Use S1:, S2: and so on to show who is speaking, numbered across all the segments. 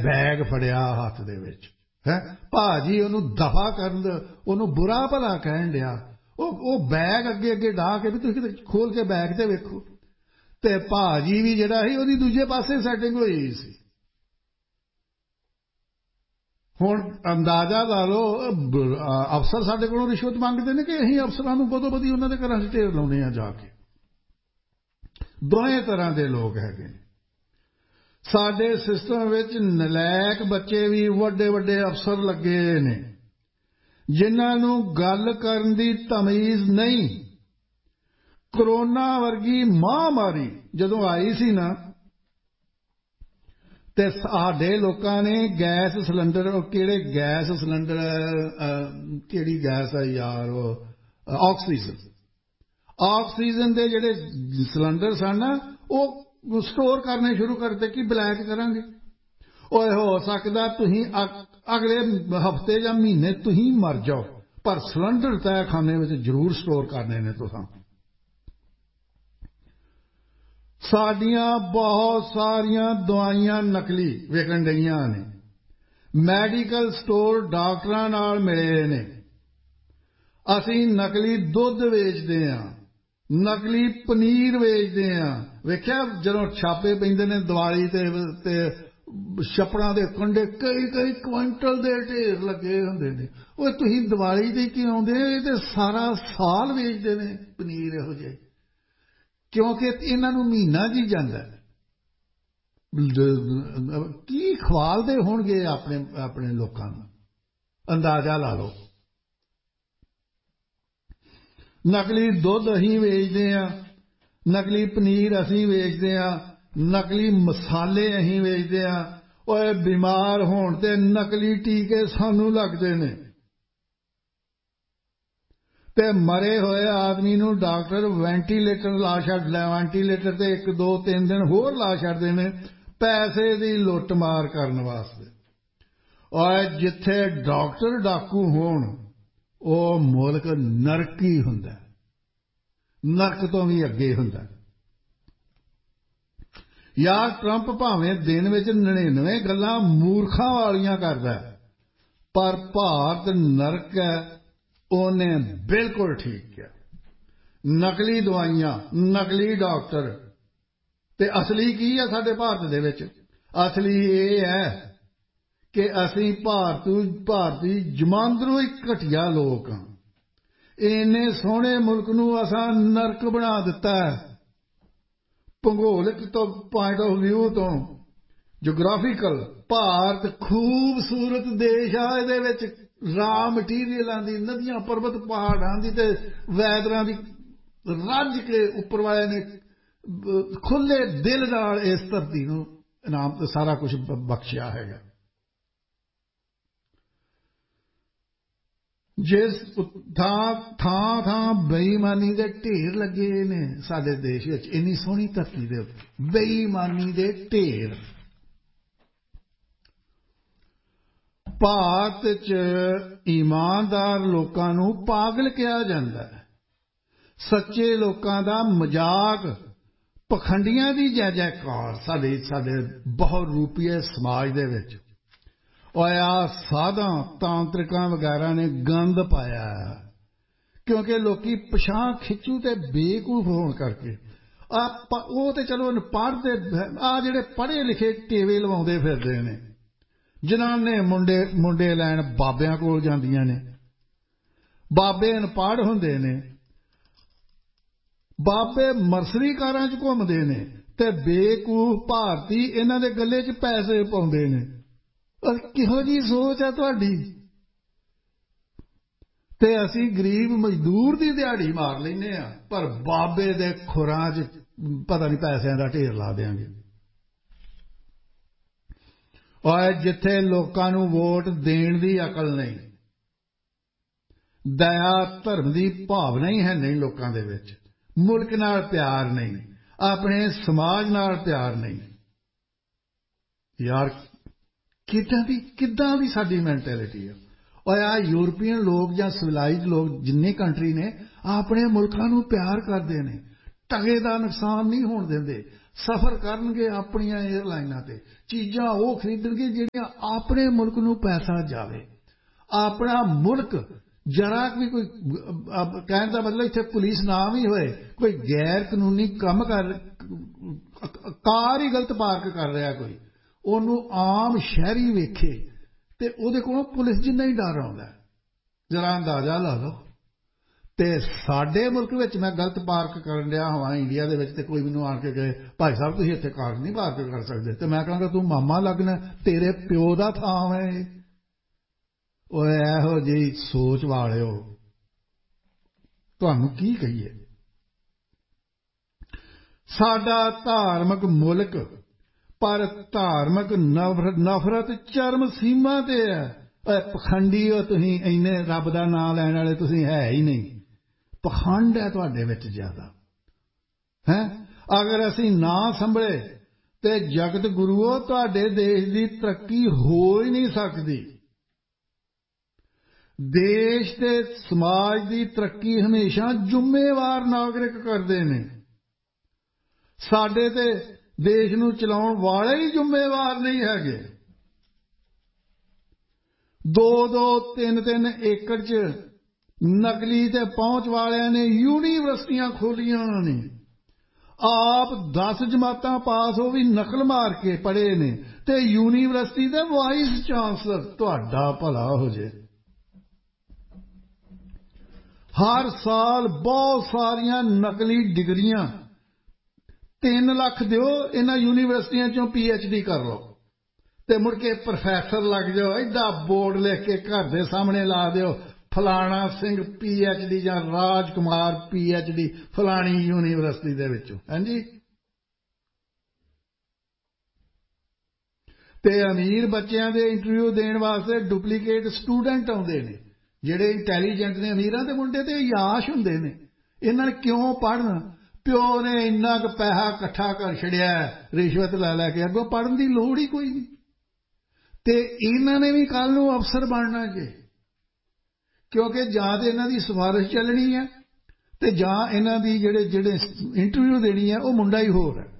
S1: Bag फड़िया हथ दे विच है भाजी ओनू दफा कर ओनू बुरा भला कहन दिया वो बैग अगे अगे डाह के भी तुसीं किते खोल के बैग ते वेखो ते भाजी भी जिहड़ा सी ओहदी दूजे पासे सैटिंग होई सी। हुण अंदाजा ला लो अफसर साडे कोलों रिश्वत मंगदे ने कि असीं अफसरां नूं बदो बदी उन्हां दे घरां च ढेर लाउने आ जाके। दोवें तरह के लोग हैगे साडे सिस्टम विच नलैक बच्चे भी वड्डे वड्डे अफसर लगे ने जिन्हां नूं गल करन दी तमीज़ नहीं। करोना वर्गी महामारी जदों आई सी ना ते साडे लोकां ने gas cylinder किहड़े gas cylinder किहड़ी gas है यार ऑक्सीजन दे जिहड़े सिलेंडर सन ना वो स्टोर करने शुरू करते कि ब्लैक करांगे। ओए हो सकदा तुसीं अगले हफ्ते या महीने तुसीं मर जाओ पर सिलेंडर तय खाने में जरूर स्टोर करने ने तुसां। साडियां बहुत सारियां दवाइयां नकली विकण रहीआं ने मैडिकल स्टोर डॉक्टरां नाल मिले ने असीं नकली दुध वेचदे हां नकली पनीर वेचदे हां। वेख्या जदों छापे पैंदे ने दिवाली ते छप्पड़ां दे कंढे कई कई क्विंटल दे ढेर लगे हुंदे ने। ओए तुसीं दिवाली ते क्यों आउंदे ते सारा साल वेचदे ने पनीर इहो जिहे क्योंकि इन्हां नूं महीना जी जांदा की खवालदे होणगे अपने अपने लोकां नूं अंदाजा ला लो। नकली दुध असीं वेचदे हां नकली पनीर असीं वेचदे हां नकली मसाले असीं वेचदे हां। ओए बीमार होण ते नकली टीके सानूं लगदे ने ते मरे होए आदमी नूं डॉक्टर वेंटीलेटर ला छड्डदा वेंटीलेटर ते 1 2 3 दिन होर ला छड्डदे ने पैसे दी लुੱਟ मार करन वास्ते। ओए जिथे डॉक्टर डाकू होण ਉਹ ਮੁਲਕ ਨਰਕ ਹੀ ਹੁੰਦਾ ਨਰਕ ਤੋਂ ਵੀ ਅੱਗੇ ਹੁੰਦਾ। ਯਾਰ ਟਰੰਪ ਭਾਵੇਂ ਦਿਨ ਵਿੱਚ 99 ਗੱਲਾਂ ਮੂਰਖਾਂ ਵਾਲੀਆਂ ਕਰਦਾ ਪਰ ਭਾਰਤ ਨਰਕ ਹੈ ਉਹਨੇ ਬਿਲਕੁਲ ਠੀਕ ਕਿਹਾ। ਨਕਲੀ ਦਵਾਈਆਂ ਨਕਲੀ ਡਾਕਟਰ ਤੇ ਅਸਲੀ ਕੀ ਹੈ ਸਾਡੇ ਭਾਰਤ ਦੇ ਵਿੱਚ ਅਸਲੀ ਇਹ ਹੈ कि असीं भारती जमांदरू ही घटिया लोग हाँ। इन्ने सोहने मुल्क नूं असां नरक बना दिता है भूगोलिक तो पॉइंट ऑफ व्यू तो जोग्राफिकल। भारत खूबसूरत देश आ इहदे विच रॉ मटीरियलां दी नदियां पर्वत पहाड़ां दी ते वैदरां दी रज के उपर वाले ने खुले दिल नाल इस धरती नूं इनाम ते सारा कुछ बख्शिया हैगा। जिस थां बेईमानी दे ढेर लगे ने साडे देश विच इन्नी सोहनी धरती दे उत्ते बेईमानी दे ढेर। भारत च ईमानदार लोकां नूं पागल कहा जांदा है सच्चे लोकां दा मजाक पखंडियां दी जय जयकार साडे बहुत रूपीए समाज दे विच। और आ साधा तांत्रिकां वगैरह ने गंद पाया क्योंकि लोकी पछां खिचू ते बेवकूफ होण करके वो तो चलो पढ़ते आ जिहड़े पढ़े लिखे टेवे लवाउंदे फिरदे ने जनाने मुंडे मुंडे लैण बाबियां कोल जांदियां ने बाबे अनपढ़ हुंदे ने बाबे मरसरी कारां च घुमदे ने ते बेवकूफ भारती इन्हां दे गले च पैसे पाउंदे ने। किहो जी सोच है तुहाडी ते असीं गरीब मजदूर दी दिहाड़ी मार लैने आ पर बाबे दे खुरां च पता नहीं पैसिਆਂ ਦਾ ढेर ला देंगे। और जिथे लोकां नूं वोट देण दी अकल नहीं दया धर्म दी भावना ही है नहीं लोकां दे विच मुल्क नाल प्यार नहीं अपने समाज नाल प्यार नहीं। यार किदां दी साडी मैंटेलिटी है। और आ यूरोपीयन लोग या सिविलाइज लोग जिन्ने कंट्री ने अपने मुल्कां नूं प्यार करदे ने टगे दा नुकसान नहीं होण दिंदे सफर करनगे अपनियां एयरलाइनां ते, चीज़ां वो खरीदणगे जिहड़ियां अपने मुल्क नूं पैसा जावे। अपना मुल्क जरा भी कोई कहने का मतलब इत्थे पुलिस ना भी होए, कोई गैर कानूनी काम कर, कार ही गलत पार्क कर रहा कोई, ओनू आम शहरी वेखे ते उहदे कोलों पुलिस जिन्ना ही डर आउंदा। जरा अंदाजा ला लो। ते साडे मुल्क विच मैं गलत पार्क करन दिया होवां इंडिया दे विच ते कोई मैनूं आण के कहे भाई साहब तुसीं इत्थे कार नहीं पार्क कर सकदे, ते मैं कहांगा तूं मामा लगना, तेरे प्यो दा थां है। ओए इहो जी सोच वालिओ तुहानूं की कहीए। साडा धार्मिक मुल्क पर धार्मिक नफरत चरम सीमा ते है। पखंडी हो तुसीं, इन्ने रब दा नां लैण वाले तुसीं है ही नहीं। पखंड है तुहाडे विच ज्यादा है। अगर असीं ना संभले ते जगत गुरुओ तुहाडे देश की तरक्की हो ही नहीं सकती। देश ते समाज की तरक्की हमेशा जुम्मेवार नागरिक करते हैं। साडे ते देश नूं चलाउण वाले ही जुम्मेवार नहीं हैगे। 2-2 3-3 एकड़ च नकली ते पहुंच वालियां ने यूनीवर्सिटियां खोलियां ने। आप 10 जमातां पास हो भी नकल मार के पढ़े ने, ते यूनीवर्सिटी दे वाइस चांसलर, तुहाडा भला हो जे। हर साल बहुत सारियां नकली डिग्रियां 3 लाख दिओ, इन्हां यूनीवर्सिटियां चों PhD कर लो ते मुड़ के प्रोफैसर लग जाओ। एडा बोर्ड लिख के घर दे सामने ला दिओ, फलाना सिंह PhD या राजकुमार PhD फलानी यूनीवर्सिटी दे विचों। हां जी। ते अमीर बच्चों के इंटरव्यू देने वास्ते डुप्लीकेट स्टूडेंट आउंदे ने, जिहड़े इंटैलीजेंट ने, अमीरां दे मुंडे ते याश हुंदे ने। इन्हां ने क्यों पढ़न? प्यो ने इन्ना क पैसा इकट्ठा कर छड़िया रिश्वत लै लै के, अगों पढ़न की लोड़ ही कोई नहीं। ते इन्हां ने भी कल नूं अफसर बनना जे, क्योंकि जां ते इन्हां दी सिफारिश चलनी है ते जां इन्हां दी जेड़े इंटरव्यू देनी है वो मुंडा ही होर है।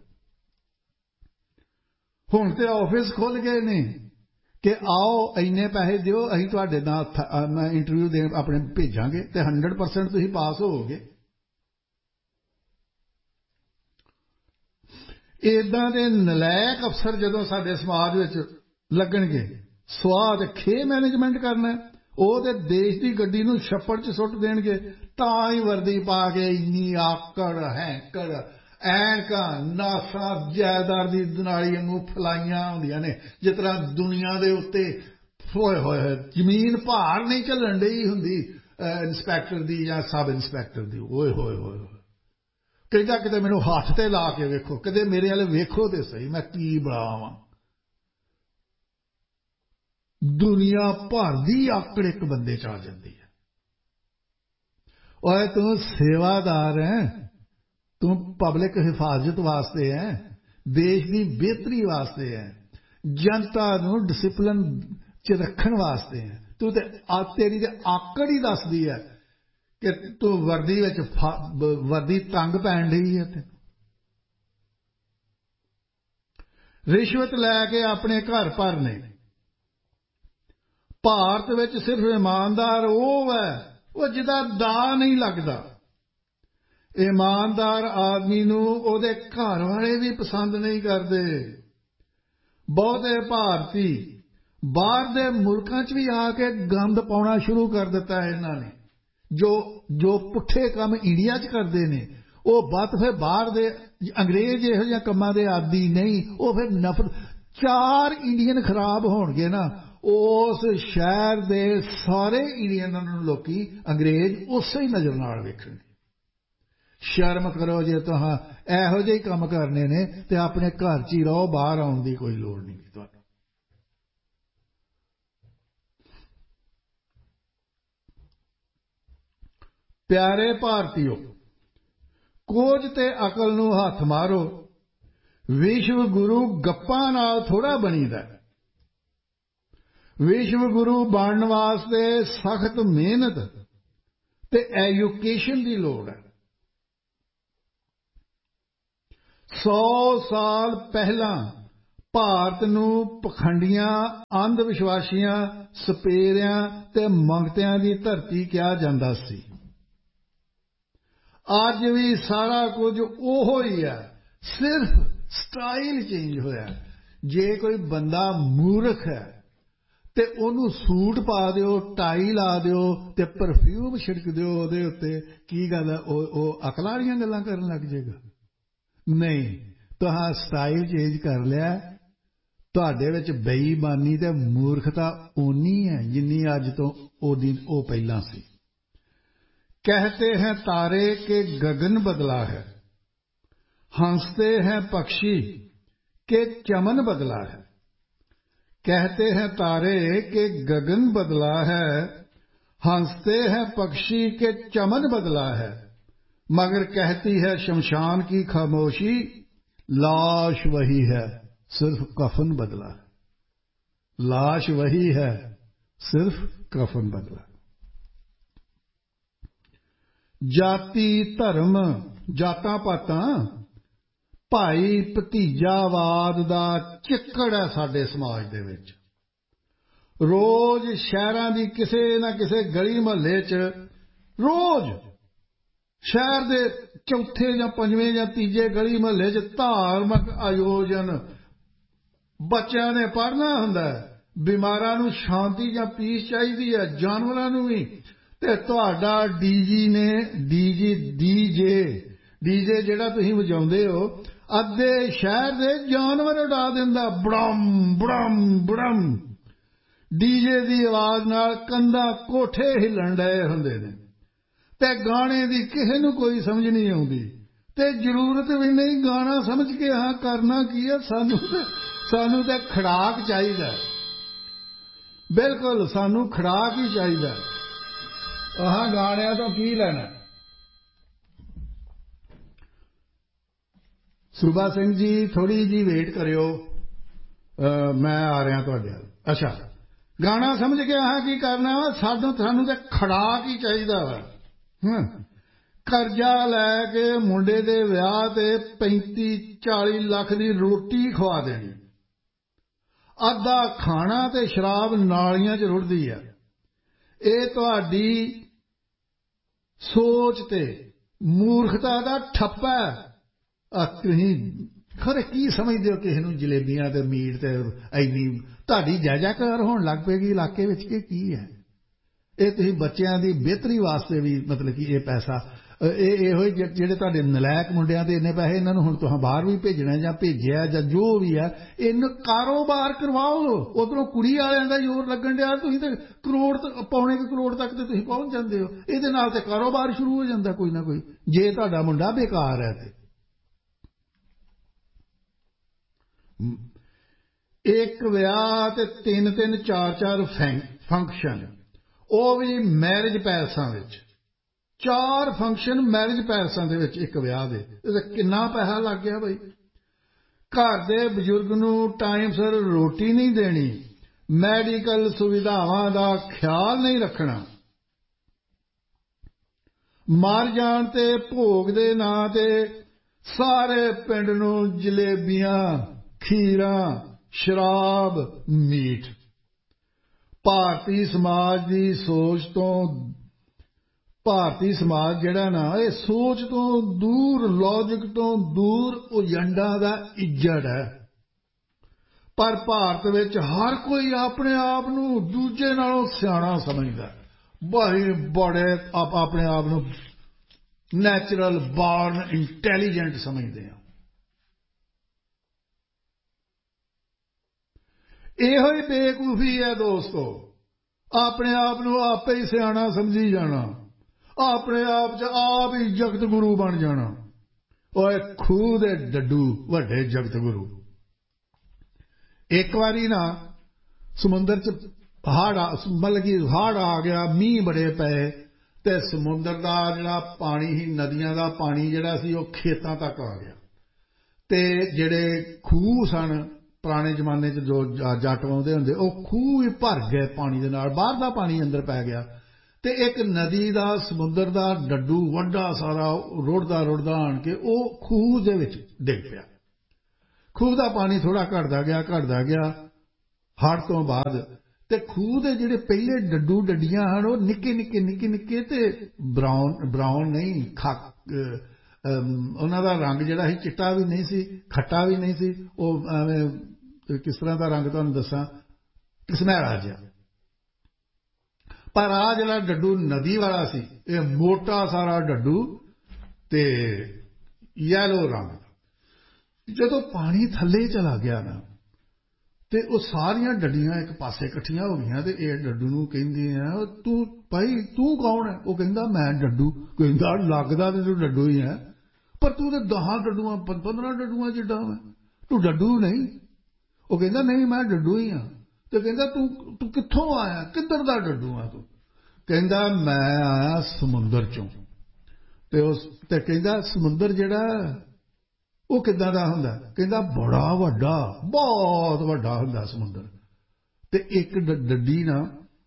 S1: हुण ते ऑफिस खुल गए ने कि आओ इन्ने पैसे दिओ, असीं तुहाडे नाल इंटरव्यू देण अपने भेजांगे ते 100% तुसीं पास होवोगे। इदां दे नलायक अफसर जदों साडे समाज विच लगणगे, स्वाह ते खे मैनेजमेंट करना, ਉਹ ਤੇ देश की गड्डी नूं छप्पड़ च सुੱਟ देणगे, तां ही वर्दी पा के इन्नी आकड़ हैंकड़ ऐनकां नासां जायदाद दी दनाली वांगू फलाइयां हुंदियां ने, जिस तरह दुनिया दे उत्ते होए होए जमीन भार नहीं झल्लण डई हुंदी इंस्पैक्टर दी या सब इंस्पैक्टर दी। ओए होए होए कहंदा किते मैनूं हत्थ ते ला के वेखो, कदे मेरे वाले वेखो ते सही मैं की बनावां। दुनिया भर दी आकड़ एक बंदे च आ जाती है। और तू सेवादार है, तू पब्लिक हिफाजत वास्ते है, देश की बेहतरी वास्ते है, जनता नूं डिसिपलिन च रखण वास्ते है। तू ते तेरी ते आकड़ ही दसदी है कि तू वर्दी विच वर्दी तंग पैण ढई है। रिश्वत लैके अपने घर भरने। भारत विच सिर्फ ईमानदार वो है वो जिहदा दां नहीं लगदा। ईमानदार आदमी नूं ओहदे घर वाले भी पसंद नहीं करते। बहुते भारती बाहर दे मुल्कां च भी आके गंद पाउणा शुरू कर दिता है इन्हां ने। जो पुठे काम इंडिया च करते ने, वो बत फिर बाहर दे अंग्रेज इहो जिहियां कम्मां दे आदी नहीं, वो फिर नफरत। 4 इंडियन खराब होणगे ना, उस शहर दे सारे इंडियन लोकी अंग्रेज उस ही नज़र नाल वेखणगे। शर्म करो जे तुहां इहो जिहे काम करने ने ते अपने घर च ही रहो, बाहर आउण दी कोई लोड़ नहीं तुहानूं। प्यारे भारतीयो, कोज ते अकल नूं हथ मारो। विश्व गुरु गप्पां नाल थोड़ा बनीदा। विश्व गुरु बनने वास्ते सख्त मेहनत ते एजुकेशन की लोड़ है। 100 ਸਾਲ ਪਹਿਲਾਂ ਭਾਰਤ ਨੂੰ ਪਖੰਡੀਆਂ, ਅੰਧ ਵਿਸ਼ਵਾਸੀਆਂ, ਸਪੇਰਿਆਂ ਤੇ ਮੰਗਤਿਆਂ ਦੀ ਧਰਤੀ ਕਿਹਾ ਜਾਂਦਾ ਸੀ। ਅੱਜ ਵੀ ਸਾਰਾ ਕੁਝ ਉਹੋ ਹੀ ਹੈ, ਸਿਰਫ ਸਟਾਈਲ ਚੇਂਜ ਹੋਇਆ। ਜੇ ਕੋਈ ਬੰਦਾ ਮੂਰਖ ਹੈ ਤੇ ਉਹਨੂੰ ਸੂਟ ਪਾ ਦਿਓ, ਟਾਈ ਲਾ ਦਿਓ ਤੇ ਪਰਫਿਊਮ ਛਿੜਕ ਦਿਓ ਉਹਦੇ ਉੱਤੇ, ਕੀ ਗੱਲ ਹੈ, ਉਹ ਅਕਲ ਵਾਲੀਆਂ ਗੱਲਾਂ ਕਰਨ ਲੱਗ ਜਾਏਗਾ? ਨਹੀਂ, ਤੁਹਾਂ ਸਟਾਈਲ ਚੇਂਜ ਕਰ ਲਿਆ। ਤੁਹਾਡੇ ਵਿੱਚ ਬੇਈਮਾਨੀ ਤੇ ਮੂਰਖਤਾ ਓਨੀ ਹੈ ਜਿੰਨੀ ਅੱਜ ਤੋਂ ਉਹ ਪਹਿਲਾਂ ਸੀ। कहते हैं तारे के गगन बदला है, हंसते हैं पक्षी के चमन बदला है। कहते हैं तारे के गगन बदला है, हंसते हैं पक्षी के चमन बदला है, मगर कहती है शमशान की खामोशी, लाश वही है, सिर्फ कफन बदला है। लाश वही है, सिर्फ कफन बदला। जाति धर्म, जातां पातां, भाई भतीजावाद ਦਾ ਚਿੱਕੜ ਹੈ ਸਾਡੇ ਸਮਾਜ ਦੇ ਵਿੱਚ। ਰੋਜ਼ ਸ਼ਹਿਰਾਂ ਦੀ ਕਿਸੇ ਨਾ ਕਿਸੇ ਗਲੀ ਮੁਹੱਲੇ 'ਚ, ਰੋਜ਼ ਸ਼ਹਿਰ ਦੇ ਚੌਥੇ ਜਾਂ ਪੰਜਵੇਂ ਜਾਂ ਤੀਜੇ ਗਲੀ ਮੁਹੱਲੇ 'ਚ ਧਾਰਮਿਕ ਆਯੋਜਨ। ਬੱਚਿਆਂ ਨੇ ਪੜ੍ਹਨਾ ਹੁੰਦਾ, ਬਿਮਾਰਾਂ ਨੂੰ ਸ਼ਾਂਤੀ ਜਾਂ ਪੀਸ ਚਾਹੀਦੀ ਹੈ, ਜਾਨਵਰਾਂ ਨੂੰ ਵੀ। ਤੇ ਤੁਹਾਡਾ ਡੀਜੇ ਜਿਹੜਾ ਤੁਸੀਂ ਵਜਾਉਂਦੇ ਹੋ, ਅੱਧੇ ਸ਼ਹਿਰ ਦੇ ਜਾਨਵਰ ਉਡਾ ਦਿੰਦਾ, ਬੜਮ ਬੜਮ ਬੜਮ। ਡੀਜੇ ਦੀ ਆਵਾਜ਼ ਨਾਲ ਕੰਧਾਂ, ਕੋਠੇ ਹਿੱਲਣ ਡਏ ਹੁੰਦੇ ਨੇ ਤੇ ਗਾਣੇ ਦੀ ਕਿਸੇ ਨੂੰ ਕੋਈ ਸਮਝ ਨਹੀਂ ਆਉਂਦੀ ਤੇ ਜ਼ਰੂਰਤ ਵੀ ਨਹੀਂ ਗਾਣਾ ਸਮਝ ਕੇ ਹਾਂ ਕਰਨਾ ਕੀ ਹੈ। ਸਾਨੂੰ ਤੇ ਖੜਾਕ ਚਾਹੀਦਾ, ਬਿਲਕੁਲ ਸਾਨੂੰ ਖੜਾਕ ਹੀ ਚਾਹੀਦਾ। ਆਹ ਗਾਣਿਆਂ ਤੋਂ ਕੀ ਲੈਣਾ? ਸੂਬਾ ਸਿੰਘ ਜੀ ਥੋੜੀ ਜੀ ਵੇਟ ਕਰਿਓ, ਮੈਂ ਆ ਰਿਹਾ ਤੁਹਾਡੇ ਵੱਲ। ਅੱਛਾ, ਗਾਣਾ ਸਮਝ ਕੇ ਆਹ ਕੀ ਕਰਨਾ ਵਾ? ਸਾਨੂੰ ਤਾਂ ਖੜਾਕ ਹੀ ਚਾਹੀਦਾ ਵਾ। ਕਰਜ਼ਾ ਲੈ ਕੇ ਮੁੰਡੇ ਦੇ ਵਿਆਹ ਤੇ 35-40 ਲੱਖ ਦੀ ਰੋਟੀ ਖਵਾ ਦੇਣੀ, ਅੱਧਾ ਖਾਣਾ ਤੇ ਸ਼ਰਾਬ ਨਾਲੀਆਂ 'ਚ ਰੁੜਦੀ ਆ। ਇਹ ਤੁਹਾਡੀ ਸੋਚ ਤੇ ਮੂਰਖਤਾ ਦਾ ਠੱਪਾ ਹੈ। ਤੁਸੀਂ ਖਰੇ ਕੀ ਸਮਝਦੇ ਹੋ ਕਿਸੇ ਨੂੰ ਜਲੇਬੀਆਂ ਤੇ ਮੀਟ ਤੇ ਇੰਨੀ ਤੁਹਾਡੀ ਜਾਇਜ਼ਾਕਾਰ ਹੋਣ ਲੱਗ ਪਏਗੀ ਇਲਾਕੇ ਵਿੱਚ ਕਿ ਕੀ ਹੈ? ਇਹ ਤੁਸੀਂ ਬੱਚਿਆਂ ਦੀ ਬਿਹਤਰੀ ਵਾਸਤੇ ਵੀ ਮਤਲਬ ਕਿ ਇਹ ਪੈਸਾ, ਇਹੋ ਜਿਹੜੇ ਤੁਹਾਡੇ ਨਲਾਇਕ ਮੁੰਡਿਆਂ ਤੇ ਇੰਨੇ ਪੈਸੇ, ਇਹਨਾਂ ਨੂੰ ਹੁਣ ਤੁਸੀਂ ਬਾਹਰ ਵੀ ਭੇਜਣਾ ਜਾਂ ਭੇਜਿਆ ਜਾਂ ਜੋ ਵੀ ਹੈ, ਇਹਨੂੰ ਕਾਰੋਬਾਰ ਕਰਵਾਓ। ਉਧਰੋਂ ਕੁੜੀ ਵਾਲਿਆਂ ਦਾ ਜ਼ੋਰ ਲੱਗਣ ਡਿਆ, ਤੁਸੀਂ ਤੇ ਪੌਣੇ ਕਰੋੜ ਤੱਕ ਤੇ ਤੁਸੀਂ ਪਹੁੰਚ ਜਾਂਦੇ ਹੋ। ਇਹਦੇ ਨਾਲ ਤੇ ਕਾਰੋਬਾਰ ਸ਼ੁਰੂ ਹੋ ਜਾਂਦਾ ਕੋਈ ਨਾ ਕੋਈ, ਜੇ ਤੁਹਾਡਾ ਮੁੰਡਾ ਬੇਕਾਰ ਹੈ ਤੇ। ਇੱਕ ਵਿਆਹ ਤੇ 3-3 4-4 ਫੰਕਸ਼ਨ, ਉਹ ਵੀ ਮੈਰਿਜ ਪੈਲਸਾਂ ਵਿੱਚ। 4 ਫੰਕਸ਼ਨ ਮੈਰਿਜ ਪੈਲਸਾਂ ਦੇ ਵਿੱਚ ਇੱਕ ਵਿਆਹ ਦੇ, ਇਹਦਾ ਕਿੰਨਾ ਪੈਸਾ ਲੱਗ ਗਿਆ ਬਈ। ਘਰ ਦੇ ਬਜ਼ੁਰਗ ਨੂੰ ਟਾਈਮ ਸਿਰ ਰੋਟੀ ਨਹੀਂ ਦੇਣੀ, ਮੈਡੀਕਲ ਸੁਵਿਧਾਵਾਂ ਦਾ ਖਿਆਲ ਨਹੀਂ ਰੱਖਣਾ, ਮਰ ਜਾਣ ਤੇ ਭੋਗ ਦੇ ਨਾਂ ਤੇ ਸਾਰੇ ਪਿੰਡ ਨੂੰ ਜਲੇਬੀਆਂ, ਖੀਰਾਂ, ਸ਼ਰਾਬ, ਮੀਟ। ਭਾਰਤੀ ਸਮਾਜ ਦੀ ਸੋਚ ਤੋਂ, ਭਾਰਤੀ ਸਮਾਜ ਜਿਹੜਾ ਨਾ, ਇਹ ਸੋਚ ਤੋਂ ਦੂਰ, ਲੌਜਿਕ ਤੋਂ ਦੂਰ ਏਜੰਡਾ ਦਾ ਇੱਜੜ ਹੈ। ਪਰ ਭਾਰਤ ਵਿੱਚ ਹਰ ਕੋਈ ਆਪਣੇ ਆਪ ਨੂੰ ਦੂਜੇ ਨਾਲੋਂ ਸਿਆਣਾ ਸਮਝਦਾ, ਬੜੇ ਆਪਣੇ ਆਪ ਨੂੰ ਨੈਚੁਰਲ ਬਾਰਨ ਇੰਟੈਲੀਜੈਂਟ ਸਮਝਦੇ ਆ। ਇਹੋ ਹੀ ਬੇਵਕੂਫੀ ਹੈ ਦੋਸਤੋ, ਆਪਣੇ ਆਪ ਨੂੰ ਆਪੇ ਹੀ ਸਿਆਣਾ ਸਮਝੀ ਜਾਣਾ, ਆਪਣੇ ਆਪ 'ਚ ਆਪ ਹੀ ਜਗਤ ਗੁਰੂ ਬਣ ਜਾਣਾ। ਓਏ ਖੂਹ ਦੇ ਡੱਡੂ ਵੱਡੇ ਜਗਤ ਗੁਰੂ। ਇੱਕ ਵਾਰੀ ਨਾ ਸਮੁੰਦਰ 'ਚ ਹੜ੍ਹ ਆ ਗਿਆ, ਮੀਂਹ ਬੜੇ ਪਏ ਤੇ ਸਮੁੰਦਰ ਦਾ ਜਿਹੜਾ ਪਾਣੀ ਸੀ, ਨਦੀਆਂ ਦਾ ਪਾਣੀ ਜਿਹੜਾ ਸੀ, ਉਹ ਖੇਤਾਂ ਤੱਕ ਆ ਗਿਆ ਤੇ ਜਿਹੜੇ ਖੂਹ ਸਨ ਪੁਰਾਣੇ ਜ਼ਮਾਨੇ 'ਚ ਜੋ ਜੱਟ ਆਉਂਦੇ ਹੁੰਦੇ, ਉਹ ਖੂਹ ਹੀ ਭਰ ਗਏ ਪਾਣੀ ਦੇ ਨਾਲ, ਬਾਹਰ ਦਾ ਪਾਣੀ ਅੰਦਰ ਪੈ ਗਿਆ ਤੇ ਇੱਕ ਨਦੀ ਦਾ ਸਮੁੰਦਰ ਦਾ ਡੱਡੂ ਵੱਡਾ ਸਾਰਾ ਰੁੜਦਾ ਰੁੜਦਾ ਆਣ ਕੇ ਉਹ ਖੂਹ ਦੇ ਵਿੱਚ ਡਿੱਗ ਪਿਆ। ਖੂਹ ਦਾ ਪਾਣੀ ਥੋੜਾ ਘਟਦਾ ਗਿਆ ਹੜ੍ਹ ਤੋਂ ਬਾਅਦ। ਤੇ ਖੂਹ ਦੇ ਜਿਹੜੇ ਪਹਿਲੇ ਡੱਡੂ ਡੱਡੀਆਂ ਹਨ ਉਹ ਨਿੱਕੇ ਤੇ ਬਰਾਊਨ ਨਹੀਂ, ਉਹਨਾਂ ਦਾ ਰੰਗ ਜਿਹੜਾ ਸੀ ਚਿੱਟਾ ਵੀ ਨਹੀਂ ਸੀ, ਖੱਟਾ ਵੀ ਨਹੀਂ ਸੀ, ਉਹ ਐਵੇਂ ਕਿਸ ਤਰ੍ਹਾਂ ਦਾ ਰੰਗ ਤੁਹਾਨੂੰ ਦੱਸਾਂ, ਸੁਨਹਿਰਾ ਜਿਹਾ। ਪਰ ਆ ਜਿਹੜਾ ਡੱਡੂ ਨਦੀ ਵਾਲਾ ਸੀ ਇਹ ਮੋਟਾ ਸਾਰਾ ਡੱਡੂ ਤੇ ਯੈਲੋ ਰੰਗ। ਜਦੋਂ ਪਾਣੀ ਥੱਲੇ ਚਲਾ ਗਿਆ ਨਾ ਤੇ ਉਹ ਸਾਰੀਆਂ ਡੱਡੀਆਂ ਇੱਕ ਪਾਸੇ ਇਕੱਠੀਆਂ ਹੋ ਗਈਆਂ ਤੇ ਇਹ ਡੱਡੂ ਨੂੰ ਕਹਿੰਦੇ ਆ, ਤੂੰ ਭਾਈ ਤੂੰ ਕੌਣ ਹੈ? ਉਹ ਕਹਿੰਦਾ ਮੈਂ ਡੱਡੂ। ਕਹਿੰਦਾ ਲੱਗਦਾ ਤੇ ਤੂੰ ਡੱਡੂ ਹੀ ਹੈ, ਪਰ ਤੂੰ ਤੇ 10 ਡੱਡੂਆਂ 15 ਡੱਡੂਆਂ ਜਿੱਡਾ ਵਾ, ਤੂੰ ਡੱਡੂ ਨਹੀਂ। ਉਹ ਕਹਿੰਦਾ ਨਹੀਂ ਮੈਂ ਡੱਡੂ ਹੀ ਹਾਂ। ਤੇ ਕਹਿੰਦਾ ਤੂੰ ਕਿੱਥੋਂ ਆਇਆ, ਕਿੱਧਰ ਦਾ ਡੱਡੂ ਆ ਤੂੰ? ਕਹਿੰਦਾ ਮੈਂ ਆਇਆ ਸਮੁੰਦਰ ਚੋਂ। ਤੇ ਕਹਿੰਦਾ ਸਮੁੰਦਰ ਜਿਹੜਾ ਉਹ ਕਿੱਦਾਂ ਦਾ ਹੁੰਦਾ? ਕਹਿੰਦਾ ਬੜਾ ਵੱਡਾ, ਬਹੁਤ ਵੱਡਾ ਹੁੰਦਾ ਸਮੁੰਦਰ। ਤੇ ਇੱਕ ਡੱਡੀ ਨਾ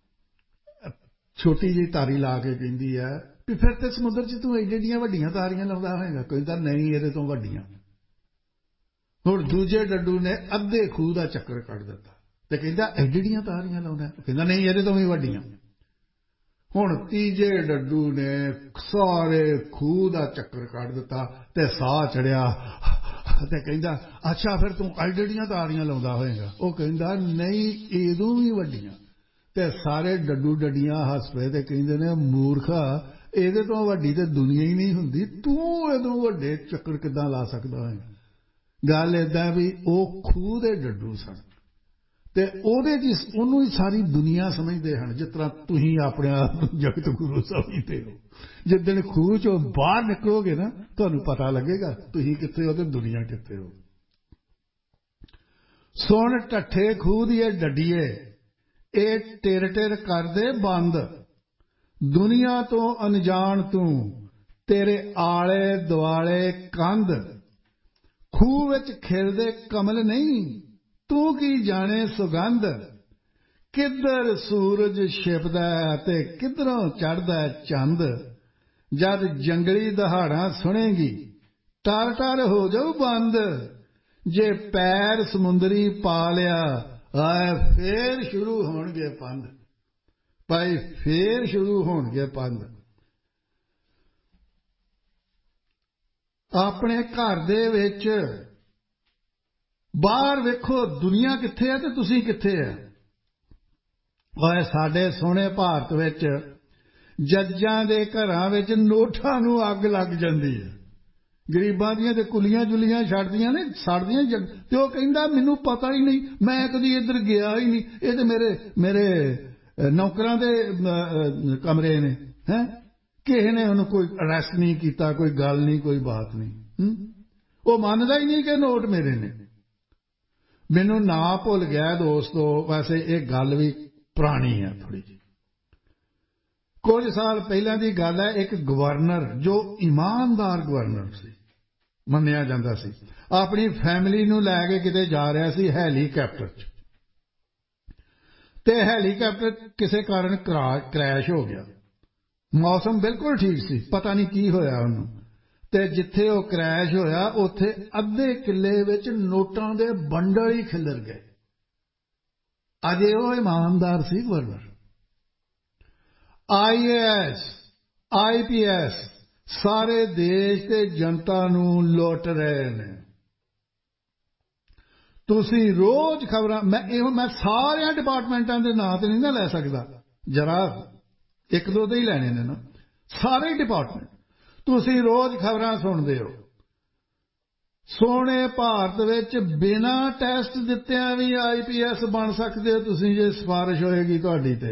S1: ਛੋਟੀ ਜਿਹੀ ਤਾਰੀ ਲਾ ਕੇ ਕਹਿੰਦੀ ਹੈ ਵੀ ਫਿਰ ਤੇ ਸਮੁੰਦਰ 'ਚ ਤੂੰ ਐਡੀਆਂ ਵੱਡੀਆਂ ਤਾਰੀਆਂ ਲਾਉਂਦਾ ਹੋਏਗਾ। ਕਹਿੰਦਾ ਨਹੀਂ ਇਹਦੇ ਤੋਂ ਵੱਡੀਆਂ। ਹੁਣ ਦੂਜੇ ਡੱਡੂ ਨੇ ਅੱਧੇ ਖੂਹ ਦਾ ਚੱਕਰ ਕੱਢ ਦਿੱਤਾ ਤੇ ਕਹਿੰਦਾ ਐਡੀਆਂ ਤਾਰੀਆਂ ਲਾਉਂਦਾ? ਕਹਿੰਦਾ ਨਹੀਂ ਇਹਦੇ ਤੋਂ ਵੀ ਵੱਡੀਆਂ। ਹੁਣ ਤੀਜੇ ਡੱਡੂ ਨੇ ਸਾਰੇ ਖੂਹ ਦਾ ਚੱਕਰ ਕੱਢ ਦਿੱਤਾ ਤੇ ਸਾਹ ਚੜਿਆ ਤੇ ਕਹਿੰਦਾ ਅੱਛਾ ਫਿਰ ਤੂੰ ਐਡੀਆਂ ਤਾਰੀਆਂ ਲਾਉਂਦਾ ਹੋਏਗਾ? ਉਹ ਕਹਿੰਦਾ ਨਹੀਂ ਇਹਦੋਂ ਵੀ ਵੱਡੀਆਂ। ਤੇ ਸਾਰੇ ਡੱਡੂ ਡੱਡੀਆਂ ਹੱਸ ਪਏ ਤੇ ਕਹਿੰਦੇ ਨੇ ਮੂਰਖਾ, ਇਹਦੇ ਤੋਂ ਵੱਡੀ ਤੇ ਦੁਨੀਆ ਹੀ ਨਹੀਂ ਹੁੰਦੀ, ਤੂੰ ਇਹਦੋਂ ਵੱਡੇ ਚੱਕਰ ਕਿੱਦਾਂ ਲਾ ਸਕਦਾ ਹੈ? ਗੱਲ ਏਦਾਂ ਵੀ ਉਹ ਖੂਹ ਦੇ ਡੱਡੂ ਸਨ ਤੇ ਉਹਨੂੰ ਹੀ ਸਾਰੀ ਦੁਨੀਆ ਸਮਝਦੇ ਹਨ, ਜਿਸ ਤਰ੍ਹਾਂ ਤੁਸੀਂ ਆਪਣੇ ਆਪ ਨੂੰ ਜਗਤ ਗੁਰੂ ਸਮਝਦੇ ਹੋ। ਜਿੱਦਣ ਖੂਹ ਚੋਂ ਬਾਹਰ ਨਿਕਲੋਗੇ ਨਾ ਤੁਹਾਨੂੰ ਪਤਾ ਲੱਗੇਗਾ ਤੁਸੀਂ ਕਿੱਥੇ ਹੋ ਤੇ ਦੁਨੀਆ ਕਿੱਥੇ ਹੋ। ਸੁਣ ਢੱਠੇ ਖੂਹ ਦੀਏ ਡੱਡੀਏ, ਇਹ ਟਿਰ ਕਰਦੇ ਬੰਦ, ਦੁਨੀਆ ਤੋਂ ਅਣਜਾਣ ਤੂੰ, ਤੇਰੇ ਆਲੇ ਦੁਆਲੇ ਕੰਧ, ਖੂਹ ਵਿੱਚ ਖਿਲਦੇ ਕਮਲ ਨਹੀਂ, ਤੂੰ ਕੀ ਜਾਣੇ ਸੁਗੰਧ, ਕਿੱਧਰ ਸੂਰਜ ਛਿਪਦਾ ਤੇ ਕਿੱਧਰੋਂ ਚੜ੍ਹਦਾ ਚੰਦ, ਜਦ ਜੰਗਲੀ ਦਹਾੜਾਂ ਸੁਣੇਗੀ ਟਰ ਟਰ ਹੋ ਜਾਊ ਬੰਦ, ਜੇ ਪੈਰ ਸਮੁੰਦਰੀ ਪਾ ਲਿਆ ਆਏ ਫੇਰ ਸ਼ੁਰੂ ਹੋਣਗੇ ਪੰਧ। ਭਾਈ ਫੇਰ ਸ਼ੁਰੂ ਹੋਣਗੇ ਪੰਧ। ਆਪਣੇ ਘਰ ਦੇ ਵਿੱਚ ਬਾਹਰ ਵੇਖੋ ਦੁਨੀਆ ਕਿੱਥੇ ਹੈ ਤੇ ਤੁਸੀਂ ਕਿੱਥੇ ਹੈ। ਓਏ ਸਾਡੇ ਸੋਹਣੇ ਭਾਰਤ ਵਿੱਚ ਜੱਜਾਂ ਦੇ ਘਰਾਂ ਵਿੱਚ ਨੋਟਾਂ ਨੂੰ ਅੱਗ ਲੱਗ ਜਾਂਦੀ ਹੈ, ਗਰੀਬਾਂ ਦੀਆਂ ਤੇ ਕੁਲੀਆਂ ਜੁਲੀਆਂ ਛੱਡਦੀਆਂ ਨੇ, ਸੜਦੀਆਂ। ਤੇ ਉਹ ਕਹਿੰਦਾ ਮੈਨੂੰ ਪਤਾ ਹੀ ਨਹੀਂ, ਮੈਂ ਕਦੀ ਇੱਧਰ ਗਿਆ ਹੀ ਨਹੀਂ, ਇਹ ਤੇ ਮੇਰੇ ਨੌਕਰਾਂ ਦੇ ਕਮਰੇ ਨੇ। ਕਿਸੇ ਨੇ ਉਹਨੂੰ ਕੋਈ ਅਰੈਸਟ ਨਹੀਂ ਕੀਤਾ, ਕੋਈ ਗੱਲ ਨਹੀਂ, ਕੋਈ ਬਾਤ ਨਹੀਂ। ਉਹ ਮੰਨਦਾ ਹੀ ਨਹੀਂ ਕਿ ਨੋਟ ਮੇਰੇ ਨੇ। ਮੈਨੂੰ ਨਾਂ ਭੁੱਲ ਗਿਆ ਦੋਸਤੋ, ਵੈਸੇ ਇਹ ਗੱਲ ਵੀ ਪੁਰਾਣੀ ਹੈ ਥੋੜੀ ਜਿਹੀ। ਕੁਝ ਸਾਲ ਪਹਿਲਾਂ ਦੀ ਗੱਲ ਹੈ, ਇੱਕ ਗਵਰਨਰ ਜੋ ਇਮਾਨਦਾਰ ਗਵਰਨਰ ਸੀ ਮੰਨਿਆ ਜਾਂਦਾ ਸੀ, ਆਪਣੀ ਫੈਮਿਲੀ ਨੂੰ ਲੈ ਕੇ ਕਿਤੇ ਜਾ ਰਿਹਾ ਸੀ ਹੈਲੀਕਾਪਟਰ 'ਚ, ਤੇ ਹੈਲੀਕਾਪਟਰ ਕਿਸੇ ਕਾਰਨ ਕ੍ਰੈਸ਼ ਹੋ ਗਿਆ। ਮੌਸਮ ਬਿਲਕੁਲ ਠੀਕ ਸੀ, ਪਤਾ ਨਹੀਂ ਕੀ ਹੋਇਆ ਉਹਨੂੰ, ਤੇ ਜਿੱਥੇ ਉਹ ਕ੍ਰੈਸ਼ ਹੋਇਆ ਉੱਥੇ ਅੱਧੇ ਕਿੱਲੇ ਵਿੱਚ ਨੋਟਾਂ ਦੇ ਬੰਡਲ ਹੀ ਖਿਲਰ ਗਏ। ਅਜੇ ਉਹ ਇਮਾਨਦਾਰ ਸੀ ਗਵਰਨਰ। IAS IPS ਸਾਰੇ ਦੇਸ਼ ਤੇ ਜਨਤਾ ਨੂੰ ਲੁੱਟ ਰਹੇ ਨੇ। ਤੁਸੀਂ ਰੋਜ਼ ਖਬਰਾਂ, ਮੈਂ ਸਾਰਿਆਂ ਡਿਪਾਰਟਮੈਂਟਾਂ ਦੇ ਨਾਂ ਤੇ ਨਹੀਂ ਨਾ ਲੈ ਸਕਦਾ, ਜਰਾ ਇੱਕ ਦੋ ਦੇ ਹੀ ਲੈਣੇ ਨੇ ਨਾ, ਸਾਰੇ ਡਿਪਾਰਟਮੈਂਟ। ਤੁਸੀਂ ਰੋਜ਼ ਖਬਰਾਂ ਸੁਣਦੇ ਹੋ। ਸੋਹਣੇ ਭਾਰਤ ਵਿੱਚ ਬਿਨਾਂ ਟੈਸਟ ਦਿੱਤਿਆਂ ਵੀ IPS ਬਣ ਸਕਦੇ ਹੋ ਤੁਸੀਂ, ਜੇ ਸਿਫਾਰਿਸ਼ ਹੋਏਗੀ ਤੁਹਾਡੀ ਤੇ,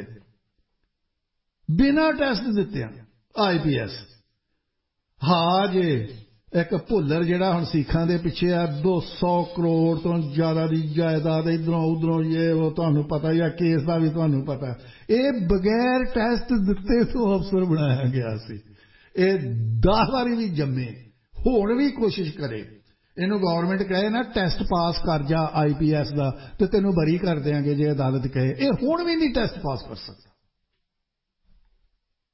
S1: ਬਿਨਾਂ ਟੈਸਟ ਦਿੱਤਿਆਂ IPS। ਹਾਂ ਜੇ ਇੱਕ ਭੁੱਲਰ ਜਿਹੜਾ ਹੁਣ ਸਿੱਖਾਂ ਦੇ ਪਿੱਛੇ ਆ, 200 ਕਰੋੜ ਤੋਂ ਜ਼ਿਆਦਾ ਦੀ ਜਾਇਦਾਦ ਇਧਰੋਂ ਉਧਰੋਂ, ਇਹ ਉਹ ਤੁਹਾਨੂੰ ਪਤਾ ਹੀ ਆ, ਕੇਸ ਦਾ ਵੀ ਤੁਹਾਨੂੰ ਪਤਾ। ਇਹ ਬਗੈਰ ਟੈਸਟ ਦਿੱਤੇ ਤੋਂ ਅਫਸਰ ਬਣਾਇਆ ਗਿਆ ਸੀ। ਇਹ 10 ਵਾਰੀ ਵੀ ਜੰਮੇ, ਹੁਣ ਵੀ ਕੋਸ਼ਿਸ਼ ਕਰੇ, ਇਹਨੂੰ ਗਵਰਨਮੈਂਟ ਕਹੇ ਨਾ ਟੈਸਟ ਪਾਸ ਕਰ ਜਾ IPS ਦਾ ਤੇ ਤੈਨੂੰ ਬਰੀ ਕਰ ਦਿਆਂਗੇ, ਜੇ ਅਦਾਲਤ ਕਹੇ, ਇਹ ਹੁਣ ਵੀ ਨਹੀਂ ਟੈਸਟ ਪਾਸ ਕਰ ਸਕਦਾ।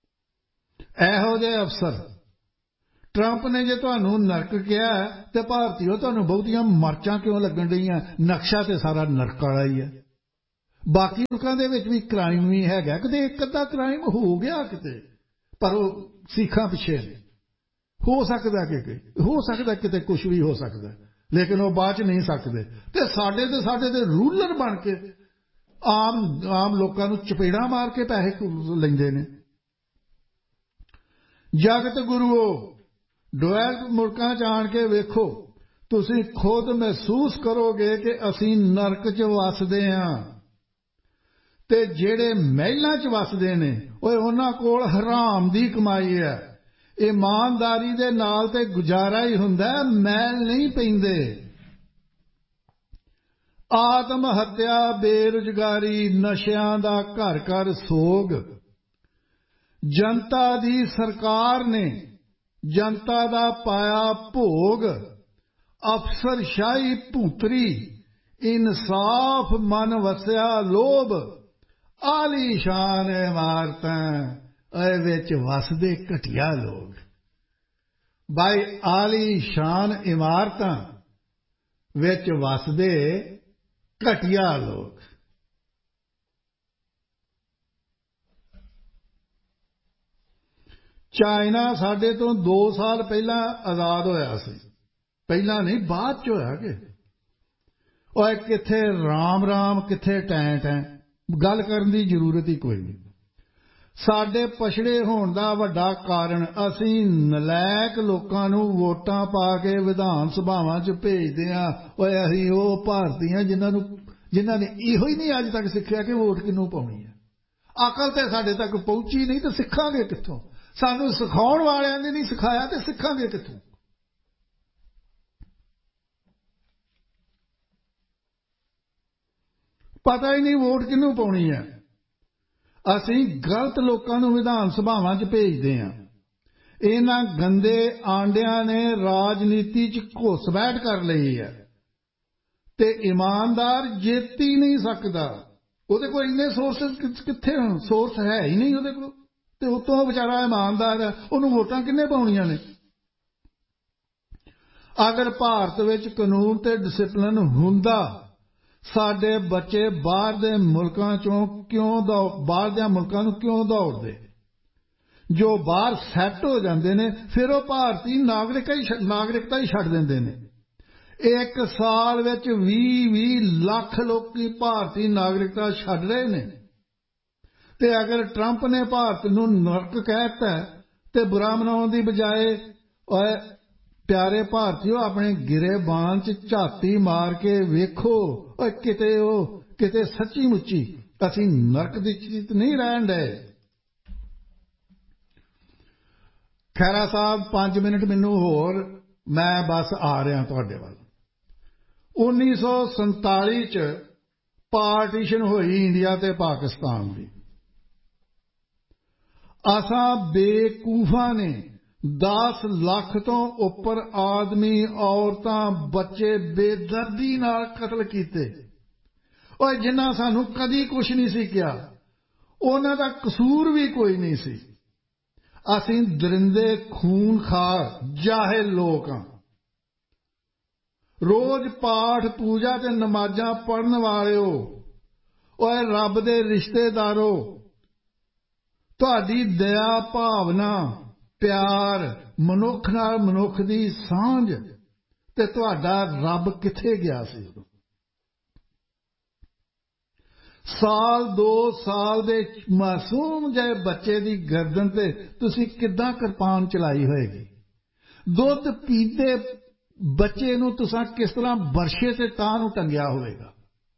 S1: ਇਹੋ ਜਿਹੇ ਅਫਸਰ ਟਰੰਪ ਨੇ ਜੇ ਤੁਹਾਨੂੰ ਨਰਕ ਕਿਹਾ ਤੇ ਭਾਰਤੀਓ ਤੁਹਾਨੂੰ ਬਹੁਤੀਆਂ ਮਰਚਾਂ ਕਿਉਂ ਲੱਗਣ ਰਹੀਆਂ? ਨਕਸ਼ਾ ਤੇ ਸਾਰਾ ਨਰਕ ਵਾਲਾ ਹੀ ਹੈ। ਬਾਕੀ ਮੁਲਕਾਂ ਦੇ ਵਿੱਚ ਵੀ ਕ੍ਰਾਈਮ ਵੀ ਹੈਗਾ, ਕਿਤੇ ਇੱਕ ਅੱਧਾ ਕ੍ਰਾਈਮ ਹੋ ਗਿਆ ਕਿਤੇ, ਪਰ ਉਹ ਸਿੱਖਾਂ ਪਿੱਛੇ ਨੇ। ਹੋ ਸਕਦਾ ਕਿਤੇ ਕੁਝ ਵੀ ਹੋ ਸਕਦਾ, ਲੇਕਿਨ ਉਹ ਬਾਅਦ ਚ ਨਹੀਂ ਸਕਦੇ। ਤੇ ਸਾਡੇ ਤੇ ਰੂਲਰ ਬਣ ਕੇ ਆਮ ਲੋਕਾਂ ਨੂੰ ਚਪੇੜਾਂ ਮਾਰ ਕੇ ਪੈਸੇ ਲੈਂਦੇ ਨੇ। ਜਗਤ ਗੁਰੂਓ, ਡਿਵੈਲਪ ਮੁਲਕਾਂ ਚ ਆਣ ਕੇ ਵੇਖੋ, ਤੁਸੀਂ ਖੁਦ ਮਹਿਸੂਸ ਕਰੋਗੇ ਕਿ ਅਸੀਂ ਨਰਕ ਚ ਵਸਦੇ ਹਾਂ। ਤੇ ਜਿਹੜੇ ਮਹਿਲਾਂ ਚ ਵਸਦੇ ਨੇ, ਓਏ ਉਹਨਾਂ ਕੋਲ ਹਰਾਮ ਦੀ ਕਮਾਈ ਹੈ। ਇਮਾਨਦਾਰੀ ਦੇ ਨਾਲ ਤੇ ਗੁਜ਼ਾਰਾ ਹੀ ਹੁੰਦਾ, ਮੈਲ ਨਹੀਂ ਪੈਂਦੇ। ਆਤਮ ਹੱਤਿਆ, ਬੇਰੁਜ਼ਗਾਰੀ, ਨਸ਼ਿਆਂ ਦਾ ਘਰ ਘਰ ਸੋਗ, ਜਨਤਾ ਦੀ ਸਰਕਾਰ ਨੇ ਜਨਤਾ ਦਾ ਪਾਇਆ ਭੋਗ, ਅਫਸਰਸ਼ਾਹੀ ਭੂਤਰੀ, ਇਨਸਾਫ ਮਨ ਵਸਿਆ ਲੋਭ, ਆਲੀਸ਼ਾਨ ਇਮਾਰਤਾਂ ਵਿੱਚ ਵਸਦੇ ਘਟੀਆ ਲੋਕ। ਬਾਈ ਆਲੀਸ਼ਾਨ ਇਮਾਰਤਾਂ ਵਿੱਚ ਵਸਦੇ ਘਟੀਆ ਲੋਕ। ਚਾਈਨਾ ਸਾਡੇ ਤੋਂ 2 ਸਾਲ ਪਹਿਲਾਂ ਆਜ਼ਾਦ ਹੋਇਆ ਸੀ। ਪਹਿਲਾਂ ਨਹੀਂ, ਬਾਅਦ ਚ ਹੋਇਆ ਕਿ ਓਏ ਕਿੱਥੇ ਰਾਮ ਰਾਮ, ਕਿੱਥੇ ਟੈਂ ਟੈਂ। ਗੱਲ ਕਰਨ ਦੀ ਜ਼ਰੂਰਤ ਹੀ ਕੋਈ ਨਹੀਂ। ਸਾਡੇ ਪਛੜੇ ਹੋਣ ਦਾ ਵੱਡਾ ਕਾਰਨ ਅਸੀਂ ਨਲਾਇਕ ਲੋਕਾਂ ਨੂੰ ਵੋਟਾਂ ਪਾ ਕੇ ਵਿਧਾਨ ਸਭਾਵਾਂ 'ਚ ਭੇਜਦੇ ਹਾਂ। ਓਏ ਅਸੀਂ ਉਹ ਭਾਰਤੀ ਹਾਂ ਜਿਨ੍ਹਾਂ ਨੇ ਇਹੋ ਹੀ ਨਹੀਂ ਅੱਜ ਤੱਕ ਸਿੱਖਿਆ ਕਿ ਵੋਟ ਕਿਹਨੂੰ ਪਾਉਣੀ ਹੈ। ਅਕਲ ਤੇ ਸਾਡੇ ਤੱਕ ਪਹੁੰਚੀ ਨਹੀਂ, ਤਾਂ ਸਿੱਖਾਂਗੇ ਕਿੱਥੋਂ? ਸਾਨੂੰ ਸਿਖਾਉਣ ਵਾਲਿਆਂ ਨੇ ਨਹੀਂ ਸਿਖਾਇਆ, ਤੇ ਸਿੱਖਾਂਗੇ ਕਿੱਥੋਂ? ਪਤਾ ਹੀ ਨਹੀਂ ਵੋਟ ਕਿਹਨੂੰ ਪਾਉਣੀ ਹੈ। ਅਸੀਂ ਗਲਤ ਲੋਕਾਂ ਨੂੰ ਵਿਧਾਨ ਸਭਾਵਾਂ 'ਚ ਭੇਜਦੇ ਹਾਂ। ਇਹਨਾਂ ਗੰਦੇ ਆਂਡਿਆਂ ਨੇ ਰਾਜਨੀਤੀ 'ਚ ਘੁਸਪੈਠ ਕਰ ਲਈ ਹੈ ਤੇ ਇਮਾਨਦਾਰ ਜਿੱਤ ਹੀ ਨਹੀਂ ਸਕਦਾ। ਉਹਦੇ ਕੋਲ ਇੰਨੇ ਸੋਰਸ ਕਿੱਥੇ? ਸੋਰਸ ਹੈ ਹੀ ਨਹੀਂ ਉਹਦੇ ਕੋਲ, ਤੇ ਉਤੋਂ ਵਿਚਾਰਾ ਇਮਾਨਦਾਰ ਹੈ, ਉਹਨੂੰ ਵੋਟਾਂ ਕਿਹਨੇ ਪਾਉਣੀਆਂ ਨੇ? ਅਗਰ ਭਾਰਤ ਵਿੱਚ ਕਾਨੂੰਨ ਤੇ ਡਿਸਿਪਲਿਨ ਹੁੰਦਾ, ਸਾਡੇ ਬੱਚੇ ਬਾਹਰ ਦੇ ਮੁਲਕਾਂ ਨੂੰ ਕਿਉਂ ਦੌੜਦੇ? ਜੋ ਬਾਹਰ ਸੈੱਟ ਹੋ ਜਾਂਦੇ ਨੇ, ਫਿਰ ਉਹ ਭਾਰਤੀ ਨਾਗਰਿਕਤਾ ਹੀ ਛੱਡ ਦਿੰਦੇ ਨੇ। 1 ਸਾਲ ਵਿੱਚ 20 ਲੱਖ ਲੋਕੀ ਭਾਰਤੀ ਨਾਗਰਿਕਤਾ ਛੱਡ ਰਹੇ ਨੇ। ਤੇ ਅਗਰ ਟਰੰਪ ਨੇ ਭਾਰਤ ਨੂੰ ਨਰਕ ਕਹਿਤਾ ਤੇ ਬੁਰਾ ਮਨਾਉਣ ਦੀ ਬਜਾਏ, ਓਏ ਪਿਆਰੇ ਭਾਰਤੀਓ, ਆਪਣੇ ਗਿਰੇਬਾਨ 'ਚ ਝਾਤੀ ਮਾਰ ਕੇ ਵੇਖੋ, ਓਏ ਕਿਤੇ ਸੱਚੀ ਮੁੱਚੀ ਅਸੀਂ ਨਰਕ ਦੀ ਚੀਜ਼ ਨਹੀਂ ਰਹਿਣ ਡਏ। ਖਹਿਰਾ ਸਾਹਿਬ 5 ਮਿੰਟ ਮੈਨੂੰ ਹੋਰ, ਮੈਂ ਬਸ ਆ ਰਿਹਾ ਤੁਹਾਡੇ ਵੱਲ। 1947 'ਚ ਪਾਰਟੀਸ਼ਨ ਹੋਈ ਇੰਡੀਆ ਤੇ ਪਾਕਿਸਤਾਨ ਦੀ। ਅਸਾਂ ਬੇਕੂਫਾਂ ਨੇ 10 ਲੱਖ ਤੋਂ ਉੱਪਰ ਆਦਮੀ, ਔਰਤਾਂ, ਬੱਚੇ ਬੇਦਰਦੀ ਨਾਲ ਕਤਲ ਕੀਤੇ। ਓਏ ਜਿਨ੍ਹਾਂ ਸਾਨੂੰ ਕਦੀ ਕੁਛ ਨਹੀਂ ਸੀ ਕਿਹਾ, ਉਹਨਾਂ ਦਾ ਕਸੂਰ ਵੀ ਕੋਈ ਨਹੀਂ ਸੀ। ਅਸੀਂ ਦਰਿੰਦੇ, ਖੂਨਖਾਰ, ਜਾਹਿਲ ਲੋਕ ਹਾਂ। ਰੋਜ਼ ਪਾਠ ਪੂਜਾ ਤੇ ਨਮਾਜ਼ਾਂ ਪੜ੍ਹਨ ਵਾਲਿਓ, ਓਏ ਰੱਬ ਦੇ ਰਿਸ਼ਤੇਦਾਰੋ, ਤੁਹਾਡੀ ਦਇਆ ਭਾਵਨਾ, ਪਿਆਰ, ਮਨੁੱਖ ਨਾਲ ਮਨੁੱਖ ਦੀ ਸਾਂਝ, ਤੇ ਤੁਹਾਡਾ ਰੱਬ ਕਿੱਥੇ ਗਿਆ ਸੀ? ਸਾਲ 2 ਸਾਲ ਦੇ ਮਾਸੂਮ ਜਿਹੇ ਬੱਚੇ ਦੀ ਗਰਦਨ ਤੇ ਤੁਸੀਂ ਕਿੱਦਾਂ ਕਿਰਪਾਨ ਚਲਾਈ ਹੋਏਗੀ? ਦੁੱਧ ਪੀਂਦੇ ਬੱਚੇ ਨੂੰ ਤੁਸੀਂ ਕਿਸ ਤਰ੍ਹਾਂ ਬਰਸ਼ੇ ਤੇ ਤਾਂ ਨੂੰ ਟੰਗਿਆ ਹੋਵੇਗਾ?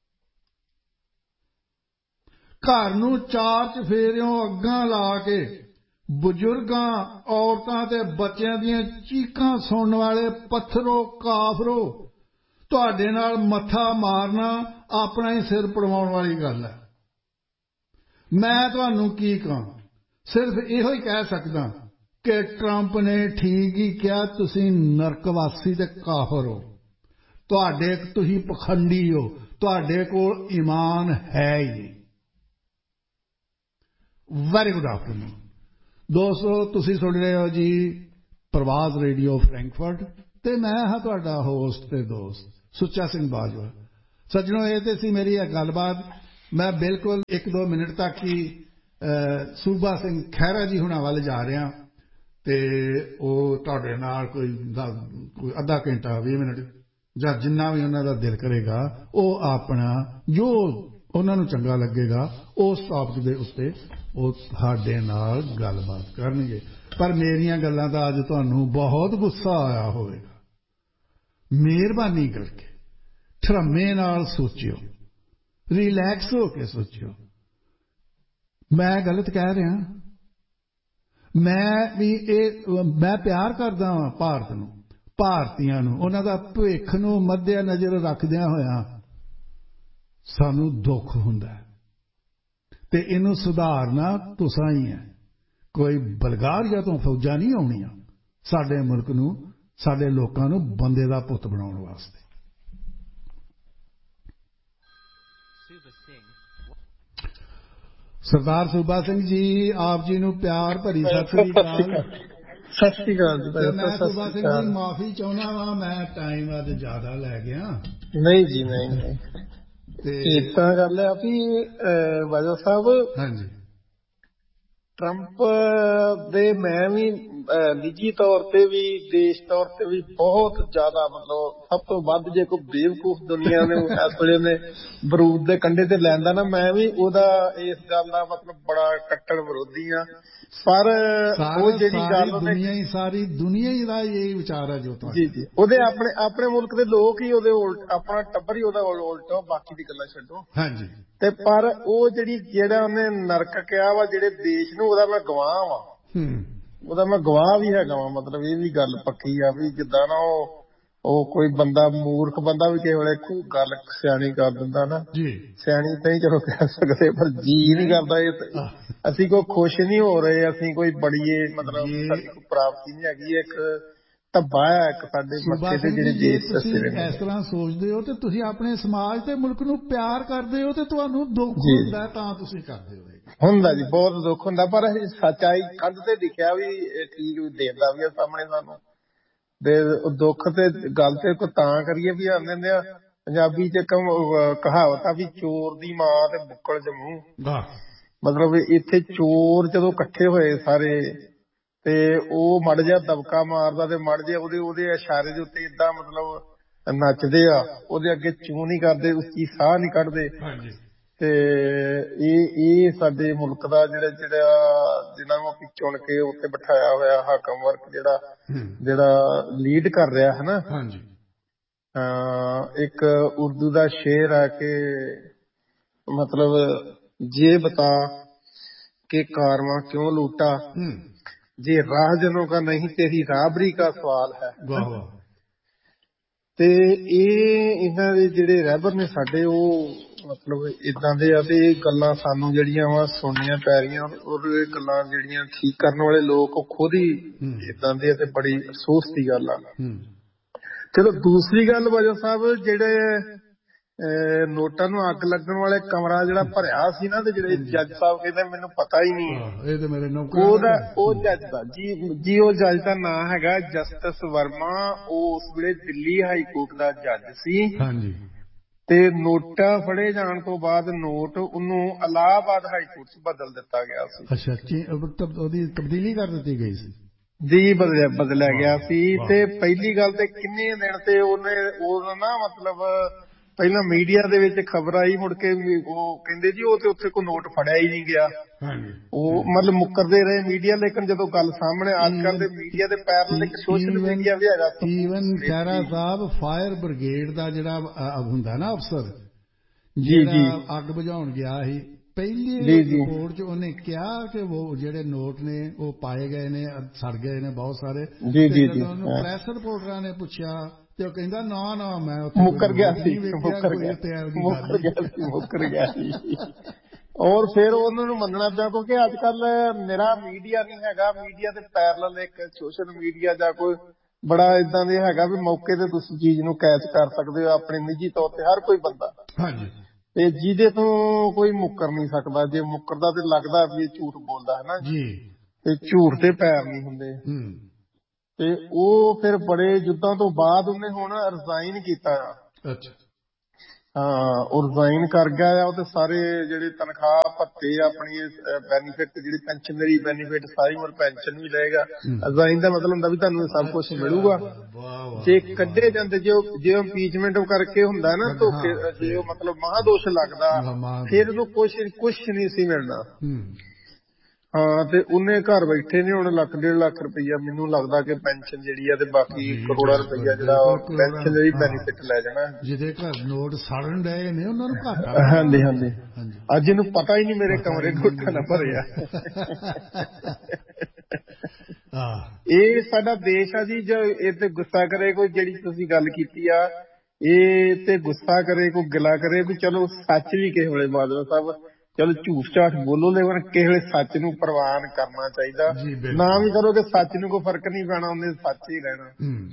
S1: ਘਰ ਨੂੰ 4 ਚੁਫੇਰਿਓਂ ਅੱਗਾਂ ਲਾ ਕੇ ਬਜ਼ੁਰਗਾਂ, ਔਰਤਾਂ ਤੇ ਬੱਚਿਆਂ ਦੀਆਂ ਚੀਕਾਂ ਸੁਣਨ ਵਾਲੇ ਪੱਥਰੋ ਕਾਫਰੋ, ਤੁਹਾਡੇ ਨਾਲ ਮੱਥਾ ਮਾਰਨਾ ਆਪਣਾ ਹੀ ਸਿਰ ਪੜਵਾਉਣ ਵਾਲੀ ਗੱਲ ਹੈ। ਮੈਂ ਤੁਹਾਨੂੰ ਕੀ ਕਹਾਂ? ਸਿਰਫ ਇਹੋ ਹੀ ਕਹਿ ਸਕਦਾ ਕਿ ਟਰੰਪ ਨੇ ਠੀਕ ਹੀ ਕਿਹਾ, ਤੁਸੀਂ ਨਰਕਵਾਸੀ ਤੇ ਕਾਫਰ ਹੋ। ਤੁਸੀਂ ਪਖੰਡੀ ਹੋ, ਤੁਹਾਡੇ ਕੋਲ ਈਮਾਨ ਹੈ ਹੀ ਨਹੀਂ। Very good afternoon. ਦੋਸਤੋ ਤੁਸੀਂ ਸੁਣ ਰਹੇ ਹੋ ਜੀ ਪ੍ਰਵਾਜ਼ ਰੇਡੀਓ ਫਰੈਂਕਫਰਟ ਤੇ ਮੈਂ ਹਾਂ ਤੁਹਾਡਾ ਹੋਸਟ ਤੇ ਦੋਸਤ ਸੁੱਚਾ ਸਿੰਘ ਬਾਜਵਾ। ਸੱਜਣੋ, ਇਹ ਤੇ ਸੀ ਮੇਰੀ ਇਹ ਗੱਲਬਾਤ। ਮੈਂ ਬਿਲਕੁਲ 1-2 ਮਿੰਟ ਤੱਕ ਹੀ ਸੂਬਾ ਸਿੰਘ ਖਹਿਰਾ ਜੀ ਹੁਣਾਂ ਵੱਲ ਜਾ ਰਿਹਾ ਤੇ ਉਹ ਤੁਹਾਡੇ ਨਾਲ ਕੋਈ ਅੱਧਾ ਘੰਟਾ 20 ਮਿੰਟ ਜਾਂ ਜਿੰਨਾ ਵੀ ਉਹਨਾਂ ਦਾ ਦਿਲ ਕਰੇਗਾ ਉਹ ਆਪਣਾ ਜੋ ਉਹਨਾਂ ਨੂੰ ਚੰਗਾ ਲੱਗੇਗਾ ਉਸ ਟੌਪਿਕ ਦੇ ਉੱਤੇ ਉਹ ਸਾਡੇ ਨਾਲ ਗੱਲਬਾਤ ਕਰਨਗੇ। ਪਰ ਮੇਰੀਆਂ ਗੱਲਾਂ ਦਾ ਅੱਜ ਤੁਹਾਨੂੰ ਬਹੁਤ ਗੁੱਸਾ ਆਇਆ ਹੋਵੇਗਾ। ਮਿਹਰਬਾਨੀ ਕਰਕੇ ਠਰਮੇ ਨਾਲ ਸੋਚਿਓ, ਰਿਲੈਕਸ ਹੋ ਕੇ ਸੋਚਿਓ। ਮੈਂ ਗਲਤ ਕਹਿ ਰਿਹਾ? ਮੈਂ ਪਿਆਰ ਕਰਦਾ ਹਾਂ ਭਾਰਤ ਨੂੰ, ਭਾਰਤੀਆਂ ਨੂੰ, ਉਹਨਾਂ ਦਾ ਭਵਿੱਖ ਨੂੰ ਮੱਦੇ ਨਜ਼ਰ ਰੱਖਦਿਆਂ ਹੋਇਆਂ ਸਾਨੂੰ ਦੁੱਖ ਹੁੰਦਾ ਤੇ ਇਹਨੂੰ ਸੁਧਾਰਨਾ ਤੁਸਾਂ ਹੀ ਹੈ। ਕੋਈ ਬਲਗਾਰੀਆ ਤੋਂ ਫੌਜਾਂ ਨਹੀਂ ਆਉਣੀਆਂ ਸਾਡੇ ਮੁਲਕ ਨੂੰ, ਸਾਡੇ ਲੋਕਾਂ ਨੂੰ ਬੰਦੇ ਦਾ ਪੁੱਤ ਬਣਾਉਣ ਵਾਸਤੇ। ਸਰਦਾਰ ਸੂਬਾ ਸਿੰਘ ਜੀ, ਆਪ ਜੀ ਨੂੰ ਪਿਆਰ ਭਰੀ ਸਤਿ ਸ੍ਰੀ ਅਕਾਲ।
S2: ਸਤਿ ਸ੍ਰੀ ਅਕਾਲ ਜੀ।
S1: ਮੈਂ ਸੂਬਾ ਸਿੰਘ ਜੀ ਮਾਫੀ ਚਾਹੁੰਦਾ ਵਾਂ, ਮੈਂ ਟਾਈਮ ਅੱਜ ਜ਼ਿਆਦਾ ਲੈ ਗਿਆ।
S2: ਨਹੀਂ ਜੀ, ਨਹੀਂ ਇਸ ਤਰ੍ਹਾਂ ਗੱਲ ਹੈ ਵੀ ਬਾਜਵਾ ਸਾਹਿਬ,
S1: ਹਾਂਜੀ,
S2: ਟਰੰਪ ਦੇ ਮੈਂ ਵੀ ਨਿੱਜੀ ਤੌਰ ਤੇ ਵੀ ਦੇਸ਼ ਤੌਰ ਤੇ ਵੀ ਬਹੁਤ ਜ਼ਿਆਦਾ ਮਤਲਬ ਸਭ ਤੋਂ ਵੱਧ ਜੇ ਕੋਈ ਬੇਵਕੂਫ ਦੁਨੀਆ ਨੂੰ ਇਸ ਵੇਲੇ ਨੇ ਬਰੂਦ ਦੇ ਕੰਢੇ ਤੇ ਲੈਂਦਾ ਨਾ, ਮੈਂ ਵੀ ਉਹਦਾ ਇਸ ਗੱਲ ਦਾ ਮਤਲਬ ਬੜਾ ਕੱਟੜ ਵਿਰੋਧੀ ਆ। ਪਰ ਉਹ ਜਿਹੜੀ ਗੱਲ
S1: ਸਾਰੀ ਦੁਨੀਆ ਹੀ ਦਾ ਇਹ ਵਿਚਾਰ ਹੈ ਜੋ
S2: ਜੀ ਜੀ ਉਹਦੇ ਆਪਣੇ ਮੁਲਕ ਦੇ ਲੋਕ ਹੀ ਉਹਦੇ ਉਲਟ, ਆਪਣਾ ਟੱਬਰ ਹੀ ਉਹਦਾ ਉਲਟ, ਬਾਕੀ ਦੀ ਗੱਲਾਂ ਛੱਡੋ।
S1: ਹਾਂਜੀ।
S2: ਤੇ ਪਰ ਉਹ ਜਿਹੜਾ ਉਹਨੇ ਨਰਕ ਕਿਹਾ ਵਾ ਜਿਹੜੇ ਦੇਸ਼ ਨੂੰ, ਉਹਦਾ ਮੈਂ ਗਵਾਹ ਵਾਂ, ਉਹਦਾ ਮੈਂ ਗਵਾਹ ਵੀ ਹੈਗਾ ਵਾਂ। ਮਤਲਬ ਇਹ ਵੀ ਗੱਲ ਪੱਕੀ ਆ ਵੀ ਜਿੱਦਾਂ ਨਾ ਉਹ ਕੋਈ ਬੰਦਾ ਮੂਰਖ ਬੰਦਾ ਵੀ ਕਿਸੇ ਵੇਲੇ ਕੋਈ ਗੱਲ ਸਿਆਣੀ ਕਰ ਦਿੰਦਾ ਨਾ, ਸਿਆਣੀ ਤਾਂ ਹੀ ਚਲੋ ਕਹਿ ਸਕਦੇ, ਪਰ ਜੀ ਨਹੀਂ ਕਰਦਾ। ਇਹ ਅਸੀਂ ਕੋਈ ਖੁਸ਼ ਨਹੀਂ ਹੋ ਰਹੇ, ਅਸੀਂ ਕੋਈ ਬੜੀਏ ਮਤਲਬ ਸਾਡੀ ਕੋਈ ਪ੍ਰਾਪਤੀ ਨਹੀਂ ਹੈਗੀ। ਇੱਕ ਧੱਬਾ ਹੈ ਇੱਕ ਸਾਡੇ ਮੱਥੇ ਤੇ ਜਿਹੜੇ ਦੇਸ਼
S1: ਤੁਸੀਂ ਇਸ ਤਰ੍ਹਾਂ ਸੋਚਦੇ ਹੋ ਤੇ ਤੁਸੀਂ ਆਪਣੇ ਸਮਾਜ ਤੇ ਮੁਲਕ ਨੂੰ ਪਿਆਰ ਕਰਦੇ ਹੋ ਤੇ ਤੁਹਾਨੂੰ ਦੁੱਖ ਹੁੰਦਾ ਤਾਂ ਤੁਸੀਂ ਕਰਦੇ ਹੋ।
S2: ਹੁੰਦਾ ਜੀ, ਬਹੁਤ ਦੁੱਖ ਹੁੰਦਾ, ਪਰ ਸੱਚਾਈ ਕੰਧ ਤੇ ਦਿਖਿਆ ਵੀ ਠੀਕ ਦੇਖਦਾ ਵੀ ਆ ਸਾਹਮਣੇ ਸਾਨੂੰ। ਤੇ ਦੁੱਖ ਤੇ ਗੱਲ ਤੇ ਤਾਂ ਕਰੀਏ ਵੀ ਆਂਦੇ ਆ ਪੰਜਾਬੀ ਚ ਕਹਾਵਤ ਆ ਵੀ ਚੋਰ ਦੀ ਮਾਂ ਤੇ ਬੁੱਕਲ ਚ ਮੂੰਹ। ਮਤਲਬ ਇੱਥੇ ਚੋਰ ਜਦੋਂ ਇਕੱਠੇ ਹੋਏ ਸਾਰੇ ਤੇ ਉਹ ਮੜ ਜਿਹਾ ਦਬਕਾ ਮਾਰਦਾ ਤੇ ਮੜ ਜਿਹਾ ਉਹਦੇ ਇਸ਼ਾਰੇ ਦੇ ਉੱਤੇ ਏਦਾਂ ਮਤਲਬ ਨੱਚਦੇ ਆ, ਉਹਦੇ ਅੱਗੇ ਚੂੰ ਨਹੀਂ ਕਰਦੇ, ਉੱਚੀ ਸਾਹ ਨਹੀਂ ਕੱਢਦੇ। ਤੇ ਇਹ ਸਾਡੇ ਮੁਲਕ ਦਾ ਜਿਹਨਾਂ ਨੂੰ ਅਸੀਂ ਚੁਣ ਕੇ ਉੱਥੇ ਬਿਠਾਇਆ ਹੋਇਆ ਹਾਕਮ ਵਰਗ ਜਿਹੜਾ ਲੀਡ ਕਰ ਰਿਹਾ ਹੈ ਨਾ। ਇੱਕ ਉਰਦੂ ਦਾ ਸ਼ੇਰ ਹੈ ਕਿ ਮਤਲਬ ਜੇ ਬਤਾ ਕਿ कारवां क्यों लूटा, जे राहजनों का नहीं तेरी राबरी का सवाल है। ਤੇ ਇਹਨਾਂ ਦੇ ਜਿਹੜੇ ਰਹਿਬਰ ਨੇ ਸਾਡੇ, ਉਹ ਮਤਲਬ ਇਦਾਂ ਦੇ ਆ ਤੇ ਇਹ ਗੱਲਾਂ ਸਾਨੂੰ ਜਿਹੜੀਆਂ ਵਾ ਸੁਣਨੀਆਂ ਪੈ ਰਹੀਆਂ। ਔਰ ਇਹ ਗੱਲਾਂ ਜਿਹੜੀਆਂ ਠੀਕ ਕਰਨ ਵਾਲੇ ਲੋਕ ਉਹ ਖੁਦ ਹੀ ਇਦਾਂ ਦੇ ਆ ਤੇ ਬੜੀ ਅਫਸੋਸ ਦੀ ਗੱਲ ਆ। ਚਲੋ ਦੂਸਰੀ ਗੱਲ ਬਾਜਵਾ ਸਾਹਿਬ, ਜਿਹੜੇ ਨੋਟਾਂ ਨੂੰ ਅੱਗ ਲੱਗਣ ਵਾਲੇ ਕਮਰਾ ਜਿਹੜਾ ਭਰਿਆ ਸੀ ਨਾ, ਤੇ ਜਿਹੜੇ ਜੱਜ ਸਾਹਿਬ ਕਹਿੰਦੇ ਮੈਨੂੰ ਪਤਾ ਹੀ ਨਹੀਂ ਉਹ ਜੱਜ ਦਾ ਜੀ ਉਹ ਜੱਜ ਦਾ ਨਾਂ ਹੈਗਾ ਜਸਟਿਸ ਵਰਮਾ। ਉਹ ਉਸ ਵੇਲੇ ਦਿੱਲੀ ਹਾਈ ਕੋਰਟ ਦਾ ਜੱਜ ਸੀ ਤੇ ਨੋਟਾਂ ਫੜੇ ਜਾਣ ਤੋਂ ਬਾਅਦ ਨੋਟ ਉਹਨੂੰ ਇਲਾਹਾਬਾਦ ਹਾਈ ਕੋਰਟ 'ਚ ਬਦਲ ਦਿੱਤਾ ਗਿਆ ਸੀ।
S1: ਅੱਛਾ, ਉਹਦੀ ਤਬਦੀਲੀ ਕਰ ਦਿੱਤੀ ਗਈ ਸੀ
S2: ਜੀ, ਬਦਲਿਆ ਗਿਆ ਸੀ। ਤੇ ਪਹਿਲੀ ਗੱਲ ਤੇ ਕਿੰਨੇ ਦਿਨ ਤੇ ਉਹਨੇ ਨਾ ਮਤਲਬ ਪਹਿਲਾਂ ਮੀਡੀਆ ਦੇ ਵਿੱਚ ਖਬਰ ਆਈ, ਮੁੜ ਕੇ ਉਹ ਕਹਿੰਦੇ ਜੀ ਉਹ ਤੇ ਉੱਥੇ ਕੋਈ ਨੋਟ ਫੜਿਆ ਹੀ ਨਹੀਂ ਗਿਆ। ਉਹ ਮਤਲਬ ਮੁੱਕਰਦੇ ਰਹੇ ਮੀਡੀਆ, ਲੇਕਿਨ ਜਦੋਂ ਗੱਲ ਸਾਹਮਣੇ ਅੱਜ ਕੱਲ੍ਹ ਦੇ ਮੀਡੀਆ ਦੇ ਪੈਰਲ ਇੱਕ ਸੋਸ਼ਲ ਮੀਡੀਆ ਵੀ ਹੈਗਾ।
S1: ਈਵਨ ਖਹਿਰਾ ਸਾਹਿਬ ਫਾਇਰ ਬ੍ਰਿਗੇਡ ਦਾ ਜਿਹੜਾ ਹੁੰਦਾ ਨਾ ਅਫਸਰ, ਜਿਹੜਾ ਅੱਗ ਬੁਝਾਉਣ ਗਿਆ ਸੀ, ਪਹਿਲੀ ਰਿਪੋਰਟ 'ਚ ਉਹਨੇ ਕਿਹਾ ਕਿ ਉਹ ਜਿਹੜੇ ਨੋਟ ਨੇ ਉਹ ਪਾਏ ਗਏ ਨੇ, ਸੜ ਗਏ ਨੇ ਬਹੁਤ ਸਾਰੇ। ਜਦੋਂ ਉਹਨੂੰ ਪ੍ਰੈਸ ਰਿਪੋਰਟਰਾਂ ਨੇ ਪੁੱਛਿਆ ਤੇ ਉਹ ਕਹਿੰਦਾ ਨਾ ਮੈਂ
S2: ਮੁੱਕਰ ਗਿਆ ਸੀ। ਔਰ ਫਿਰ ਉਹਨਾਂ ਨੂੰ ਮੰਨਣਾ ਪਿਆ ਕਿਉਂਕਿ ਅੱਜ ਕੱਲ ਨਿਰਾ ਮੀਡੀਆ ਨਹੀਂ ਹੈਗਾ, ਮੀਡੀਆ ਦੇ ਪੈਰਲਲ ਇੱਕ ਸੋਸ਼ਲ ਮੀਡੀਆ ਜਾਂ ਕੋਈ ਬੜਾ ਏਦਾਂ ਦੇ ਹੈਗਾ ਵੀ ਮੌਕੇ ਤੇ ਤੁਸੀਂ ਚੀਜ਼ ਨੂੰ ਕੈਚ ਕਰ ਸਕਦੇ ਹੋ ਆਪਣੇ ਨਿੱਜੀ ਤੌਰ ਤੇ ਹਰ ਕੋਈ ਬੰਦਾ। ਤੇ ਜਿਹਦੇ ਤੋਂ ਕੋਈ ਮੁੱਕਰ ਨਹੀਂ ਸਕਦਾ, ਜੇ ਮੁੱਕਰਦਾ ਤੇ ਲੱਗਦਾ ਵੀ ਇਹ ਝੂਠ ਬੋਲਦਾ ਹੈ ਨਾ ਜੀ। ਤੇ ਝੂਠ ਦੇ ਪੈਰ ਨਹੀਂ ਹੁੰਦੇ। ਤੇ ਉਹ ਫਿਰ ਬੜੇ ਯੁੱਧਾਂ ਤੋਂ ਬਾਅਦ ਉਹਨੇ ਹੁਣ ਰਿਜ਼ਾਈਨ ਕੀਤਾ ਆ।
S1: ਅੱਛਾ।
S2: ਹਾਂ, ਉਹ ਰਿਜ਼ਾਈਨ ਕਰ ਗਿਆ ਆ। ਉਹ ਤੇ ਸਾਰੇ ਜਿਹੜੇ ਤਨਖਾਹ ਭੱਤੇ ਆਪਣੀ ਬੈਨੀਫਿਟ ਜਿਹੜੀ ਪੈਨਸ਼ਨਰੀ ਬੈਨੀਫਿਟ ਸਾਰੀ ਉਮਰ ਪੈਨਸ਼ਨ ਵੀ ਲਏਗਾ। ਰਿਜ਼ਾਈਨ ਦਾ ਮਤਲਬ ਹੁੰਦਾ ਵੀ ਤੁਹਾਨੂੰ ਸਭ ਕੁਛ ਮਿਲੂਗਾ। ਜੇ ਕੱਢੇ ਜਾਂਦੇ ਜੇ ਇੰਪੀਚਮੈਂਟ ਕਰਕੇ ਹੁੰਦਾ ਨਾ ਧੋਖੇ, ਜੇ ਉਹ ਮਤਲਬ ਮਹਾਦੋਸ਼ ਲੱਗਦਾ ਫਿਰ ਉਹਨੂੰ ਕੁਛ ਨਹੀਂ ਸੀ ਮਿਲਣਾ। ਹਾਂ, ਤੇ ਉਹਨੇ ਘਰ ਬੈਠੇ ਨੇ ਹੁਣ ਲੱਖ 1.5 ਲੱਖ ਰੁਪਈਆ ਮੈਨੂੰ ਲੱਗਦਾ ਕਿ ਪੈਨਸ਼ਨ ਜਿਹੜੀ ਆ ਤੇ ਬਾਕੀ ਕਰੋੜਾਂ ਰੁਪਈਆ ਜਿਹੜਾ ਪੈਨਸ਼ਨਰੀ ਬੈਨੀਫਿਟ ਲੈ ਜਾਣਾ।
S1: ਜਿਹਦੇ ਘਰ ਨੋਟ ਸੜਨ ਡਏ ਨੇ ਉਹਨਾਂ ਨੂੰ ਘਾਟਾ।
S2: ਹਾਂਜੀ ਹਾਂਜੀ, ਅੱਜ ਇਹਨੂੰ ਪਤਾ ਹੀ ਨਹੀਂ ਮੇਰੇ ਕਮਰੇ ਨੋਟਾਂ ਨਾਲ ਭਰੇ ਆ। ਇਹ ਸਾਡਾ ਦੇਸ਼ ਆ ਜੀ। ਜੋ ਇਹ ਤੇ ਗੁੱਸਾ ਕਰੇ ਕੋਈ, ਜਿਹੜੀ ਤੁਸੀਂ ਗੱਲ ਕੀਤੀ ਆ, ਇਹ ਤੇ ਗੁੱਸਾ ਕਰੇ ਕੋਈ ਗਿਲਾ ਕਰੇ ਵੀ ਚਲੋ ਸੱਚ ਵੀ ਕਿਸੇ ਵੇਲੇ ਬਾਦਲ ਸਾਹਿਬ ਚਲੋ ਝੂਠ ਝਾਠ ਬੋਲੋ, ਲੇਕਿਨ ਕਿਸੇ ਵੇਲੇ ਸੱਚ ਨੂੰ ਪ੍ਰਵਾਨ ਕਰਨਾ ਚਾਹੀਦਾ। ਨਾ ਵੀ ਕਰੋਗੇ ਸੱਚ ਨੂੰ ਕੋਈ ਫਰਕ ਨਹੀਂ ਪੈਣਾ, ਉਹਨੇ ਸੱਚ ਹੀ ਰਹਿਣਾ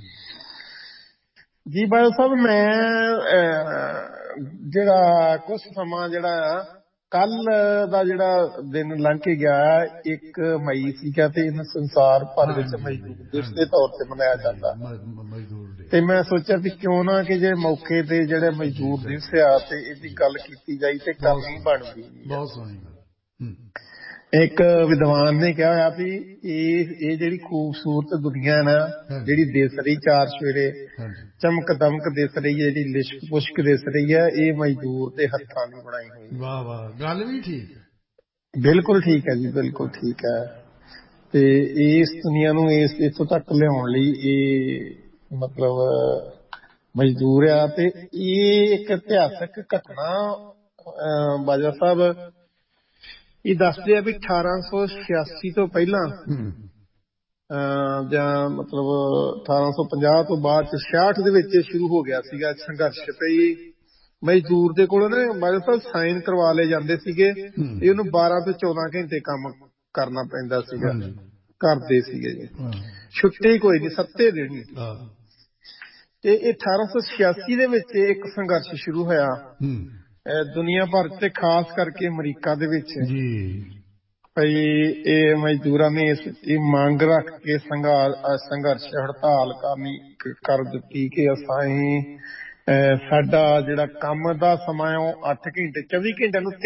S2: ਜੀ। ਬਾਦਲ ਸਾਹਿਬ ਮੈਂ ਜਿਹੜਾ ਕੁਛ ਸਮਾਂ ਜਿਹੜਾ ਕੱਲ ਦਾ ਜਿਹੜਾ ਦਿਨ ਲੰਘ ਕੇ ਗਿਆ 1 ਮਈ ਸੀਗਾ ਤੇ ਇਹਨੂੰ ਸੰਸਾਰ ਭਰ ਵਿੱਚ ਮਜ਼ਦੂਰ ਦਿਵਸ ਦੇ ਤੌਰ ਤੇ ਮਨਾਇਆ ਜਾਂਦਾ। ਤੇ ਮੈਂ ਸੋਚਿਆ ਵੀ ਕਿਉਂ ਨਾ ਕਿ ਜੇ ਮੌਕੇ ਤੇ ਜਿਹੜੇ ਮਜ਼ਦੂਰ ਦਿਵਸ ਆ ਤੇ ਇਹਦੀ ਗੱਲ ਕੀਤੀ ਜਾਈ ਤੇ ਕਰਨੀ ਬਣਦੀ।
S1: ਬਹੁਤ ਸੋਹਣੀ ਗੱਲ।
S2: ਇੱਕ ਵਿਦਵਾਨ ਨੇ ਕਿਹਾ ਹੋਇਆ ਵੀ ਇਹ ਜਿਹੜੀ ਖੂਬਸੂਰਤ ਦੁਨੀਆ ਹੈ ਨਾ, ਜਿਹੜੀ ਦਿਸ ਰਹੀ ਚਾਰ ਸਵੇਰੇ ਚਮਕ ਦਮਕ ਦਿਸ ਰਹੀ ਹੈ, ਜਿਹੜੀ ਲਿਸ਼ਕ ਪੁਸ਼ਕ ਦਿਸ ਰਹੀ ਹੈ, ਇਹ ਮਜ਼ਦੂਰ ਦੇ ਹੱਥਾਂ ਦੀ ਬਣਾਈ ਹੋਈ।
S1: ਵਾਹ ਵਾਹ, ਗੱਲ ਵੀ ਠੀਕ ਹੈ।
S2: ਬਿਲਕੁਲ ਠੀਕ ਹੈ ਜੀ, ਬਿਲਕੁਲ ਠੀਕ ਹੈ। ਤੇ ਇਸ ਦੁਨੀਆ ਨੂੰ ਇੱਥੋਂ ਤੱਕ ਲਿਆਉਣ ਲਈ ਇਹ ਮਤਲਬ ਮਜ਼ਦੂਰ ਆ। ਤੇ ਇਹ ਇੱਕ ਇਤਿਹਾਸਕ ਘਟਨਾ ਬਾਜਵਾ ਸਾਹਿਬ ਇਹ ਦੱਸਦੇ ਆ ਵੀ 1886 ਤੋਂ ਪਹਿਲਾਂ ਜਾਂ ਮਤਲਬ 1850 ਤੋਂ ਬਾਅਦ 66 ਦੇ ਵਿੱਚ ਸ਼ੁਰੂ ਹੋ ਗਿਆ ਸੀਗਾ ਸੰਘਰਸ਼। ਤੇ ਮਜ਼ਦੂਰ ਦੇ ਕੋਲੋਂ ਨਾ ਬਾਜਵਾ ਸਾਹਿਬ ਸਾਈਨ ਕਰਵਾ ਲਏ ਜਾਂਦੇ ਸੀਗੇ। ਇਹ ਉਹਨੂੰ 12 ਤੋਂ 14 ਘੰਟੇ ਕੰਮ ਕਰਨਾ ਪੈਂਦਾ ਸੀਗਾ, ਕਰਦੇ ਸੀਗੇ ਜੀ, ਛੁੱਟੀ ਕੋਈ ਨਹੀਂ, 7 ਦਿਨ। ਤੇ ਇਹ 1886 ਦੇ ਵਿੱਚ ਇੱਕ ਸੰਘਰਸ਼ ਸ਼ੁਰੂ ਹੋਇਆ ਦੁਨੀਆ ਭਰ ਤੇ ਖਾਸ ਕਰਕੇ ਅਮਰੀਕਾ ਦੇ ਵਿੱਚ। ਭਈ ਇਹ ਮਜ਼ਦੂਰਾਂ ਨੇ ਇਹ ਮੰਗ ਰੱਖ ਕੇ ਸੰਘਰਸ਼ ਹੜਤਾਲ ਕਰ ਦਿੱਤੀ ਕਿ ਅਸੀਂ ਸਾਡਾ ਜਿਹੜਾ ਕੰਮ ਦਾ ਸਮਾਂ ਉਹ 8 ਘੰਟੇ 24 ਘੰਟੇ ਨੂੰ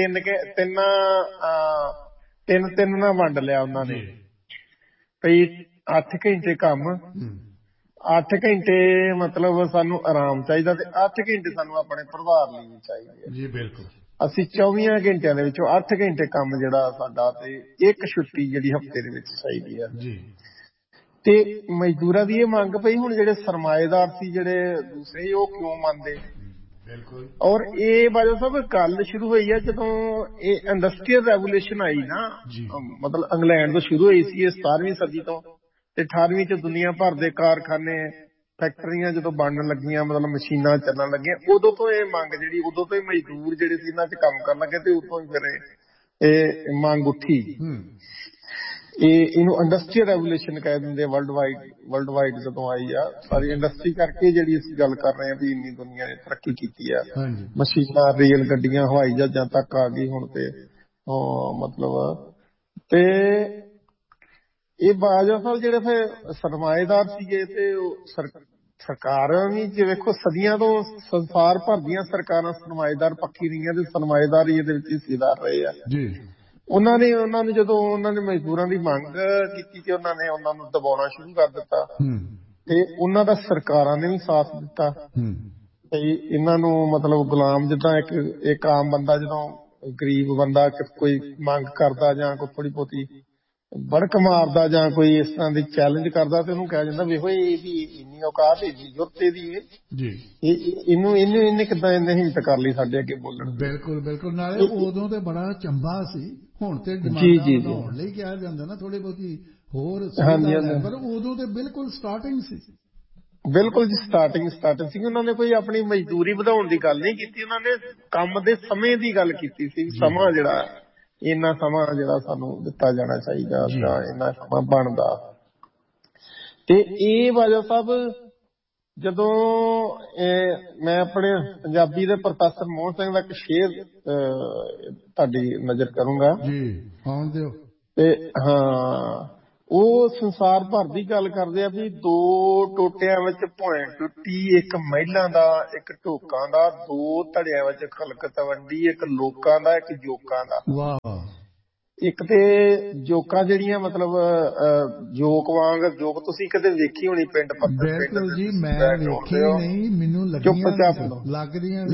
S2: ਤਿੰਨ ਨਾਲ ਵੰਡ ਲਿਆ ਉਹਨਾਂ ਨੇ। ਭਈ 8 ਘੰਟੇ ਕੰਮ, 8 ਘੰਟੇ ਮਤਲਬ ਸਾਨੂੰ ਆਰਾਮ ਚਾਹੀਦਾ ਤੇ 8 ਘੰਟੇ ਸਾਨੂੰ ਆਪਣੇ ਪਰਿਵਾਰ ਲਈ ਵੀ ਚਾਹੀਦੇ
S1: ਜੀ। ਬਿਲਕੁਲ।
S2: ਅਸੀਂ 24 ਘੰਟਿਆਂ ਦੇ ਵਿੱਚੋਂ 8 ਘੰਟੇ ਕੰਮ ਜਿਹੜਾ ਸਾਡਾ ਤੇ 1 ਛੁੱਟੀ ਜਿਹੜੀ ਹਫ਼ਤੇ ਦੇ ਵਿੱਚ ਚਾਹੀਦੀ ਆ ਜੀ। ਤੇ ਮਜ਼ਦੂਰਾਂ ਦੀ ਇਹ ਮੰਗ ਪਈ। ਹੁਣ ਜਿਹੜੇ ਸਰਮਾਏਦਾਰ ਸੀ ਜਿਹੜੇ ਦੂਸਰੇ, ਉਹ ਕਿਉਂ ਮੰਨਦੇ?
S1: ਬਿਲਕੁਲ।
S2: ਔਰ ਇਹ ਬਾਜਵਾ ਸਾਹਿਬ ਗੱਲ ਸ਼ੁਰੂ ਹੋਈ ਆ ਜਦੋਂ ਇਹ ਇੰਡਸਟਰੀਅਲ ਰੈਵੋਲੂਸ਼ਨ ਆਈ ਨਾ, ਮਤਲਬ ਇੰਗਲੈਂਡ ਤੋਂ ਸ਼ੁਰੂ ਹੋਈ ਸੀ ਇਹ 17ਵੀਂ ਸਦੀ ਤੋਂ, ਤੇ 18ਵੀਂ ਚ ਦੁਨੀਆ ਭਰ ਦੇ ਕਾਰਖਾਨੇ ਫੈਕਟਰੀਆਂ ਜਦੋਂ ਬਣਨ ਲੱਗੀਆਂ, ਮਤਲਬ ਮਸ਼ੀਨਾਂ ਚੱਲਣ ਲੱਗੀਆਂ, ਉਦੋਂ ਤੋਂ ਇਹ ਮੰਗ ਜਿਹੜੀ, ਉਦੋਂ ਤੋਂ ਹੀ ਮਜ਼ਦੂਰ ਜਿਹੜੇ ਸੀ ਇਹਨਾਂ 'ਚ ਕੰਮ ਕਰਨ ਲੱਗੇ ਤੇ ਉਦੋਂ ਹੀ ਫਿਰ ਇਹ ਮੰਗ ਉੱਠੀ। ਇਹਨੂੰ ਇੰਡਸਟਰੀਅਲ ਰੈਵੋਲੂਸ਼ਨ ਕਹਿ ਦਿੰਦੇ। ਵਰਲਡ ਵਾਈਡ ਜਦੋਂ ਆਈ ਆ ਸਾਰੀ ਇੰਡਸਟਰੀ ਕਰਕੇ ਜਿਹੜੀ ਅਸੀਂ ਗੱਲ ਕਰ ਰਹੇ ਹਾਂ ਵੀ ਇੰਨੀ ਦੁਨੀਆ ਨੇ ਤਰੱਕੀ ਕੀਤੀ ਆ, ਮਸ਼ੀਨਾਂ, ਰੇਲ ਗੱਡੀਆਂ, ਹਵਾਈ ਜਹਾਜ਼ਾਂ ਤੱਕ ਆ ਗਈ ਹੁਣ ਤੇ ਮਤਲਬ। ਤੇ ਇਹ ਬਾਜਵਾ ਸਾਹਿਬ ਜਿਹੜੇ ਫਿਰ ਸਰਮਾਏਦਾਰ ਸੀਗੇ ਤੇ ਸਰਕਾਰਾਂ ਵੀ ਜੇ ਵੇਖੋ ਸਦੀਆਂ ਤੋਂ ਸੰਸਾਰ ਭਰ ਦੀਆਂ ਸਰਕਾਰਾਂ ਸਰਮਾਏਦਾਰ ਪੱਖੀ ਰਹੀਆਂ ਤੇ ਸਰਮਾਏਦਾਰ ਹੀ ਇਹਦੇ ਵਿੱਚ ਹਿੱਸੇਦਾਰ ਰਹੇ ਆ ਜੀ। ਉਹਨਾਂ ਨੇ ਜਦੋਂ ਉਹਨਾਂ ਨੇ ਮਜ਼ਦੂਰਾਂ ਦੀ ਮੰਗ ਕੀਤੀ ਤੇ ਉਹਨਾਂ ਨੇ ਉਹਨਾਂ ਨੂੰ ਦਬਾਉਣਾ ਸ਼ੁਰੂ ਕਰ ਦਿੱਤਾ ਤੇ ਉਹਨਾਂ ਦਾ ਸਰਕਾਰਾਂ ਨੇ ਵੀ ਸਾਥ ਦਿੱਤਾ। ਤੇ ਇਹਨਾਂ ਨੂੰ ਮਤਲਬ ਗੁਲਾਮ, ਜਿੱਦਾਂ ਇੱਕ ਆਮ ਬੰਦਾ ਜਦੋਂ ਗਰੀਬ ਬੰਦਾ ਕੋਈ ਮੰਗ ਕਰਦਾ ਜਾਂ ਕੋਈ ਥੋੜੀ ਬਹੁਤੀ ਬੜਕ ਮਾਰਦਾ ਜਾਂ ਕੋਈ ਇਸ ਤਰ੍ਹਾਂ ਦੀ ਚੈਲੰਜ ਕਰਦਾ ਤੇ ਉਹਨੂੰ ਕਿਹਾ ਜਾਂਦਾ ਵੇਖੋ ਇਹਦੀ ਇੰਨੀ ਔਕਾਤ, ਇੰਨੀ ਜ਼ਰੂਰਤ ਇਹਦੀ ਇਹਨੇ ਕਿੱਦਾਂ ਇਹਨੇ ਹਿੰਮਤ ਕਰ ਲਈ ਸਾਡੇ ਅੱਗੇ ਬੋਲਣ।
S1: ਬਿਲਕੁਲ ਬਿਲਕੁਲ। ਨਾਲੇ ਉਦੋਂ ਤੇ ਬੜਾ ਚੰਬਾ ਸੀ, ਹੁਣ ਤੇ ਡਿਮਾਂਡਾਂ ਵਧਾਉਣ ਲਈ ਕਿਹਾ ਜਾਂਦਾ ਨਾ ਥੋੜੀ ਬਹੁਤੀ ਹੋਰ, ਪਰ ਉਦੋਂ ਤੇ ਬਿਲਕੁਲ ਸਟਾਰਟਿੰਗ ਸੀ।
S2: ਬਿਲਕੁਲ ਜੀ, ਸਟਾਰਟਿੰਗ ਸੀ। ਉਹਨਾਂ ਨੇ ਕੋਈ ਆਪਣੀ ਮਜ਼ਦੂਰੀ ਵਧਾਉਣ ਦੀ ਗੱਲ ਨਹੀਂ ਕੀਤੀ, ਉਹਨਾਂ ਨੇ ਕੰਮ ਦੇ ਸਮੇਂ ਦੀ ਗੱਲ ਕੀਤੀ ਸੀ। ਸਮਾਂ ਜਿਹੜਾ ਇੰਨਾ ਸਮਾਂ ਜਿਹੜਾ ਸਾਨੂੰ ਦਿੱਤਾ ਜਾਣਾ ਚਾਹੀਦਾ ਜਾਂ ਇੰਨਾ ਸਮਾਂ ਬਣਦਾ। ਤੇ ਇਹ ਬਾਜਵਾ ਸਾਹਿਬ ਜਦੋਂ ਮੈਂ ਆਪਣੇ ਪੰਜਾਬੀ ਦੇ ਪ੍ਰੋਫੈਸਰ ਮੋਹਨ ਸਿੰਘ ਦਾ ਇੱਕ ਸ਼ੇਅਰ ਤੁਹਾਡੀ ਨਜ਼ਰ ਕਰੂੰਗਾ।
S1: ਜੀ, ਆਉਣ ਦਿਓ।
S2: ਤੇ ਹਾਂ, ਉਹ ਸੰਸਾਰ ਭਰ ਦੀ ਗੱਲ ਕਰਦੇ ਆ ਵੀ 2 ਟੋਟਿਆਂ ਵਿੱਚ ਭੋਇੰ ਟੁੱਟੀ, ਇੱਕ ਮਹਿਲਾਂ ਦਾ ਇੱਕ ਢੋਕਾਂ ਦਾ, 2 ਧੜਿਆਂ ਵਿੱਚ ਖਲਕ ਤਵੰਡੀ, ਇੱਕ ਲੋਕਾਂ ਦਾ ਇੱਕ ਜੋਕਾਂ ਦਾ।
S1: ਵਾਹ।
S2: ਇੱਕ ਤੇ ਜੋਕਾਂ ਜਿਹੜੀਆਂ ਮਤਲਬ ਜੋਕ ਵਾਂਗ ਜੋਕ ਤੁਸੀਂ ਕਦੇ ਵੇਖੀ ਹੋਣੀ ਪਿੰਡ ਪੱਤਰ ਪਿੰਡ
S1: ਬਿਲਕੁਲ ਜੀ, ਮੈਂ ਵੇਖੀ ਨਹੀਂ, ਮੈਨੂੰ
S2: ਚੁੱਪ-ਚਾਪ
S1: ਲੱਗਦੀਆਂ।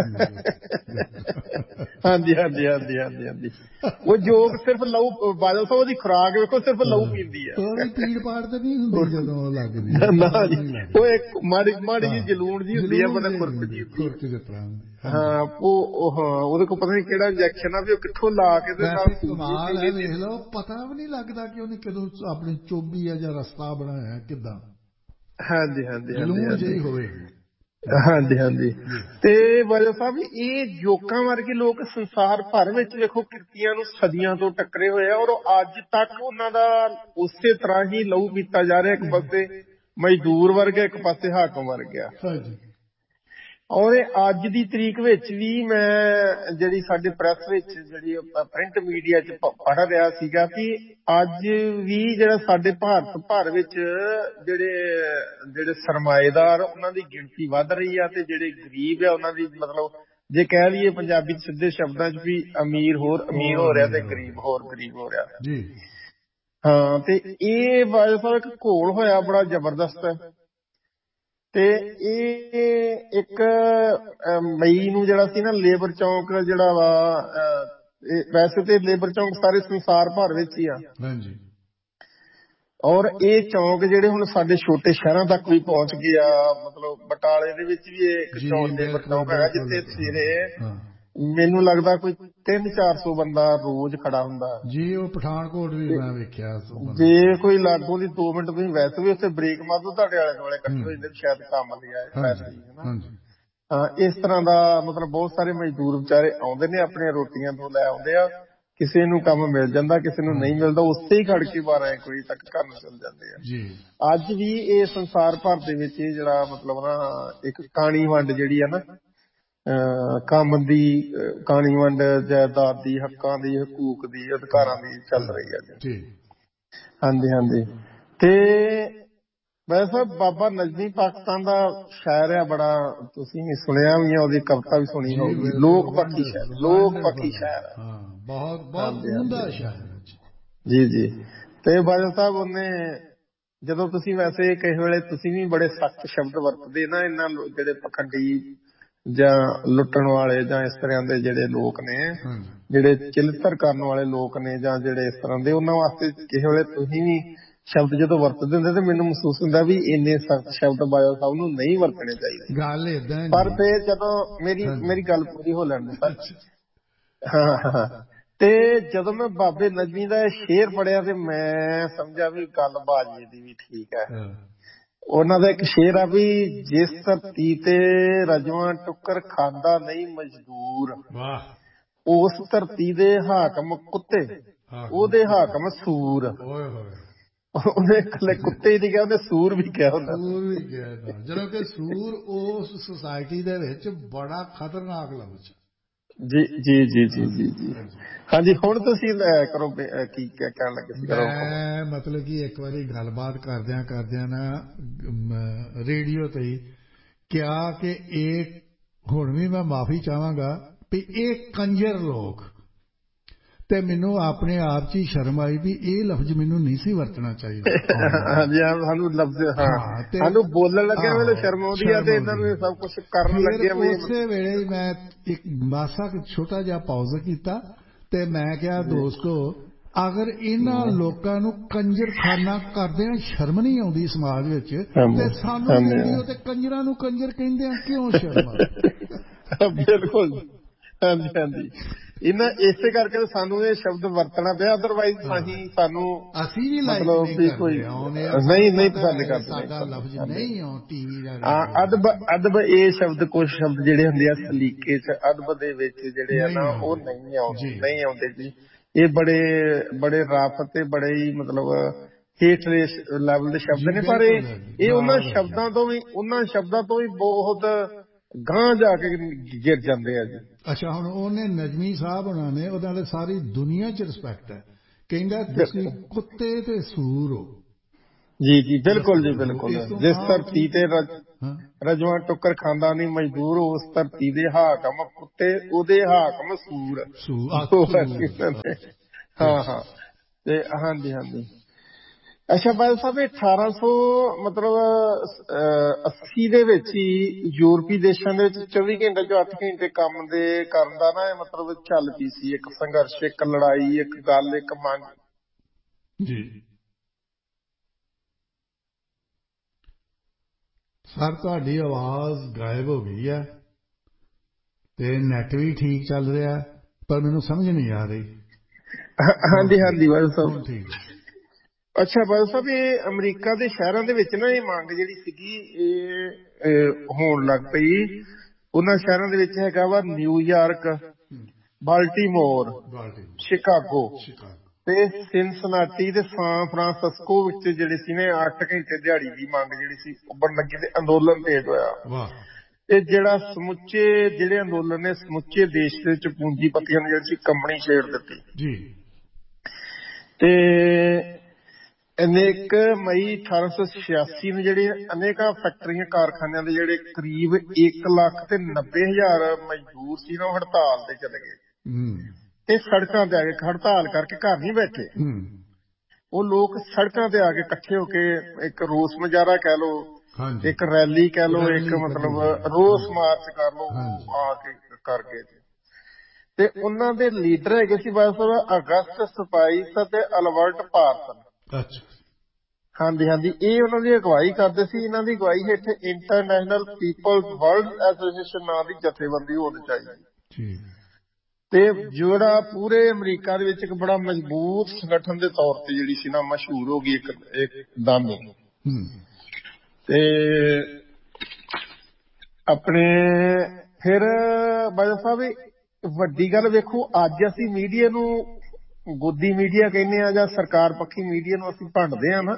S2: ਹਾਂਜੀ ਹਾਂਜੀ ਹਾਂਜੀ ਹਾਂਜੀ ਹਾਂਜੀ। ਉਹ ਜੋਕ ਸਿਰਫ ਲਹੂ, ਬਾਦਲ ਸਾਹਿਬ ਉਹਦੀ ਖੁਰਾਕ ਵੇਖੋ, ਸਿਰਫ ਲਹੂ ਪੀਂਦੀ ਆ।
S1: ਉਹਦੀ ਪੀੜ ਪਾੜ ਤੇ ਨਹੀਂ ਹੁੰਦੀ ਜਦੋਂ ਉਹ ਲੱਗਦੀ
S2: ਨਾ ਜੀ, ਉਹ ਇੱਕ ਮਾੜੀ ਮਾੜੀ ਜਿਹੀ ਜਲੂਣ ਜੀ ਹੁੰਦੀ ਆ, ਮਤਲਬ ਖੁਰਕ ਜੀ ਹੁੰਦੀ ਆ। ਹਾਂ ਉਹ ਉਹਦੇ ਕੋਲ ਪਤਾ ਨਹੀਂ ਕਿਹੜਾ ਇੰਜੈਕਸ਼ਨ ਆ ਵੀ ਉਹ ਕਿੱਥੋਂ ਲਾ ਕੇ ਤੇ ਨਾਲ
S1: ਕਮਾਲ ਹੈ। ਵੇਖ ਲਓ, ਪਤਾ ਵੀ ਨਹੀਂ ਲੱਗਦਾ ਕਿ ਉਹਨੇ ਕਦੋਂ ਆਪਣੀ ਚੋਬੀ ਆ ਜਾਂ ਰਸਤਾ ਬਣਾਇਆ ਕਿੱਦਾਂ।
S2: ਹਾਂਜੀ ਹਾਂਜੀ
S1: ਜਲੂਣ ਜਿਹੀ ਹੋਵੇ।
S2: ਹਾਂਜੀ ਹਾਂਜੀ। ਤੇ ਬਾਦਲ ਸਾਹਿਬ ਇਹ ਜੋਕਾਂ ਵਰਗੇ ਲੋਕ ਸੰਸਾਰ ਭਰ ਵਿੱਚ ਵੇਖੋ ਕਿਰਤੀਆਂ ਨੂੰ ਸਦੀਆਂ ਤੋਂ ਟੱਕਰੇ ਹੋਏ ਆ, ਔਰ ਅੱਜ ਤੱਕ ਉਹਨਾਂ ਦਾ ਉਸੇ ਤਰ੍ਹਾਂ ਹੀ ਲਹੂ ਪੀਤਾ ਜਾ ਰਿਹਾ। ਇੱਕ ਪਾਸੇ ਮਜ਼ਦੂਰ ਵਰਗ, ਇੱਕ ਪਾਸੇ ਹਾਕਮ ਵਰਗ ਆ। ਔਰ ਅੱਜ ਦੀ ਤਰੀਕ ਵਿੱਚ ਵੀ ਮੈਂ ਜਿਹੜੀ ਸਾਡੇ ਪ੍ਰੈਸ ਵਿੱਚ ਜਿਹੜੀ ਪ੍ਰਿੰਟ ਮੀਡੀਆ 'ਚ ਪੜ੍ਹ ਰਿਹਾ ਸੀਗਾ ਕਿ ਅੱਜ ਵੀ ਜਿਹੜਾ ਸਾਡੇ ਭਾਰਤ ਭਰ ਵਿੱਚ ਜਿਹੜੇ ਸਰਮਾਏਦਾਰ ਉਹਨਾਂ ਦੀ ਗਿਣਤੀ ਵੱਧ ਰਹੀ ਆ, ਤੇ ਜਿਹੜੇ ਗਰੀਬ ਆ ਉਹਨਾਂ ਦੀ ਮਤਲਬ ਜੇ ਕਹਿ ਲਈਏ ਪੰਜਾਬੀ 'ਚ ਸਿੱਧੇ ਸ਼ਬਦਾਂ 'ਚ ਵੀ ਅਮੀਰ ਹੋਰ ਅਮੀਰ ਹੋ ਰਿਹਾ ਤੇ ਗਰੀਬ ਹੋਰ ਗਰੀਬ ਹੋ ਰਿਹਾ ਜੀ। ਹਾਂ, ਤੇ ਇਹ ਬਾਦਲ ਸਾਹਿਬ ਇੱਕ ਘੋਲ ਹੋਇਆ ਬੜਾ ਜ਼ਬਰਦਸਤ ਹੈ। ਤੇ ਇਹ ਇੱਕ ਮਈ ਨੂੰ ਜਿਹੜਾ ਸੀ ਨਾ ਲੇਬਰ ਚੌਂਕ ਜਿਹੜਾ ਵਾ, ਵੈਸੇ ਤੇ ਲੇਬਰ ਚੌਂਕ ਸਾਰੇ ਸੰਸਾਰ ਭਰ ਵਿੱਚ ਹੀ ਆ, ਔਰ ਇਹ ਚੌਂਕ ਜਿਹੜੇ ਹੁਣ ਸਾਡੇ ਛੋਟੇ ਸ਼ਹਿਰਾਂ ਤੱਕ ਵੀ ਪਹੁੰਚ ਗਏ ਆ। ਮਤਲਬ ਬਟਾਲੇ ਦੇ ਵਿੱਚ ਵੀ ਇੱਕ ਚੌਂਕ ਲੇਬਰ ਚੌਂਕ ਹੈਗਾ ਜਿੱਥੇ ਸਵੇਰੇ ਮੈਨੂੰ ਲੱਗਦਾ ਕੋਈ 300-400 ਬੰਦਾ ਰੋਜ਼ ਖੜਾ ਹੁੰਦਾ ਜੀ। ਉਹ ਪਠਾਨਕੋਟ ਵੀ ਮੈਂ ਵੇਖਿਆ। ਜੇ ਕੋਈ ਲਾਗੋਂ ਦੀ 2 ਮਿੰਟ ਤੁਸੀਂ ਵੈਸੇ ਵੀ ਉੱਥੇ ਬ੍ਰੇਕ ਮਾਰ ਦੋ, ਤੁਹਾਡੇ ਆਲੇ ਦੁਆਲੇ ਇਕੱਠੇ ਹੋ ਜਾਂਦੇ, ਸ਼ਾਇਦ ਕੰਮ ਲਈ ਆਏ। ਹਾਂ, ਇਸ ਤਰ੍ਹਾਂ ਦਾ ਮਤਲਬ ਬਹੁਤ ਸਾਰੇ ਮਜ਼ਦੂਰ ਵਿਚਾਰੇ ਆਉਂਦੇ ਨੇ, ਆਪਣੀਆਂ ਰੋਟੀਆਂ ਤੋਂ ਲੈ ਆਉਂਦੇ ਆ। ਕਿਸੇ ਨੂੰ ਕੰਮ ਮਿਲ ਜਾਂਦਾ, ਕਿਸੇ ਨੂੰ ਨਹੀਂ ਮਿਲਦਾ, ਉੱਥੇ ਹੀ ਖੜ ਕੇ 12-1 ਵਜੇ ਤੱਕ ਘਰ ਨੂੰ ਚਲ ਜਾਂਦੇ ਆ। ਅੱਜ ਵੀ ਇਹ ਸੰਸਾਰ ਭਰ ਦੇ ਵਿੱਚ ਇਹ ਜਿਹੜਾ ਮਤਲਬ ਨਾ ਇੱਕ ਕਾਣੀ ਵੰਡ ਜਿਹੜੀ ਆ ਨਾ, ਕੰਮ ਦੀ ਕਾਣੀ ਵੰਡ, ਜਾਇਦਾਦ ਦੀ, ਹੱਕਾਂ ਦੀ, ਹਕੂਕ ਦੀ, ਅਧਿਕਾਰਾਂ ਦੀ ਚੱਲ ਰਹੀ ਹੈ ਜੀ। ਹਾਂਜੀ ਹਾਂਜੀ। ਤੇ ਵੈਸੇ ਬਾਬਾ ਨਜ਼ਮੀ ਪਾਕਿਸਤਾਨ ਦਾ ਸ਼ਾਇਰ ਆ ਬੜਾ, ਤੁਸੀਂ ਸੁਣਿਆ ਵੀ ਆ, ਉਹਦੀ ਕਵਿਤਾ ਵੀ ਸੁਣੀ ਹੋਊਗੀ। ਲੋਕ ਪੱਖੀ ਸ਼ਾਇਰ, ਲੋਕ ਪੱਖੀ ਸ਼ਾਇਰ ਬਹੁਤ ਉਮਦਾ ਸ਼ਾਇਰ ਜੀ ਜੀ। ਤੇ ਬਾਦਲ ਸਾਹਿਬ ਉਹਨੇ ਜਦੋਂ ਤੁਸੀਂ ਵੈਸੇ ਕਿਸੇ ਵੇਲੇ ਤੁਸੀਂ ਵੀ ਬੜੇ ਸਖਤ ਸ਼ਬਦ ਵਰਤਦੇ ਨਾ, ਇਹਨਾਂ ਜਿਹੜੇ ਪਖੰਡੀ ਜਾਂ ਲੁੱਟਣ ਵਾਲੇ ਜਾਂ ਇਸ ਤਰ੍ਹਾਂ ਦੇ ਜਿਹੜੇ ਲੋਕ ਨੇ, ਜਿਹੜੇ ਚਿਲਤਰ ਕਰਨ ਵਾਲੇ ਲੋਕ ਨੇ, ਜਾਂ ਜਿਹੜੇ ਇਸ ਤਰ੍ਹਾਂ ਦੇ, ਉਹਨਾਂ ਵਾਸਤੇ ਕਿਸੇ ਵੇਲੇ ਤੁਸੀਂ ਵੀ ਸ਼ਬਦ ਜਦੋਂ ਵਰਤਦੇ ਹੁੰਦੇ ਤੇ ਮੈਨੂੰ ਮਹਿਸੂਸ ਹੁੰਦਾ ਵੀ ਇੰਨੇ ਸਖਤ ਸ਼ਬਦ ਬਾਦਲ ਸਾਹਿਬ ਨੂੰ ਨਹੀਂ ਵਰਤਣੇ ਚਾਹੀਦੇ। ਗੱਲ ਏਦਾਂ ਪਰ ਫਿਰ ਜਦੋਂ ਮੇਰੀ ਗੱਲ ਪੂਰੀ ਹੋ ਲੈਣ ਦੇ ਸਰ। ਹਾਂ, ਤੇ ਜਦੋਂ ਮੈਂ ਬਾਬੇ ਨਜ਼ਮੀ ਦਾ ਸ਼ੇਰ ਪੜਿਆ ਤੇ ਮੈਂ ਸਮਝਿਆ ਵੀ ਗੱਲ ਬਾਜੀ ਦੀ ਵੀ ਠੀਕ ਹੈ। ਉਹਨਾਂ ਦਾ ਇੱਕ ਸ਼ੇਰ ਆ ਵੀ ਜਿਸ ਧਰਤੀ ਤੇ ਰਜਵਾਂ ਟੁੱਕਰ ਖਾਂਦਾ ਨਹੀਂ ਮਜ਼ਦੂਰ, ਉਸ ਧਰਤੀ ਦੇ ਹਾਕਮ ਕੁੱਤੇ, ਉਹਦੇ ਹਾਕਮ ਸੂਰ। ਉਹਨੇ ਇਕੱਲੇ ਕੁੱਤੇ ਹੀ ਨਹੀਂ ਕਿਹਾ, ਉਹਨੇ ਸੂਰ ਵੀ ਕਿਹਾ ਹੁੰਦਾ। ਸੂਰ ਵੀ ਕਿਹਾ, ਜਦੋਂ ਕਿ ਸੂਰ ਉਸ ਸੁਸਾਇਟੀ ਦੇ ਵਿੱਚ ਬੜਾ ਖਤਰਨਾਕ ਲਫ਼ਜ਼। ਜੀ ਜੀ ਜੀ ਜੀ ਜੀ ਜੀ। ਹਾਂਜੀ, ਹੁਣ ਤੁਸੀਂ ਕਰੋ ਕੀ ਕਹਿਣ ਲੱਗੇ ਸੀ। ਮੈਂ ਮਤਲਬ ਕਿ ਇੱਕ ਵਾਰੀ ਗੱਲਬਾਤ ਕਰਦਿਆਂ ਨਾ ਰੇਡੀਓ ਤੇ ਹੀ ਕਿਹਾ ਕਿ ਇਹ ਹੁਣ ਵੀ ਮੈਂ ਮਾਫੀ ਚਾਹਾਂਗਾ ਵੀ ਇਹ ਕੰਜਰ ਲੋਕ, ਤੇ ਮੈਨੂੰ ਆਪਣੇ ਆਪ 'ਚ ਹੀ ਸ਼ਰਮ ਆਈ ਵੀ ਇਹ ਲਫ਼ਜ਼ ਮੈਨੂੰ ਨਹੀਂ ਸੀ ਵਰਤਣਾ ਚਾਹੀਦਾ। ਹਾਂਜੀ, ਸਾਨੂੰ ਲਫ਼ਜ਼ ਸਾਨੂੰ ਬੋਲਣ ਲੱਗਿਆ ਵੇਲੇ ਸ਼ਰਮ ਆਉਂਦੀ ਆ, ਤੇ ਇਹਨਾਂ ਨੂੰ ਸਭ ਕੁਝ ਕਰਨ ਲੱਗਿਆ। ਉਸੇ ਵੇਲੇ ਮੈਂ ਇੱਕ ਮਾਸਾ ਛੋਟਾ ਜਿਹਾ ਪਾਉਜ਼ ਕੀਤਾ ਤੇ ਮੈਂ ਕਿਹਾ, ਦੋਸਤੋ, ਅਗਰ ਇਹਨਾਂ ਲੋਕਾਂ ਨੂੰ ਕੰਜਰਖਾਨਾ ਕਰਦਿਆਂ ਸ਼ਰਮ ਨਹੀਂ ਆਉਂਦੀ ਸਮਾਜ ਵਿੱਚ, ਤੇ ਸਾਨੂੰ ਰੇਡੀਓ ਤੇ ਕੰਜਰਾਂ ਨੂੰ ਕੰਜਰ ਕਹਿੰਦਿਆਂ ਕਿਉਂ ਸ਼ਰਮ ਆਉਂਦੀ। ਬਿਲਕੁਲ, ਹਾਂਜੀ ਹਾਂਜੀ। ਇਹਨਾਂ ਇਸੇ ਕਰਕੇ ਸਾਨੂੰ ਇਹ ਸ਼ਬਦ ਵਰਤਣਾ ਪਿਆ, ਅਦਰਵਾਈਜ਼ ਅਸੀਂ ਵੀ ਮਤਲਬ ਵੀ ਕੋਈ ਨਹੀਂ ਪਸੰਦ ਕਰਦੇ। ਸਾਡਾ ਲਫ਼ਜ਼ ਨਹੀਂ ਆ ਟੀਵੀ ਦਾ ਅਦਬ। ਇਹ ਸ਼ਬਦ, ਕੁਝ ਸ਼ਬਦ ਜਿਹੜੇ ਹੁੰਦੇ ਆ ਸਲੀਕੇ 'ਚ ਅਦਬ ਦੇ ਵਿੱਚ ਜਿਹੜੇ ਆ ਨਾ, ਉਹ ਨਹੀਂ ਆਉਂਦੇ ਜੀ। ਇਹ ਬੜੇ ਰਫ ਤੇ ਬੜੇ ਹੀ ਮਤਲਬ ਹੇਠਲੇ ਲੈਵਲ ਦੇ ਸ਼ਬਦ ਨੇ, ਪਰ ਇਹ ਉਹਨਾਂ ਸ਼ਬਦਾਂ ਤੋਂ ਵੀ ਬਹੁਤ ਗਾਂਹ ਜਾ ਕੇ ਗਿਰ ਜਾਂਦੇ ਆ ਜੀ। ਅੱਛਾ, ਹੁਣ ਉਹਨੇ ਨਜ਼ਮੀ ਸਾਹਿਬ ਹੋਣਾ ਨੇ, ਉਹਦੇ ਨਾਲ ਸਾਰੀ ਦੁਨੀਆ 'ਚ ਰਿਸਪੈਕਟ ਹੈ
S1: ਕਹਿੰਦਾ ਤੁਸੀਂ ਕੁੱਤੇ ਤੇ ਸੂਰ ਹੋ।
S2: ਜੀ ਜੀ ਬਿਲਕੁਲ ਜੀ ਬਿਲकुल। जिस धरती ते रजवा टुकर खांदा नहीं मजदूर उस धरती दे हाकम कुत्ते उहदे हाकम सूर। हाँ हाँ ते हाँ जी हाँ जी। अच्छा बादल साहब 1800 मतलब 80 ਦੇ ਵਿੱਚ ਹੀ ਯੂਰਪੀ ਦੇਸ਼ਾਂ ਦੇ ਵਿੱਚ 24 ਘੰਟੇ ਚੋਂ 8 ਘੰਟੇ ਕੰਮ ਦੇ ਕਰਨ ਦਾ ਨਾ ਮਤਲਬ ਚੱਲ ਪਈ ਸੀ ਇੱਕ ਸੰਘਰਸ਼, ਇੱਕ ਲੜਾਈ, ਇੱਕ ਗੱਲ, ਇੱਕ ਮੰਗ
S1: ਜੀ। ਸਰ ਤੁਹਾਡੀ ਆਵਾਜ਼ ਗਾਇਬ ਹੋ ਗਈ ਹੈ ਤੇ ਨੈਟ ਵੀ ਠੀਕ ਚੱਲ ਰਿਹਾ ਪਰ ਮੈਨੂੰ ਸਮਝ ਨਹੀਂ ਆ ਰਹੀ।
S2: ਹਾਂਜੀ ਹਾਂਜੀ ਬਾਦਲ ਸਾਹਿਬ
S1: ਠੀਕ।
S2: ਅੱਛਾ ਬਾਦਲ ਸਾਹਿਬ ਇਹ ਅਮਰੀਕਾ ਦੇ ਸ਼ਹਿਰਾਂ ਦੇ ਵਿੱਚ ਨਾ ਇਹ ਮੰਗ ਜਿਹੜੀ ਸੀਗੀ ਇਹ ਹੋਣ ਲੱਗ ਪਈ। ਉਹਨਾਂ ਸ਼ਹਿਰਾਂ ਦੇ ਵਿੱਚ ਹੈਗਾ ਵਾ ਨਿਊਯਾਰਕ, ਬਾਲਟੀਮੋਰ, ਸ਼ਿਕਾਗੋ ਤੇ ਸਿਨਸਨਾਟੀ ਤੇ ਸਾਨ ਫਰਾਂਸਿਸਕੋ ਵਿੱਚ ਜਿਹੜੇ ਸੀ ਨੇ 8 ਘੰਟੇ ਦਿਹਾੜੀ ਦੀ ਮੰਗ ਜਿਹੜੀ ਸੀ ਉੱਭਰਨ ਲੱਗੀ ਤੇ ਅੰਦੋਲਨ ਤੇਜ਼ ਹੋਇਆ। ਤੇ ਜਿਹੜਾ ਸਮੁੱਚੇ ਜਿਹੜੇ ਅੰਦੋਲਨ ਨੇ ਸਮੁੱਚੇ ਦੇਸ਼ ਦੇ ਵਿੱਚ ਪੂੰਜੀਪਤੀਆਂ ਨੇ ਜਿਹੜੀ ਸੀ ਕੰਬਣੀ ਛੇੜ ਦਿੱਤੀ ਜੀ। ਤੇ ਅਨੇਕ ਮਈ 1886 ਨੂੰ ਜਿਹੜੇ ਅਨੇਕਾਂ ਫੈਕਟਰੀਆਂ ਕਾਰਖਾਨਿਆਂ ਦੇ ਜਿਹੜੇ ਕਰੀਬ 1,90,000 ਮਜ਼ਦੂਰ ਸੀ ਨਾ ਉਹ ਹੜਤਾਲ ਤੇ ਚਲੇ ਗਏ ਤੇ ਸੜਕਾਂ ਤੇ ਆ ਕੇ ਹੜਤਾਲ ਕਰਕੇ ਘਰ ਨਹੀਂ ਬੈਠੇ। ਉਹ ਲੋਕ ਸੜਕਾਂ ਤੇ ਆ ਕੇ ਇਕੱਠੇ ਹੋ ਕੇ ਇੱਕ ਰੋਸ ਮੁਜ਼ਾਹਰਾ ਕਹਿ ਲੋ, ਇੱਕ ਰੈਲੀ ਕਹਿ ਲੋ, ਇੱਕ ਮਤਲਬ ਰੋਸ ਮਾਰਚ ਕਰ ਲੋ, ਆ ਕੇ ਕਰ ਗਏ ਤੇ ਉਹਨਾਂ ਦੇ ਲੀਡਰ ਹੈਗੇ ਸੀ ਬਸ ਅਗਸਤ ਸਪਾਈਸ ਅਤੇ ਅਲਬਰਟ ਪਾਰਸਨ। ਹਾਂਜੀ ਹਾਂਜੀ ਇਹ ਉਹਨਾਂ ਦੀ ਅਗਵਾਈ ਕਰਦੇ ਸੀ। ਇਹਨਾਂ ਦੀ ਅਗਵਾਈ ਹੇਠ ਇੰਟਰਨੈਸ਼ਨਲ ਪੀਪਲਜ਼ ਵਰਲਡ ਐਸੋਸੀਏਸ਼ਨ ਨਾਂ ਦੀ ਜਥੇਬੰਦੀ ਹੋਣੀ ਚਾਹੀਦੀ ਤੇ ਜਿਹੜਾ ਪੂਰੇ ਅਮਰੀਕਾ ਦੇ ਵਿੱਚ ਇੱਕ ਬੜਾ ਮਜ਼ਬੂਤ ਸੰਗਠਨ ਦੇ ਤੌਰ ਤੇ ਜਿਹੜੀ ਸੀ ਨਾ ਮਸ਼ਹੂਰ ਹੋ ਗਈ ਇੱਕ ਦਾਨੀ। ਤੇ ਆਪਣੇ ਫਿਰ ਬਾਦਲ ਸਾਹਿਬ ਵੱਡੀ ਗੱਲ ਵੇਖੋ ਅੱਜ ਅਸੀਂ ਮੀਡੀਆ ਨੂੰ ਗੋਦੀ ਮੀਡੀਆ ਕਹਿੰਦੇ ਆ ਜਾਂ ਸਰਕਾਰ ਪੱਖੀ ਮੀਡੀਆ ਨੂੰ ਅਸੀਂ ਭੰਡਦੇ ਆ ਨਾ।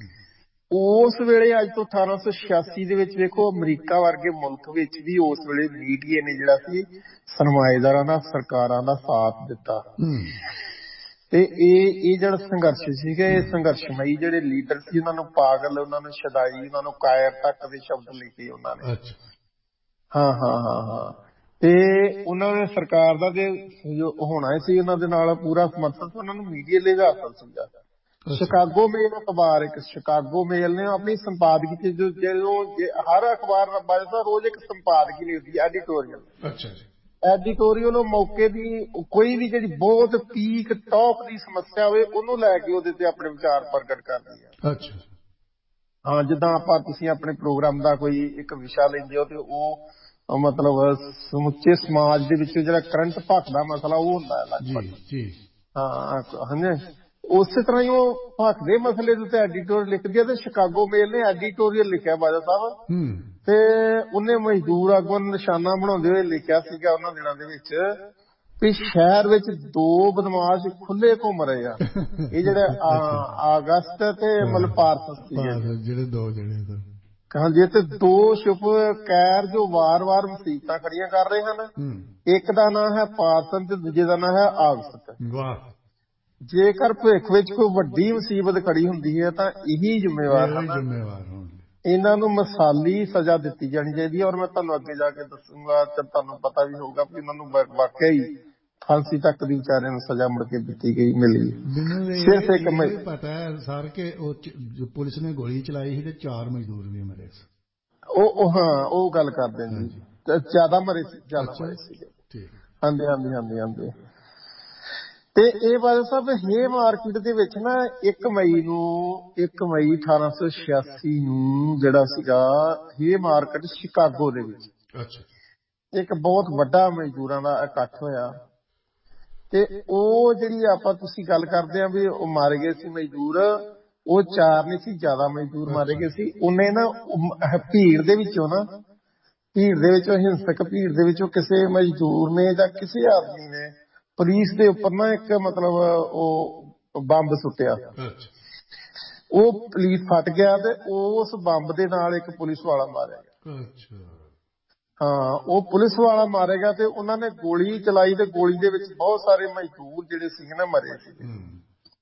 S2: ਉਸ ਵੇਲੇ ਅੱਜ ਤੋਂ 1886 ਦੇ ਵਿੱਚ ਵੇਖੋ ਅਮਰੀਕਾ ਵਰਗੇ ਮੁਲਕ ਵਿੱਚ ਵੀ ਉਸ ਵੇਲੇ ਮੀਡੀਆ ਨੇ ਜਿਹੜਾ ਸੀ ਸਰਮਾਏਦਾਰਾਂ ਦਾ ਸਰਕਾਰਾਂ ਦਾ ਸਾਥ ਦਿੱਤਾ। ਤੇ ਇਹ ਜਿਹੜਾ ਸੰਘਰਸ਼ ਸੀਗਾ ਇਹ ਸੰਘਰਸ਼ਮਈ ਜਿਹੜੇ ਲੀਡਰ ਸੀ ਉਹਨਾਂ ਨੂੰ ਪਾਗਲ, ਉਹਨਾਂ ਨੂੰ ਸ਼ਦਾਈ, ਉਹਨਾਂ ਨੂੰ ਕਾਇਰ ਤੱਕ ਦੇ ਸ਼ਬਦ ਲਿਖੇ ਉਹਨਾਂ ਨੇ। ਹਾਂ ਹਾਂ ਹਾਂ ਹਾਂ ਤੇ ਉਹਨਾਂ ਨੇ ਸਰਕਾਰ ਦਾ ਤੇ ਜੋ ਹੋਣਾ ਸੀ ਉਹਨਾਂ ਦੇ ਨਾਲ ਪੂਰਾ ਸਮਰਥਨ ਸੀ। ਉਹਨਾਂ ਨੂੰ ਮੀਡੀਆ ਲਈ ਹਾਸਲ ਸੀਗਾ। ਸ਼ਿਕਾਗੋ ਮੇਲ ਅਖਬਾਰ, ਇੱਕ ਸ਼ਿਕਾਗੋ ਮੇਲ ਨੇ ਆਪਣੀ ਸੰਪਾਦਕੀ ਜਦੋਂ ਹਰ ਅਖਬਾਰ ਦਾ ਰੋਜ਼ ਇੱਕ ਸੰਪਾਦਕੀ ਲਿਖਦੀ ਐਡੀਟੋਰੀਅਲ। ਐਡੀਟੋਰੀਅਲ ਉਹ ਮੌਕੇ ਦੀ ਕੋਈ ਵੀ ਜਿਹੜੀ ਬਹੁਤ ਪੀਕ ਟੌਪ ਦੀ ਸਮੱਸਿਆ ਹੋਵੇ ਉਹਨੂੰ ਲੈ ਕੇ ਉਹਦੇ ਤੇ ਆਪਣੇ ਵਿਚਾਰ ਪ੍ਰਗਟ ਕਰਦੀ ਹੈ। ਹਾਂ ਜਿੱਦਾਂ ਤੁਸੀਂ ਆਪਣੇ ਪ੍ਰੋਗਰਾਮ ਦਾ ਕੋਈ ਇੱਕ ਵਿਸ਼ਾ ਲੈਂਦੇ ਹੋ ਤੇ ਉਹ ਮਤਲਬ ਸਮੁੱਚੇ ਸਮਾਜ ਦੇ ਵਿੱਚ ਜਿਹੜਾ ਕਰੰਟ ਭਖਦਾ ਮਸਲਾ ਉਹ ਹੁੰਦਾ ਹੈ ਲਗਭਗ। ਹਾਂ ਹਾਂਜੀ ਉਸੇ ਤਰ੍ਹਾਂ ਹੀ ਉਹ ਭਖਦੇ ਮਸਲੇ ਦੇ ਉੱਤੇ ਐਡੀਟੋਰੀਅਲ ਲਿਖਦੀ ਹੈ। ਤੇ ਸ਼ਿਕਾਗੋ ਮੇਲ ਨੇ ਐਡੀਟੋਰੀਅਲ ਲਿਖਿਆ ਬਾਦਲ ਸਾਹਿਬ ਤੇ ਉਹਨੇ ਮਜ਼ਦੂਰ ਆਗੂਆਂ ਨੂੰ ਨਿਸ਼ਾਨਾ ਬਣਾਉਂਦੇ ਹੋਏ ਲਿਖਿਆ ਸੀਗਾ ਉਹਨਾਂ ਦਿਨਾਂ ਦੇ ਵਿੱਚ ਵੀ ਸ਼ਹਿਰ ਵਿੱਚ 2 ਬਦਮਾਸ਼ ਖੁੱਲੇ ਘੁੰਮ ਰਹੇ ਆ। ਇਹ ਜਿਹੜੇ ਅਗਸਤ ਤੇ ਮਤਲਬ ਪਾਰਸਸ ਜਿਹੜੇ 2 ਜਣੇ ਹਾਂਜੀ ਤੇ 2 ਛੁਪ ਕੈਰ ਜੋ ਵਾਰ-ਵਾਰ ਮੁਸੀਬਤਾਂ ਖੜੀਆਂ ਕਰ ਰਹੇ ਹਨ। ਇੱਕ ਦਾ ਨਾਂ ਹੈ ਪਾਰਸਨ ਤੇ ਦੂਜੇ ਦਾ ਨਾਂ ਹੈ ਆਗਸਤ। ਜੇਕਰ ਭਵਿੱਖ ਵਿੱਚ ਕੋਈ ਵੱਡੀ ਮੁਸੀਬਤ ਖੜੀ ਹੁੰਦੀ ਹੈ ਤਾਂ ਇਹੀ ਜ਼ਿੰਮੇਵਾਰ ਹਨ। ਇਹਨਾਂ ਨੂੰ ਮਿਸਾਲੀ ਸਜ਼ਾ ਦਿੱਤੀ ਜਾਣੀ ਚਾਹੀਦੀ ਹੈ। ਔਰ ਮੈਂ ਤੁਹਾਨੂੰ ਅੱਗੇ ਜਾ ਕੇ ਦੱਸੂਗਾ ਤੇ ਤੁਹਾਨੂੰ ਪਤਾ ਵੀ ਹੋਊਗਾ ਕਿ ਇਹਨਾਂ ਨੂੰ ਵਾਕਿਆ ਹੀ ਫਾਂਸੀ ਤੱਕ ਦੀ ਵਿਚਾਰਿਆਂ ਨੂੰ ਸਜ਼ਾ ਮੁੜ ਕੇ ਦਿੱਤੀ ਗਈ ਮਿਲੀ। ਸਿਰਫ ਇੱਕ
S1: ਪਤਾ ਹੈ ਸਰ ਕਿ ਪੁਲਿਸ ਨੇ ਗੋਲੀ ਚਲਾਈ ਸੀ ਤੇ 4 ਮਜ਼ਦੂਰ ਵੀ ਮਰੇ ਸੀ।
S2: ਉਹ ਹਾਂ ਉਹ ਗੱਲ ਕਰਦੇ ਜੀ ਜ਼ਿਆਦਾ ਮਰੇ ਸੀ ਸੀਗੇ। ਹਾਂਜੀ ਹਾਂਜੀ ਹਾਂਜੀ ਹਾਂਜੀ ਤੇ ਇਹ ਬਾਦਲ ਸਾਹਿਬ ਹੇ ਮਾਰਕੀਟ ਦੇ ਵਿੱਚ ਨਾ 1 ਮਈ 1886 ਨੂੰ ਜਿਹੜਾ ਸੀਗਾ ਹੇ ਮਾਰਕੀਟ ਸ਼ਿਕਾਗੋ ਦੇ ਵਿੱਚ ਇੱਕ ਬਹੁਤ ਵੱਡਾ ਮਜ਼ਦੂਰਾਂ ਦਾ ਇਕੱਠ ਹੋਇਆ। ਤੇ ਉਹ ਜਿਹੜੀ ਤੁਸੀਂ ਗੱਲ ਕਰਦੇ ਆ ਵੀ ਉਹ ਮਾਰੇ ਗਏ ਸੀ ਮਜ਼ਦੂਰ, ਉਹ 4 ਨਹੀਂ ਸੀ ਜ਼ਿਆਦਾ ਮਜ਼ਦੂਰ ਮਾਰੇ ਗਏ ਸੀ। ਉਹਨੇ ਨਾ ਭੀੜ ਦੇ ਵਿੱਚੋਂ ਹਿੰਸਕ ਭੀੜ ਦੇ ਵਿੱਚੋਂ ਕਿਸੇ ਮਜ਼ਦੂਰ ਨੇ ਜਾਂ ਕਿਸੇ ਆਦਮੀ ਨੇ ਪੁਲਿਸ ਦੇ ਉੱਪਰ ਨਾ ਇੱਕ ਮਤਲਬ ਉਹ ਬੰਬ ਸੁੱਟਿਆ। ਉਹ ਪੁਲਿਸ ਫਟ ਗਿਆ ਤੇ ਉਸ ਬੰਬ ਦੇ ਨਾਲ ਇੱਕ ਪੁਲਿਸ ਵਾਲਾ ਮਾਰਿਆ ਗਿਆ। ਹਾਂ ਉਹ ਪੁਲਿਸ ਵਾਲਾ ਮਾਰਿਆ ਗਿਆ ਤੇ ਉਹਨਾਂ ਨੇ ਗੋਲੀ ਚਲਾਈ ਤੇ ਗੋਲੀ ਦੇ ਵਿੱਚ ਬਹੁਤ ਸਾਰੇ ਮਜ਼ਦੂਰ ਜਿਹੜੇ ਸੀ ਨਾ ਮਰੇ ਸੀ।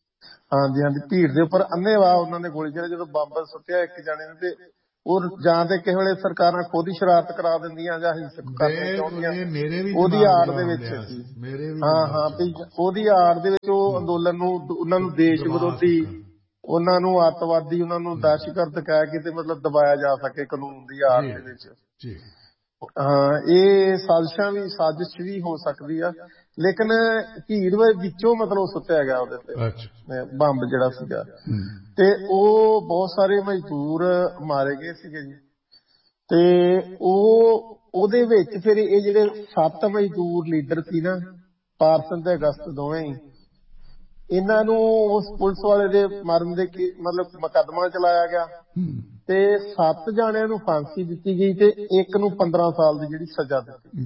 S2: ਹਾਂਜੀ ਹਾਂਜੀ, ਭੀੜ ਦੇ ਉੱਪਰ ਅੰਨ੍ਹੇਵਾਹ ਉਹਨਾਂ ਨੇ ਗੋਲੀ ਚਲਾਈ। ਜਦੋਂ ਬੰਬ ਸੁੱਟਿਆ ਇੱਕ ਜਾਣੇ ਨੇ ਤੇ ਉਹ ਜਾਂ ਤੇ ਕਿਸੇ ਵੇਲੇ ਸਰਕਾਰਾਂ ਖੁਦ ਹੀ ਸ਼ਰਾਰਤ ਕਰਾ ਦਿੰਦੀਆਂ ਜਾਂ ਹਿੰਸਕ ਕਰਨੀਆਂ ਚਾਹੁੰਦੀਆਂ,
S1: ਮੇਰੇ ਵੀ
S2: ਉਹਦੀ
S1: ਦਿਮਾਗ
S2: ਆੜ
S1: ਚ
S2: ਦੇ ਵਿੱਚ
S1: ਆਉਂਦਿਆ
S2: ਸੀ।
S1: ਸੀ, ਮੇਰੇ ਵੀ
S2: ਹਾਂ
S1: ਦਿਮਾਗ
S2: ਹਾਂ,
S1: ਚ
S2: ਵੀ ਉਹਦੀ ਆੜ ਦੇ ਵਿੱਚ ਉਹ ਅੰਦੋਲਨ ਨੂੰ ਉਹਨਾਂ ਨੂੰ ਦੇਸ਼
S1: ਦਬਾ
S2: ਵਿਰੋਧੀ,
S1: ਸਕਣ।
S2: ਉਹਨਾਂ ਨੂੰ ਅੱਤਵਾਦੀ, ਉਹਨਾਂ ਨੂੰ ਦਹਿਸ਼ਤਗਰਦ ਕਹਿ ਕੇ ਤੇ ਮਤਲਬ ਦਬਾਇਆ ਜਾ ਸਕੇ ਕਾਨੂੰਨ ਦੀ ਆੜ
S1: ਜੀ
S2: ਦੇ ਵਿੱਚ।
S1: ਜੀ।
S2: ਹਾਂ, ਇਹ ਸਾਜ਼ਿਸ਼ ਵੀ ਹੋ ਸਕਦੀ ਆ, ਲੇਕਿਨ ਭੀੜ ਵਿੱਚੋਂ ਮਤਲਬ ਸੁੱਟਿਆ ਗਿਆ ਉਹਦੇ ਤੇ ਬੰਬ ਜਿਹੜਾ ਸੀਗਾ, ਤੇ ਉਹ ਬਹੁਤ ਸਾਰੇ ਮਜ਼ਦੂਰ ਮਾਰੇ ਗਏ ਸੀਗੇ ਜੀ। ਤੇ ਉਹਦੇ ਵਿੱਚ ਫਿਰ ਇਹ ਜਿਹੜੇ 7 ਮਜ਼ਦੂਰ ਲੀਡਰ ਸੀ ਨਾ, ਪਾਰਸਨ ਤੇ ਅਗਸਤ ਦੋਵੇਂ ਹੀ, ਇਹਨਾਂ ਨੂੰ ਉਸ ਪੁਲਿਸ ਵਾਲੇ ਦੇ ਮਰਨ ਦੇ ਮਤਲਬ ਮੁਕੱਦਮਾ ਚਲਾਇਆ ਗਿਆ ਤੇ 7 ਜਾਣਿਆਂ ਨੂੰ ਫਾਂਸੀ ਦਿੱਤੀ ਗਈ ਤੇ ਇੱਕ ਨੂੰ 15 ਸਾਲ ਦੀ ਜਿਹੜੀ ਸਜ਼ਾ ਦਿੱਤੀ।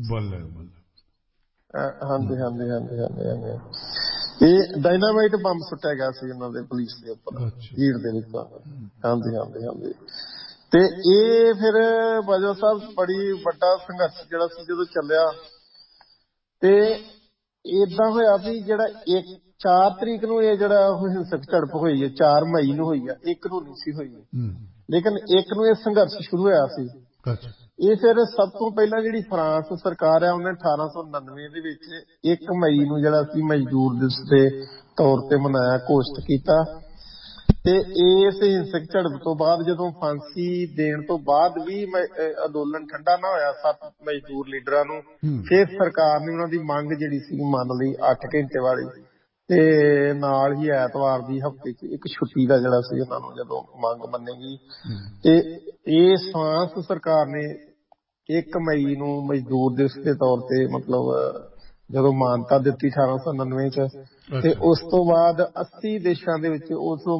S2: ਹਾਂਜੀ ਹਾਂਜੀ ਹਾਂਜੀ ਹਾਂਜੀ ਹਾਂਜੀ। ਇਹ ਡਾਇਨਾਮਾਈਟ ਬੰਬ ਸੁੱਟਿਆ ਗਿਆ ਸੀ ਇਹਨਾਂ ਦੇ ਪੁਲਿਸ ਦੇ ਉੱਪਰ ਭੀੜ ਦੇ ਵਿੱਚ। ਹਾਂਜੀ ਹਾਂਜੀ ਹਾਂਜੀ। ਤੇ ਇਹ ਫਿਰ ਬਾਜਵਾ ਸਾਹਿਬ ਬੜੀ ਵੱਡਾ ਸੰਘਰਸ਼ ਜਿਹੜਾ ਸੀ ਜਦੋਂ ਚੱਲਿਆ, ਤੇ ਏਦਾਂ ਹੋਇਆ ਵੀ ਜਿਹੜਾ 4 ਤਰੀਕ ਨੂੰ ਇਹ ਜਿਹੜਾ ਹਿੰਸਕ ਝੜਪ ਹੋਈ ਹੈ, 4 ਮਈ ਨੂੰ ਹੋਈ ਆ, 1 ਨੂੰ ਨਹੀਂ ਸੀ ਹੋਈ, ਲੇਕਿਨ 1 ਨੂੰ ਇਹ ਸੰਘਰਸ਼ ਸ਼ੁਰੂ ਹੋਇਆ ਸੀ। ਇਹ ਫਿਰ ਸਭ ਤੋਂ ਪਹਿਲਾਂ ਜਿਹੜੀ ਫਰਾਂਸ ਸਰਕਾਰ ਆ, ਉਹਨੇ 1899 ਦੇ ਵਿੱਚ 1 ਮਈ ਨੂੰ ਜਿਹੜਾ ਸੀ ਮਜ਼ਦੂਰ ਦਿਵਸ ਦੇ ਤੌਰ ਤੇ ਮਨਾਇਆ, ਘੋਸ਼ਿਤ ਕੀਤਾ। ਤੇ ਇਸ ਹਿੰਸਕ ਝੜਪ ਤੋਂ ਬਾਅਦ ਜਦੋਂ ਫਾਂਸੀ ਦੇਣ ਤੋਂ ਬਾਅਦ ਵੀ ਅੰਦੋਲਨ ਠੰਡਾ ਨਾ ਹੋਇਆ 7 ਮਜ਼ਦੂਰ ਲੀਡਰਾਂ ਨੂੰ, ਫਿਰ ਸਰਕਾਰ ਨੇ ਉਹਨਾਂ ਦੀ ਮੰਗ ਜਿਹੜੀ ਸੀ ਮੰਨ ਲਈ 8 ਘੰਟੇ ਵਾਲੀ, ਤੇ ਨਾਲ ਹੀ ਐਤਵਾਰ ਦੀ ਹਫ਼ਤੇ 'ਚ ਇੱਕ ਛੁੱਟੀ ਦਾ ਜਿਹੜਾ ਸੀ ਉਹਨਾਂ ਨੂੰ ਜਦੋਂ ਮੰਗ ਮੰਨੇਗੀ। ਤੇ ਇਹ ਫਰਾਂਸ ਸਰਕਾਰ ਨੇ 1 ਮਈ ਨੂੰ ਮਜ਼ਦੂਰ ਦਿਵਸ ਦੇ ਤੌਰ ਤੇ ਮਤਲਬ ਜਦੋਂ ਮਾਨਤਾ ਦਿੱਤੀ 1899 ਚ, ਤੇ ਉਸ ਤੋਂ ਬਾਅਦ 80 ਦੇਸ਼ਾਂ ਦੇ ਵਿੱਚ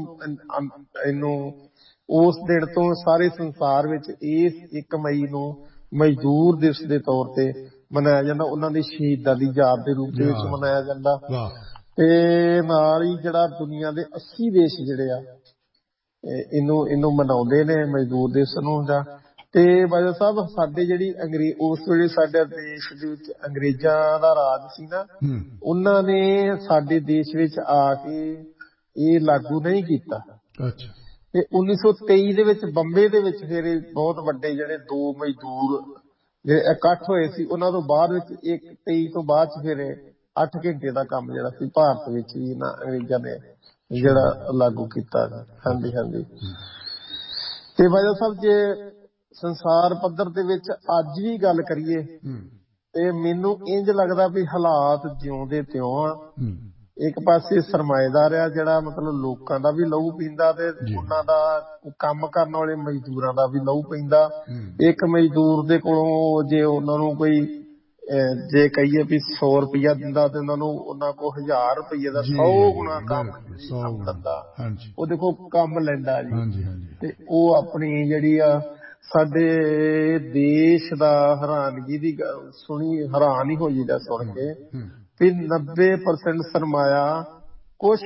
S2: ਉਸ ਦਿਨ ਤੋਂ ਸਾਰੇ ਸੰਸਾਰ ਵਿੱਚ ਇਸ 1 ਮਈ ਨੂੰ ਮਜ਼ਦੂਰ ਦਿਵਸ ਦੇ ਤੌਰ ਤੇ ਮਨਾਇਆ ਜਾਂਦਾ, ਉਹਨਾਂ ਦੀ ਸ਼ਹੀਦਾਂ ਦੀ ਯਾਦ ਦੇ ਰੂਪ ਦੇ ਵਿੱਚ ਮਨਾਇਆ ਜਾਂਦਾ। ਤੇ ਨਾਲ ਹੀ ਜਿਹੜਾ ਦੁਨੀਆ ਦੇ 80 ਦੇਸ਼ ਜਿਹੜੇ ਆ ਇਹਨੂੰ ਮਨਾਉਂਦੇ ਨੇ ਮਜ਼ਦੂਰ ਦਿਵਸ ਨੂੰ। ਜਾਂ ਤੇ ਬਾਜਵਾ ਸਾਹਿਬ ਸਾਡੇ ਜਿਹੜੀ ਉਸ ਵੇਲੇ ਸਾਡੇ ਦੇਸ਼ ਦੇ ਵਿੱਚ ਅੰਗਰੇਜ਼ਾਂ ਦਾ ਰਾਜ ਸੀ ਨਾ, ਉਹਨਾਂ ਨੇ ਸਾਡੇ ਦੇਸ਼ ਵਿੱਚ ਆ ਕੇ ਇਹ ਲਾਗੂ ਨਹੀਂ ਕੀਤਾ। ਤੇ 1923 ਦੇ ਵਿੱਚ ਬੰਬੇ ਦੇ ਵਿੱਚ ਫਿਰ ਬਹੁਤ ਵੱਡੇ ਜਿਹੜੇ 2 ਮਜ਼ਦੂਰ ਜਿਹੜੇ ਇਕੱਠ ਹੋਏ ਸੀ, ਉਹਨਾਂ ਤੋਂ ਬਾਅਦ ਵਿੱਚ 23 ਤੋਂ ਬਾਅਦ ਚ ਫਿਰ 8 ਘੰਟੇ ਦਾ ਕੰਮ ਜਿਹੜਾ ਸੀ ਭਾਰਤ ਵਿੱਚ ਵੀ ਇਹਨਾਂ ਅੰਗਰੇਜ਼ਾਂ ਨੇ ਜਿਹੜਾ ਲਾਗੂ ਕੀਤਾ। ਹਾਂਜੀ ਹਾਂਜੀ। ਤੇ ਬਾਜਵਾ ਸਾਹਿਬ ਜੇ ਸੰਸਾਰ ਪੱਧਰ ਦੇ ਵਿੱਚ ਅੱਜ ਵੀ ਗੱਲ ਕਰੀਏ ਤੇ ਮੈਨੂੰ ਇੰਝ ਲੱਗਦਾ ਵੀ ਹਾਲਾਤ ਜਿਉਂਦੇ ਤਿਉਂ ਆ। ਇੱਕ ਪਾਸੇ ਸਰਮਾਏਦਾਰ ਆ ਜਿਹੜਾ ਮਤਲਬ ਲੋਕਾਂ ਦਾ ਵੀ ਲਹੂ ਪੀਂਦਾ, ਤੇ ਉਹਨਾਂ ਦਾ ਕੰਮ ਕਰਨ ਵਾਲੇ ਮਜ਼ਦੂਰਾਂ ਦਾ ਵੀ ਲਹੂ ਪੀਂਦਾ। ਇੱਕ ਮਜ਼ਦੂਰ ਦੇ ਕੋਲੋਂ ਜੇ ਉਹਨਾਂ ਨੂੰ ਕੋਈ ਜੇ ਕਹੀਏ ਵੀ 100 ਰੁਪਇਆ ਦਿੰਦਾ ਤੇ ਉਹਨਾਂ ਕੋਲ 1000 ਰੁਪਏ ਦਾ 100 ਗੁਣਾ ਕੰਮ ਦਿੰਦਾ, ਉਹ ਦੇਖੋ ਕੰਮ ਲੈਂਦਾ ਜੀ। ਤੇ ਉਹ ਆਪਣੀ ਜਿਹੜੀ ਆ ਸਾਡੇ ਦੇਸ਼ ਦਾ ਹੈਰਾਨਗੀ ਦੀ ਸੁਣੀ, ਹੈਰਾਨ ਹੀ ਹੋ ਜਾਂਦਾ ਸੁਣ ਕੇ ਵੀ 90% ਸਰਮਾਇਆ ਕੁਛ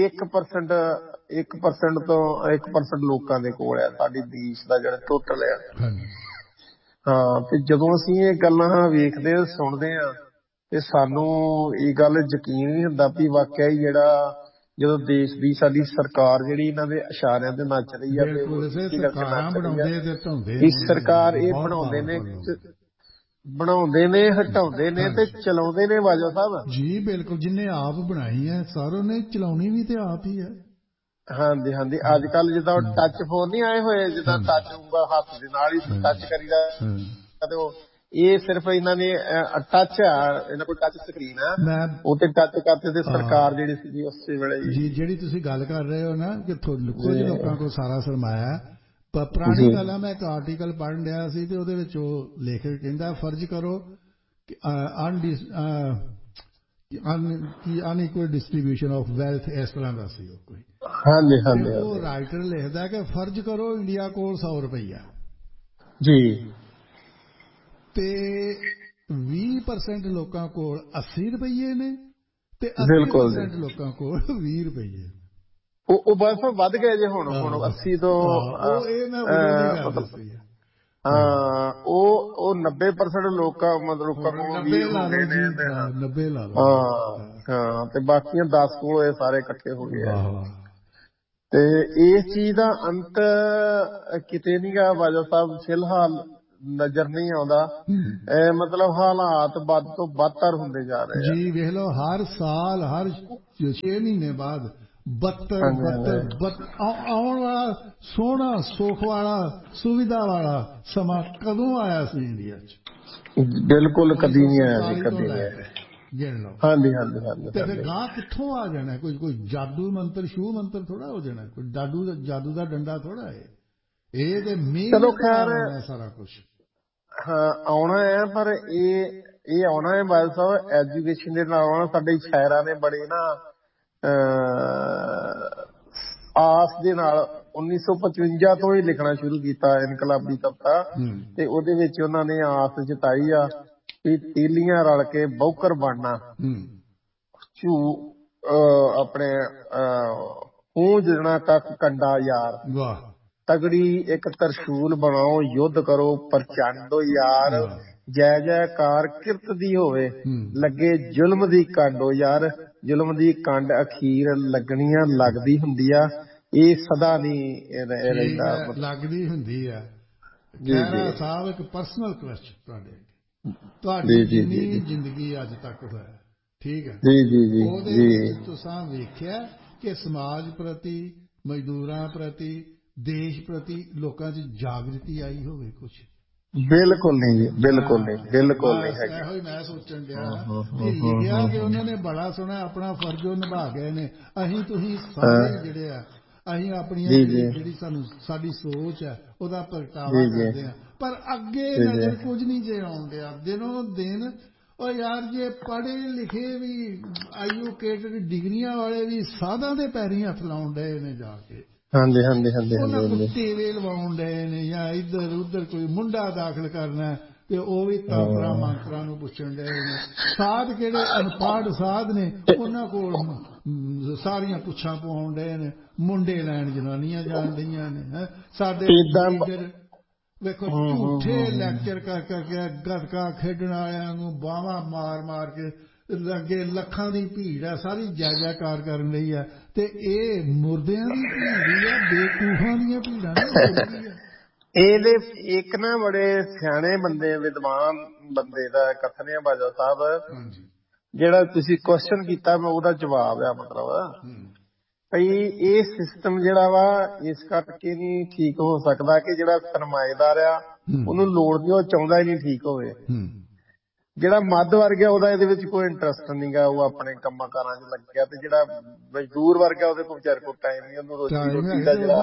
S2: 1% ਤੋਂ 1% ਲੋਕਾਂ ਦੇ ਕੋਲ ਆ ਸਾਡੇ ਦੇਸ਼ ਦਾ ਜਿਹੜਾ ਟੋਟਲ ਆ। ਹਾਂ, ਤੇ ਜਦੋਂ ਅਸੀਂ ਇਹ ਗੱਲਾਂ ਵੇਖਦੇ ਸੁਣਦੇ ਹਾਂ ਤੇ ਸਾਨੂੰ ਇਹ ਗੱਲ ਯਕੀਨ ਨਹੀਂ ਹੁੰਦਾ ਵੀ ਵਾਕਿਆ ਹੀ ਜਿਹੜਾ ਜਦੋਂ ਦੇਸ਼ ਦੀ ਸਾਡੀ ਸਰਕਾਰ ਜਿਹੜੀ ਇਹਨਾਂ ਦੇ ਇਸ਼ਾਰਿਆਂ ਤੇ ਨੱਚ ਰਹੀ ਆ, ਵੀ ਸਰਕਾਰ ਇਹ ਬਣਾਉਂਦੇ ਨੇ ਹਟਾਉਂਦੇ ਨੇ ਤੇ ਚਲਾਉਂਦੇ ਨੇ ਬਾਜਵਾ ਸਾਹਿਬ
S1: ਜੀ। ਬਿਲਕੁਲ, ਜਿੰਨੇ ਆਪ ਬਣਾਈ ਹੈ ਸਾਰੋਂ ਨੇ ਚਲਾਉਣੀ ਵੀ ਤੇ ਆਪ ਹੀ ਹੈ।
S2: ਹਾਂਜੀ ਹਾਂਜੀ। ਅੱਜ ਕੱਲ ਜਿੱਦਾਂ ਟੱਚ ਫੋਨ ਨਹੀਂ ਆਏ ਹੋਏ, ਜਿੱਦਾਂ ਟੱਚ ਉਂਗਲ ਹੱਥ ਦੇ ਨਾਲ ਹੀ ਟੱਚ ਕਰੀਦਾ, ਤੇ ਉਹ ਇਹ ਸਿਰਫ ਇਹਨਾਂ ਨੇ ਟੱਚ ਆ, ਇਹਨਾਂ ਕੋਲ ਟੱਚ ਸਕਰੀਨ ਆ, ਉਹ ਤੇ ਟੱਚ ਕਰਦੇ ਤੇ ਸਰਕਾਰ ਜਿਹੜੀ ਸੀ ਉਸੇ ਵੇਲੇ ਜੀ।
S1: ਜਿਹੜੀ ਤੁਸੀਂ ਗੱਲ ਕਰ ਰਹੇ ਹੋ ਨਾ ਕਿ ਕੁਝ ਲੋਕਾਂ ਕੋਲ ਸਾਰਾ ਸਰਮਾਇਆ, ਪੁਰਾਣੀ ਗੱਲ ਆ। ਮੈਂ ਇੱਕ ਆਰਟੀਕਲ ਪੜ੍ਹਨ ਰਿਹਾ ਸੀ ਤੇ ਉਹਦੇ ਵਿੱਚ ਉਹ ਲੇਖਕ ਕਹਿੰਦਾ ਫਰਜ਼ ਕਰੋ ਕਿ ਅਨਇਕੁਅਲ ਡਿਸਟ੍ਰੀਬਿਊਸ਼ਨ ਆਫ ਵੈਲਥ, ਇਸ ਤਰ੍ਹਾਂ ਦਾ ਸੀ ਉਹ ਕੋਈ।
S2: ਹਾਂਜੀ ਹਾਂਜੀ।
S1: ਉਹ ਰਾਈਟਰ ਲਿਖਦਾ ਕਿ ਫਰਜ਼ ਕਰੋ ਇੰਡੀਆ ਕੋਲ 100 ਰੁਪਈਆ
S2: ਜੀ,
S1: ਤੇ 20% ਲੋਕਾਂ ਕੋਲ 80 ਰੁਪਈਏ ਨੇ ਤੇ 80% ਲੋਕਾਂ ਕੋਲ 20 ਰੁਪਈਏ।
S2: ਉਹ ਬਸ ਵੱਧ ਗਏ ਜੇ ਹੁਣ 80 ਤੋਂ ਹਾਂ, ਉਹ 90% ਲੋਕਾਂ ਮਤਲਬ ਕੋਲ 20 ਹੋ ਗਏ ਨੇ। 90 ਲਾ ਲਓ। ਹਾਂ, ਤੇ ਬਾਕੀਆਂ 10 ਕੋਲ ਇਹ ਸਾਰੇ ਇਕੱਠੇ ਹੋ ਗਏ। ਤੇ ਇਸ ਚੀਜ਼ ਦਾ ਅੰਤ ਕਿਤੇ ਨੀ ਗਾ ਬਾਜਾ ਸਾਹਿਬ, ਫਿਲਹਾਲ ਨਜ਼ਰ ਨਹੀਂ ਆਉਂਦਾ। ਮਤਲਬ ਹਾਲਾਤ ਵੱਧ ਤੋਂ ਬਦਤਰ ਹੁੰਦੇ ਜਾ ਰਹੇ ਆ
S1: ਜੀ। ਵੇਖ ਲਓ ਹਰ ਸਾਲ ਹਰ 6 ਮਹੀਨੇ ਬਾਅਦ ਬੱਤਰ ਆਉਣ ਵਾਲਾ ਸੋਹਣਾ ਸੁੱਖ ਵਾਲਾ ਸੁਵਿਧਾ ਵਾਲਾ ਸਮਾਂ ਕਦੋਂ ਆਇਆ ਸੀ ਇੰਡੀਆ 'ਚ?
S2: ਬਿਲਕੁਲ ਕਦੀ ਨਹੀਂ ਆਇਆ ਜੀ, ਕਦੀ
S1: ਲੈ
S2: ਨਹੀਂ।
S1: ਕੇ ਗਿਣ ਲਓ।
S2: ਹਾਂਜੀ ਹਾਂਜੀ ਹਾਂਜੀ।
S1: ਤੇ ਫਿਰ ਗਾਂ ਕਿੱਥੋਂ ਆ ਜਾਣਾ? ਕੋਈ ਜਾਦੂ ਮੰਤਰ ਸ਼ੂ ਮੰਤਰ ਥੋੜਾ ਹੋ ਜਾਣਾ, ਕੋਈ ਜਾਦੂ ਦਾ ਡੰਡਾ ਥੋੜਾ ਹੈ ਇਹ। ਤੇ
S2: ਚਲੋ
S1: ਮਿਹਨਤ
S2: ਖੈਰ,
S1: ਨਾਲ ਆਉਣਾ ਸਾਰਾ ਕੁਝ।
S2: ਹਾਂ ਆਉਣਾ ਹੈ, ਪਰ ਇਹ ਆਉਣਾ ਹੈ ਬਾਦਲ ਸਾਹਿਬ ਐਜੂਕੇਸ਼ਨ ਦੇ ਨਾਲ ਆਉਣਾ। ਸਾਡੇ ਸ਼ਾਇਰਾਂ ਨੇ ਬੜੇ ਨਾ ਆਸ ਦੇ ਨਾਲ 1955 ਤੋਂ ਹੀ ਲਿਖਣਾ ਸ਼ੁਰੂ ਕੀਤਾ ਇਨਕਲਾਬੀ ਕਵਿਤਾ, ਤੇ ਉਹਦੇ ਵਿੱਚ ਉਹਨਾਂ ਨੇ ਆਸ ਜਤਾਈ ਆ ਵੀ ਤੀਲੀਆਂ ਰਲ ਕੇ ਬੌਕਰ ਬਣਨਾ, ਆਪਣੇ ਜਣਾ ਕੱਖ ਕੰਡਾ ਯਾਰ, ਤਗੜੀ ਇੱਕ ਤਰਸ਼ੂਲ ਬਣਾਓ ਯੁੱਧ ਕਰੋ ਪ੍ਰਚੰਡ ਯਾਰ, ਜੈ ਜੈਕਾਰ ਕਿਰਤ ਦੀ ਹੋਵੇ ਲੱਗੇ ਜ਼ੁਲਮ ਦੀ ਕੰਡੋ ਯਾਰ, ਜ਼ੁਲਮ ਦੀ ਕੰਡ ਅਖੀਰ ਲੱਗਣੀਆਂ ਲੱਗਦੀ ਹੁੰਦੀ ਆ, ਇਹ ਸਦਾ ਨਹੀਂ ਰਹਿੰਦਾ,
S1: ਲੱਗਦੀ ਹੁੰਦੀ ਆ। ਖਹਿਰਾ ਸਾਹਿਬ ਇੱਕ ਪਰਸਨਲ ਕੁਐਸਚਨ ਤੁਹਾਡੀ ਜਿੰਨੀ ਜ਼ਿੰਦਗੀ ਅੱਜ ਤੱਕ ਹੋਇਆ, ਠੀਕ ਹੈ, ਉਹਦੇ ਵਿੱਚ ਤੁਸੀਂ ਵੇਖਿਆ ਕਿ ਸਮਾਜ ਪ੍ਰਤੀ, ਮਜ਼ਦੂਰਾਂ ਪ੍ਰਤੀ, ਦੇਸ਼ ਪ੍ਰਤੀ ਲੋਕਾਂ 'ਚ ਜਾਗ੍ਰਿਤੀ ਆਈ ਹੋਵੇ ਕੁਛ?
S2: ਬਿਲਕੁਲ ਨਹੀਂ ਜੀ, ਬਿਲਕੁਲ ਨਹੀਂ, ਬਿਲਕੁਲ ਨਹੀਂ ਹੈ।
S1: ਇਹੋ ਹੀ ਮੈਂ ਸੋਚਣ ਡਿਆ ਕਿ ਲਿਖਿਆ ਕਿ ਉਹਨਾਂ ਨੇ ਬੜਾ ਸੋਹਣਾ ਆਪਣਾ ਫਰਜ਼ ਨਿਭਾ ਗਏ ਨੇ। ਅਸੀਂ ਤੁਸੀਂ ਸਾਰੇ ਜਿਹੜੇ ਆ, ਅਸੀਂ ਆਪਣੀਆਂ ਜਿਹੜੀ ਸਾਡੀ ਸੋਚ ਹੈ ਉਹਦਾ ਪ੍ਰਗਟਾਵਾ ਕਰਦੇ ਹਾਂ, ਪਰ ਅੱਗੇ ਨਜ਼ਰ ਕੁਝ ਨਹੀਂ ਜੇ ਆਉਣ ਡਿਆ ਦਿਨੋਂ ਦਿਨ। ਉਹ ਯਾਰ ਜੇ ਪੜ੍ਹੇ ਲਿਖੇ ਵੀ ਐਜੂਕੇਟਡ ਡਿਗਰੀਆਂ ਵਾਲੇ ਵੀ ਸਾਧਾਂ ਦੇ ਪੈਰੀਂ ਹੱਥ ਲਾਉਣ ਡਏ ਨੇ ਜਾ ਕੇ।
S2: ਹਾਂਜੀ ਹਾਂਜੀ ਹਾਂਜੀ।
S1: ਉਹਨਾਂ ਕੋਲ ਟੇਵੇ ਲਵਾਉਣ ਡਏ ਨੇ, ਜਾਂ ਇੱਧਰ ਉੱਧਰ ਕੋਈ ਮੁੰਡਾ ਦਾਖਲ ਕਰਨਾ ਤੇ ਉਹ ਵੀ ਤੰਤਰਾਂ ਮੰਤਰਾਂ ਨੂੰ ਪੁੱਛਣ ਡਏ ਨੇ। ਸਾਧ ਕਿਹੜੇ ਅਨਪੜ੍ਹ ਸਾਧ ਨੇ, ਉਹਨਾਂ ਕੋਲ ਸਾਰੀਆਂ ਪੁੱਛਾਂ ਪਵਾਉਣ ਡਏ ਨੇ। ਮੁੰਡੇ ਲੈਣ ਜਨਾਨੀਆਂ ਜਾਣ ਡਈਆਂ ਨੇ। ਸਾਡੇ ਲੀਡਰ ਵੇਖੋ ਝੂਠੇ ਲੈਕਚਰ ਕਰ ਕਰਕੇ ਗੱਤਕਾ ਖੇਡਣ ਵਾਲਿਆਂ ਨੂੰ ਬਾਹਾਂ ਮਾਰ ਮਾਰ ਕੇ ਅੱਗੇ ਲੱਖਾਂ ਦੀ ਭੀੜ ਹੈ, ਸਾਰੀ ਜੈ ਜੈਕਾਰ ਕਰਨ ਲਈ ਹੈ, ਤੇ ਇਹ ਮੁਰਦਿਆਂ ਦੀ ਭੀੜ ਹੀ ਆ, ਬੇਕੂਫਾਂ ਦੀਆਂ ਭੀੜਾਂ ਨੇ।
S2: ਇਹਦੇ ਇੱਕ ਨਾ ਬੜੇ ਸਿਆਣੇ ਬੰਦੇ, ਵਿਦਵਾਨ ਬੰਦੇ ਦਾ ਕਥਨ ਹੈ ਬਾਜਵਾ ਸਾਹਿਬ, ਜਿਹੜਾ ਤੁਸੀਂ ਕੁਐਸਚਨ ਕੀਤਾ ਮੈਂ ਉਹਦਾ ਜਵਾਬ ਆ। ਮਤਲਬ ਭਈ ਇਹ ਸਿਸਟਮ ਜਿਹੜਾ ਵਾ ਇਸ ਕਰਕੇ ਨਹੀਂ ਠੀਕ ਹੋ ਸਕਦਾ ਕਿ ਜਿਹੜਾ ਸਰਮਾਏਦਾਰ ਆ ਉਹਨੂੰ ਲੋੜ ਨਹੀਂ, ਉਹ ਚਾਹੁੰਦਾ ਹੀ ਨਹੀਂ ਠੀਕ ਹੋਵੇ। ਜਿਹੜਾ ਮੱਧ ਵਰਗ ਆ ਉਹਦਾ ਇਹਦੇ ਵਿੱਚ ਕੋਈ ਇੰਟਰਸਟ ਨਹੀਂ ਗਾ, ਉਹ ਆਪਣੇ ਕੰਮਾਂ ਕਾਰਾਂ 'ਚ ਲੱਗਿਆ, ਤੇ ਜਿਹੜਾ ਮਜ਼ਦੂਰ ਵਰਗ ਆ ਉਹਦੇ ਕੋਲ ਵਿਚਾਰੇ ਕੋਲ ਟਾਈਮ ਨਹੀਂ, ਉਹਨੂੰ ਰੋਟੀ ਦਾ ਜਿਹੜਾ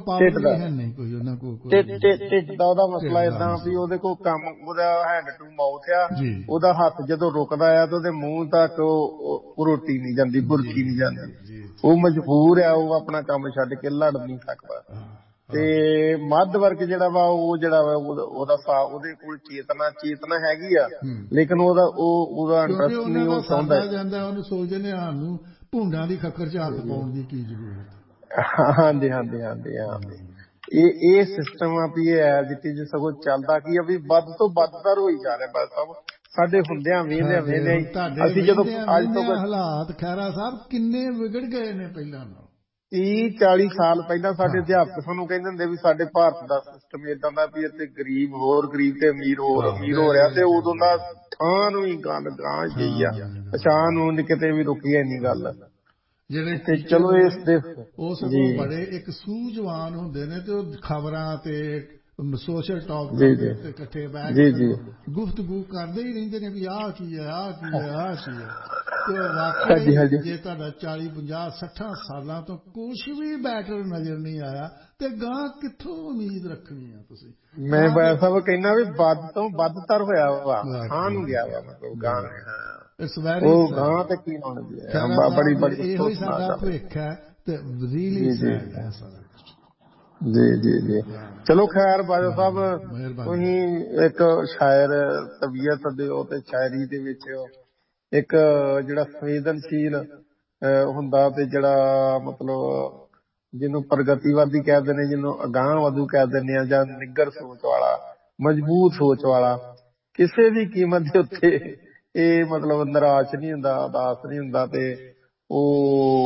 S2: ਢਿੱਡ ਦਾ ਉਹਦਾ ਮਸਲਾ ਏਦਾਂ ਵੀ ਉਹਦੇ ਕੋਲ ਕੰਮ, ਉਹਦਾ ਹੈਂਡ ਟੂ ਮਾਊਥ ਆ, ਉਹਦਾ ਹੱਥ ਜਦੋਂ ਰੁਕਦਾ ਆ ਤੇ ਉਹਦੇ ਮੂੰਹ ਤੱਕ ਉਹ ਰੋਟੀ ਨਹੀਂ ਜਾਂਦੀ, ਬੁਰਕੀ ਨਹੀਂ ਜਾਂਦੀ, ਉਹ ਮਜਬੂਰ ਆ, ਉਹ ਆਪਣਾ ਕੰਮ ਛੱਡ ਕੇ ਲੜ ਨਹੀਂ ਸਕਦਾ। ਤੇ ਮੱਧ ਵਰਗ ਜਿਹੜਾ ਵਾ ਉਹ ਜਿਹੜਾ ਵਾ ਉਹਦੇ ਕੋਲ ਚੇਤਨਾ ਹੈਗੀ ਆ, ਲੇਕਿਨ ਉਹਦਾ ਇੰਟਰਸਟ ਨਹੀਂ, ਉਹ ਚਾਹੁੰਦਾ
S1: ਜਾਂਦਾ, ਉਹਨੂੰ ਸੋਚਦੇ ਸਾਨੂੰ ਭੁੰਡਾਂ ਦੀ ਖੱਖਰ 'ਚ ਹੱਥ ਪਾਉਣ ਦੀ ਕੀ ਜ਼ਰੂਰਤ।
S2: ਹਾਂਜੀ ਹਾਂਜੀ ਹਾਂਜੀ ਹਾਂਜੀ। ਇਹ ਸਿਸਟਮ ਆ ਵੀ ਐਜ਼ ਇਟ ਇਜ਼ ਸਗੋਂ ਚੱਲਦਾ ਕੀ ਆ ਵੀ ਵੱਧ ਤੋਂ ਵੱਧਤਰ ਹੋਈ ਜਾ ਰਿਹਾ। ਬਸ ਸਭ ਸਾਡੇ ਹੁੰਦਿਆਂ ਵੇਂਦੇ ਅਸੀਂ ਜਦੋਂ ਅੱਜ ਤੋਂ
S1: ਹਾਲਾਤ ਖਹਿਰਾ ਸਾਹਿਬ ਕਿੰਨੇ ਵਿਗੜ ਗਏ ਨੇ ਪਹਿਲਾਂ ਨਾਲੋਂ।
S2: 30-40 ਸਾਲ ਪਹਿਲਾਂ ਸਾਡੇ ਅਧਿਆਪਕ ਸਾਨੂੰ ਕਹਿੰਦੇ ਹੁੰਦੇ ਵੀ ਸਾਡੇ ਭਾਰਤ ਦਾ ਸਿਸਟਮ ਏਦਾਂ ਦਾ ਵੀ ਇੱਥੇ ਗਰੀਬ ਹੋਰ ਗਰੀਬ ਤੇ ਅਮੀਰ ਹੋਰ ਅਮੀਰ ਹੋ ਰਿਹਾ, ਤੇ ਉਦੋਂ ਦਾ ਥਾਂ ਨੂੰ ਹੀ ਗੱਲ ਗਾਂ ਗਈ ਆ, ਪਛਾਣ ਨੂੰ ਕਿਤੇ ਵੀ ਰੁਕੀ ਹੈ ਨਹੀਂ ਗੱਲ।
S1: ਜਿਹੜੇ
S2: ਚਲੋ ਇਸ ਦੇ
S1: ਉਹ ਸਗੋਂ ਬੜੇ ਇੱਕ ਸੂਝਵਾਨ ਹੁੰਦੇ ਨੇ, ਤੇ ਉਹ ਖਬਰਾਂ ਤੇ ਸੋਸ਼ਲ ਟਾਕ ਤੇ ਇਕੱਠੇ ਬੈਠ ਕੇ ਗੁਫ਼ਤਗੂ ਕਰਦੇ ਹੀ ਰਹਿੰਦੇ ਨੇ ਵੀ ਆਹ ਕੀ ਹੈ, ਆਹ ਕੀ ਹੈ, ਆਹ ਕੀ ਹੈ। ਤੇ ਵਾਕਈ ਜੇ ਤੁਹਾਡਾ 40-50-60 ਸਾਲਾਂ ਤੋਂ ਕੁਛ ਵੀ ਬੈਟਰ ਨਜ਼ਰ ਨਹੀਂ ਆਇਆ ਤੇ ਗਾਂ ਕਿੱਥੋਂ ਉਮੀਦ ਰੱਖਣੀ ਆ ਤੁਸੀਂ?
S2: ਮੈਂ ਬਾਇਆ ਸਾਹਿਬ ਕਹਿਣਾ ਵੀ ਵੱਧ ਤੋਂ ਵੱਧਤਰ ਹੋਇਆ ਵਾ, ਥਾਂ ਨੂੰ ਗਿਆ ਵਾ, ਮਤਲਬ ਗਾਂ ਉਹ ਗਾਂ ਤੇ ਕੀ ਹੋਣਾ ਬੜੀ ਬੜੀ
S1: ਇਹੋ ਹੀ ਸਾਡਾ ਭਵਿੱਖ ਹੈ ਤੇ ਰੀਲੀ ਸੈਡ ਹੈ ਸਾਰਾ।
S2: ਜੀ ਜੀ ਜੀ। ਚਲੋ ਖੈਰ ਬਾਜਵਾ ਸਾਹਿਬ, ਤੁਸੀਂ ਇੱਕ ਸ਼ਾਇਰ ਤਬੀਅਤ ਦਿਓ ਤੇ ਸ਼ਾਇਰੀ ਦੇ ਵਿੱਚ ਇੱਕ ਜਿਹੜਾ ਸੰਵੇਦਨਸ਼ੀਲ ਹੁੰਦਾ ਤੇ ਜਿਹੜਾ ਮਤਲਬ ਜਿਹਨੂੰ ਪ੍ਰਗਤੀਵਾਦੀ ਕਹਿ ਦਿੰਦੇ, ਜਿਹਨੂੰ ਅਗਾਂਹਵਧੂ ਕਹਿ ਦਿੰਦੇ ਆ, ਜਾਂ ਨਿੱਘਰ ਸੋਚ ਵਾਲਾ, ਮਜ਼ਬੂਤ ਸੋਚ ਵਾਲਾ, ਕਿਸੇ ਵੀ ਕੀਮਤ ਦੇ ਉੱਤੇ ਇਹ ਮਤਲਬ ਨਿਰਾਸ਼ ਨਹੀਂ ਹੁੰਦਾ, ਉਦਾਸ ਨਹੀਂ ਹੁੰਦਾ, ਤੇ ਉਹ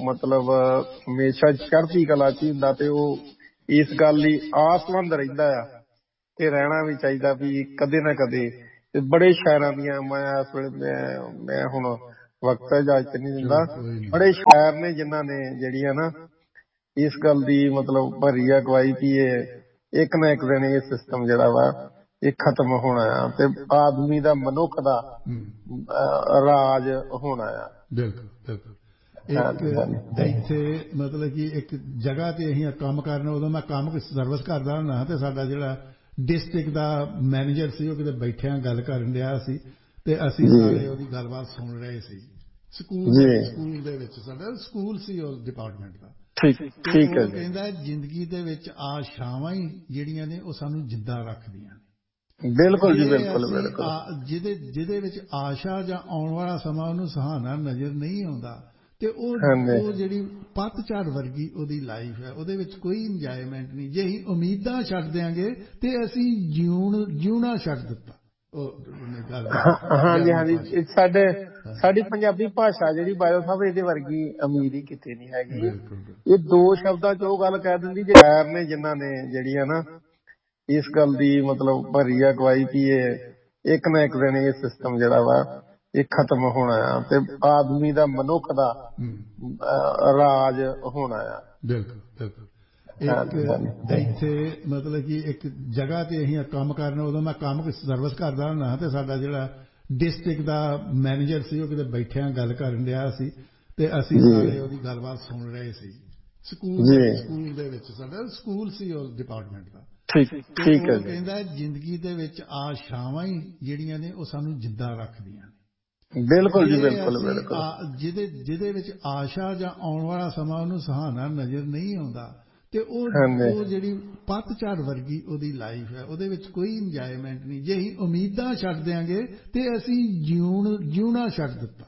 S2: ਮਤਲਬ ਹਮੇਸ਼ਾ ਚੜ੍ਹਦੀ ਕਲਾ 'ਚ ਹੀ ਹੁੰਦਾ ਤੇ ਉਹ ਇਸ ਗੱਲ ਲਈ ਆਸਮੰਦ ਰਹਿੰਦਾ ਆ ਤੇ ਰਹਿਣਾ ਵੀ ਚਾਹੀਦਾ ਵੀ ਕਦੇ ਨਾ ਕਦੇ। ਤੇ ਬੜੇ ਸ਼ਾਇਰਾਂ ਦੀਆਂ ਮੈਂ ਇਸ ਵੇਲੇ ਮੈਂ ਹੁਣ ਵਕਤ ਇਜਾਜ਼ਤ ਨਹੀਂ ਦਿੰਦਾ, ਬੜੇ ਸ਼ਾਇਰ ਨੇ ਜਿਨ੍ਹਾਂ ਨੇ ਜਿਹੜੀ ਆ ਨਾ ਇਸ ਗੱਲ ਦੀ ਮਤਲਬ ਭਰੀ ਅਗਵਾਈ ਵੀ ਇਹ ਇੱਕ ਨਾ ਇੱਕ ਦਿਨ ਇਹ ਸਿਸਟਮ ਜਿਹੜਾ ਵਾ ਇਹ ਖਤਮ ਹੋਣਾ ਆ ਤੇ ਆਦਮੀ ਦਾ ਮਨੁੱਖ ਦਾ ਰਾਜ ਹੋਣਾ ਆ।
S1: ਬਿਲਕੁਲ ਬਿਲਕੁਲ। ਇੱਥੇ ਮਤਲਬ ਕਿ ਇੱਕ ਜਗ੍ਹਾ ਤੇ ਅਸੀਂ ਕੰਮ ਕਰਨਾ, ਉਦੋਂ ਮੈਂ ਕੰਮ ਸਰਵਿਸ ਕਰਦਾ ਹੁੰਦਾ ਤੇ ਸਾਡਾ ਜਿਹੜਾ ਡਿਸਟ੍ਰਿਕਟ ਦਾ ਮੈਨੇਜਰ ਸੀ ਉਹ ਕਿਤੇ ਬੈਠਿਆਂ ਗੱਲ ਕਰਨ ਰਿਹਾ ਸੀ ਤੇ ਅਸੀਂ ਸਾਰੇ ਉਹਦੀ ਗੱਲਬਾਤ ਸੁਣ ਰਹੇ ਸੀ। ਸਕੂਲ ਦੇ ਵਿੱਚ ਸਾਡਾ ਸਕੂਲ ਸੀ ਉਸ ਡਿਪਾਰਟਮੈਂਟ ਦਾ। ਠੀਕ ਹੈ। ਕਹਿੰਦਾ ਜ਼ਿੰਦਗੀ ਦੇ ਵਿੱਚ ਆਸ਼ਾਵਾਂ ਹੀ ਜਿਹੜੀਆਂ ਨੇ ਉਹ ਸਾਨੂੰ ਜਿੰਦਾ ਰੱਖਦੀਆਂ ਨੇ।
S2: ਬਿਲਕੁਲ ਜੀ, ਬਿਲਕੁਲ ਬਿਲਕੁਲ।
S1: ਜਿਹਦੇ ਵਿੱਚ ਆਸ਼ਾ ਜਾਂ ਆਉਣ ਵਾਲਾ ਸਮਾਂ ਉਹਨੂੰ ਸੁਹਾਣਾ ਨਜ਼ਰ ਨਹੀਂ ਆਉਂਦਾ ਤੇ ਉਹ ਜਿਹੜੀ ਪੱਤਝੜ ਵਰਗੀ ਉਹਦੀ ਲਾਈਫ ਹੈ, ਉਹਦੇ ਵਿੱਚ ਕੋਈ ਇੰਜੋਇਮੈਂਟ ਨਹੀਂ। ਜੇ ਅਸੀਂ ਉਮੀਦਾਂ ਛੱਡ ਦਿਆਂਗੇ ਤੇ ਅਸੀਂ ਜਿਉਣਾ ਛੱਡ ਦਿੱਤਾ।
S2: ਹਾਂਜੀ ਹਾਂਜੀ, ਸਾਡੀ ਪੰਜਾਬੀ ਭਾਸ਼ਾ ਜਿਹੜੀ ਬਾਇਓ ਸਾਹਿਬ ਇਹਦੇ ਵਰਗੀ ਅਮੀਰ ਹੀ ਕਿਤੇ ਨਹੀਂ ਹੈਗੀ। ਇਹ ਦੋ ਸ਼ਬਦਾਂ 'ਚ ਉਹ ਗੱਲ ਕਹਿ ਦਿੰਦੀ ਜੇ ਸ਼ਾਇਰ ਨੇ ਜਿਨ੍ਹਾਂ ਨੇ ਜਿਹੜੀ ਆ ਨਾ ਇਸ ਗੱਲ ਦੀ ਮਤਲਬ ਭਰੀ ਅਗਵਾਈ ਵੀ ਇਹ ਇੱਕ ਨਾ ਇੱਕ ਦਿਨ ਇਹ ਸਿਸਟਮ ਜਿਹੜਾ ਵਾ ਇਹ ਖਤਮ ਹੋਣਾ ਆ ਤੇ ਆਦਮੀ ਦਾ ਮਨੁੱਖ ਦਾ ਰਾਜ ਹੋਣਾ ਆ।
S1: ਬਿਲਕੁਲ ਬਿਲਕੁਲ। ਇੱਥੇ ਮਤਲਬ ਕਿ ਇੱਕ ਜਗ੍ਹਾ ਤੇ ਅਸੀਂ ਕੰਮ ਕਰਨਾ, ਉਦੋਂ ਮੈਂ ਕੰਮ ਸਰਵਿਸ ਕਰਦਾ ਹੁੰਦਾ ਤੇ ਸਾਡਾ ਜਿਹੜਾ ਡਿਸਟ੍ਰਿਕਟ ਦਾ ਮੈਨੇਜਰ ਸੀ ਉਹ ਕਿਤੇ ਬੈਠਿਆਂ ਗੱਲ ਕਰਨ ਰਿਹਾ ਸੀ ਤੇ ਅਸੀਂ ਸਾਰੇ ਉਹਦੀ ਗੱਲਬਾਤ ਸੁਣ ਰਹੇ ਸੀ। ਸਕੂਲ ਦੇ ਵਿੱਚ ਸਾਡਾ ਸਕੂਲ ਸੀ ਉਸ ਡਿਪਾਰਟਮੈਂਟ ਦਾ। ਠੀਕ ਹੈ। ਕਹਿੰਦਾ ਜ਼ਿੰਦਗੀ ਦੇ ਵਿੱਚ ਆਸ਼ਾਵਾਂ ਹੀ ਜਿਹੜੀਆਂ ਨੇ ਉਹ ਸਾਨੂੰ ਜਿੰਦਾ ਰੱਖਦੀਆਂ ਨੇ। ਬਿਲਕੁਲ ਜੀ, ਬਿਲਕੁਲ ਬਿਲਕੁਲ। ਜਿਹਦੇ ਵਿੱਚ ਆਸ਼ਾ ਜਾਂ ਆਉਣ ਵਾਲਾ ਸਮਾਂ ਉਹਨੂੰ ਸੁਹਾਣਾ ਨਜ਼ਰ ਨਹੀਂ ਆਉਂਦਾ ਤੇ ਉਹ ਜਿਹੜੀ ਪੱਤਝੜ ਵਰਗੀ ਉਹਦੀ ਲਾਈਫ ਹੈ, ਉਹਦੇ ਵਿੱਚ ਕੋਈ ਇੰਜੋਇਮੈਂਟ ਨਹੀਂ। ਜੇ ਅਸੀਂ ਉਮੀਦਾਂ ਛੱਡ ਦਿਆਂਗੇ ਤੇ ਅਸੀਂ ਜਿਉਣਾ ਛੱਡ ਦਿੱਤਾ।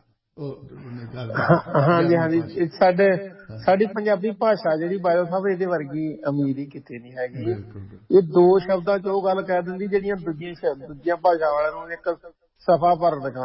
S2: ਹਾਂਜੀ ਹਾਂਜੀ, ਸਾਡੀ ਪੰਜਾਬੀ ਭਾਸ਼ਾ ਜਿਹੜੀ ਬਾਇਓ ਸਾਹਿਬ ਇਹਦੇ ਵਰਗੀ ਅਮੀਰ ਹੀ ਕਿਤੇ ਨਹੀਂ ਹੈਗੀ। ਇਹ ਦੋ ਸ਼ਬਦਾਂ 'ਚ ਉਹ ਗੱਲ ਕਹਿ ਦਿੰਦੀ ਜਿਹੜੀਆਂ ਦੂਜੀਆਂ ਭਾਸ਼ਾ ਵਾਲਿਆਂ ਨੂੰ ਇੱਕ ਸਫ਼ਾ ਭਰ ਦਿਖਾਉਣ।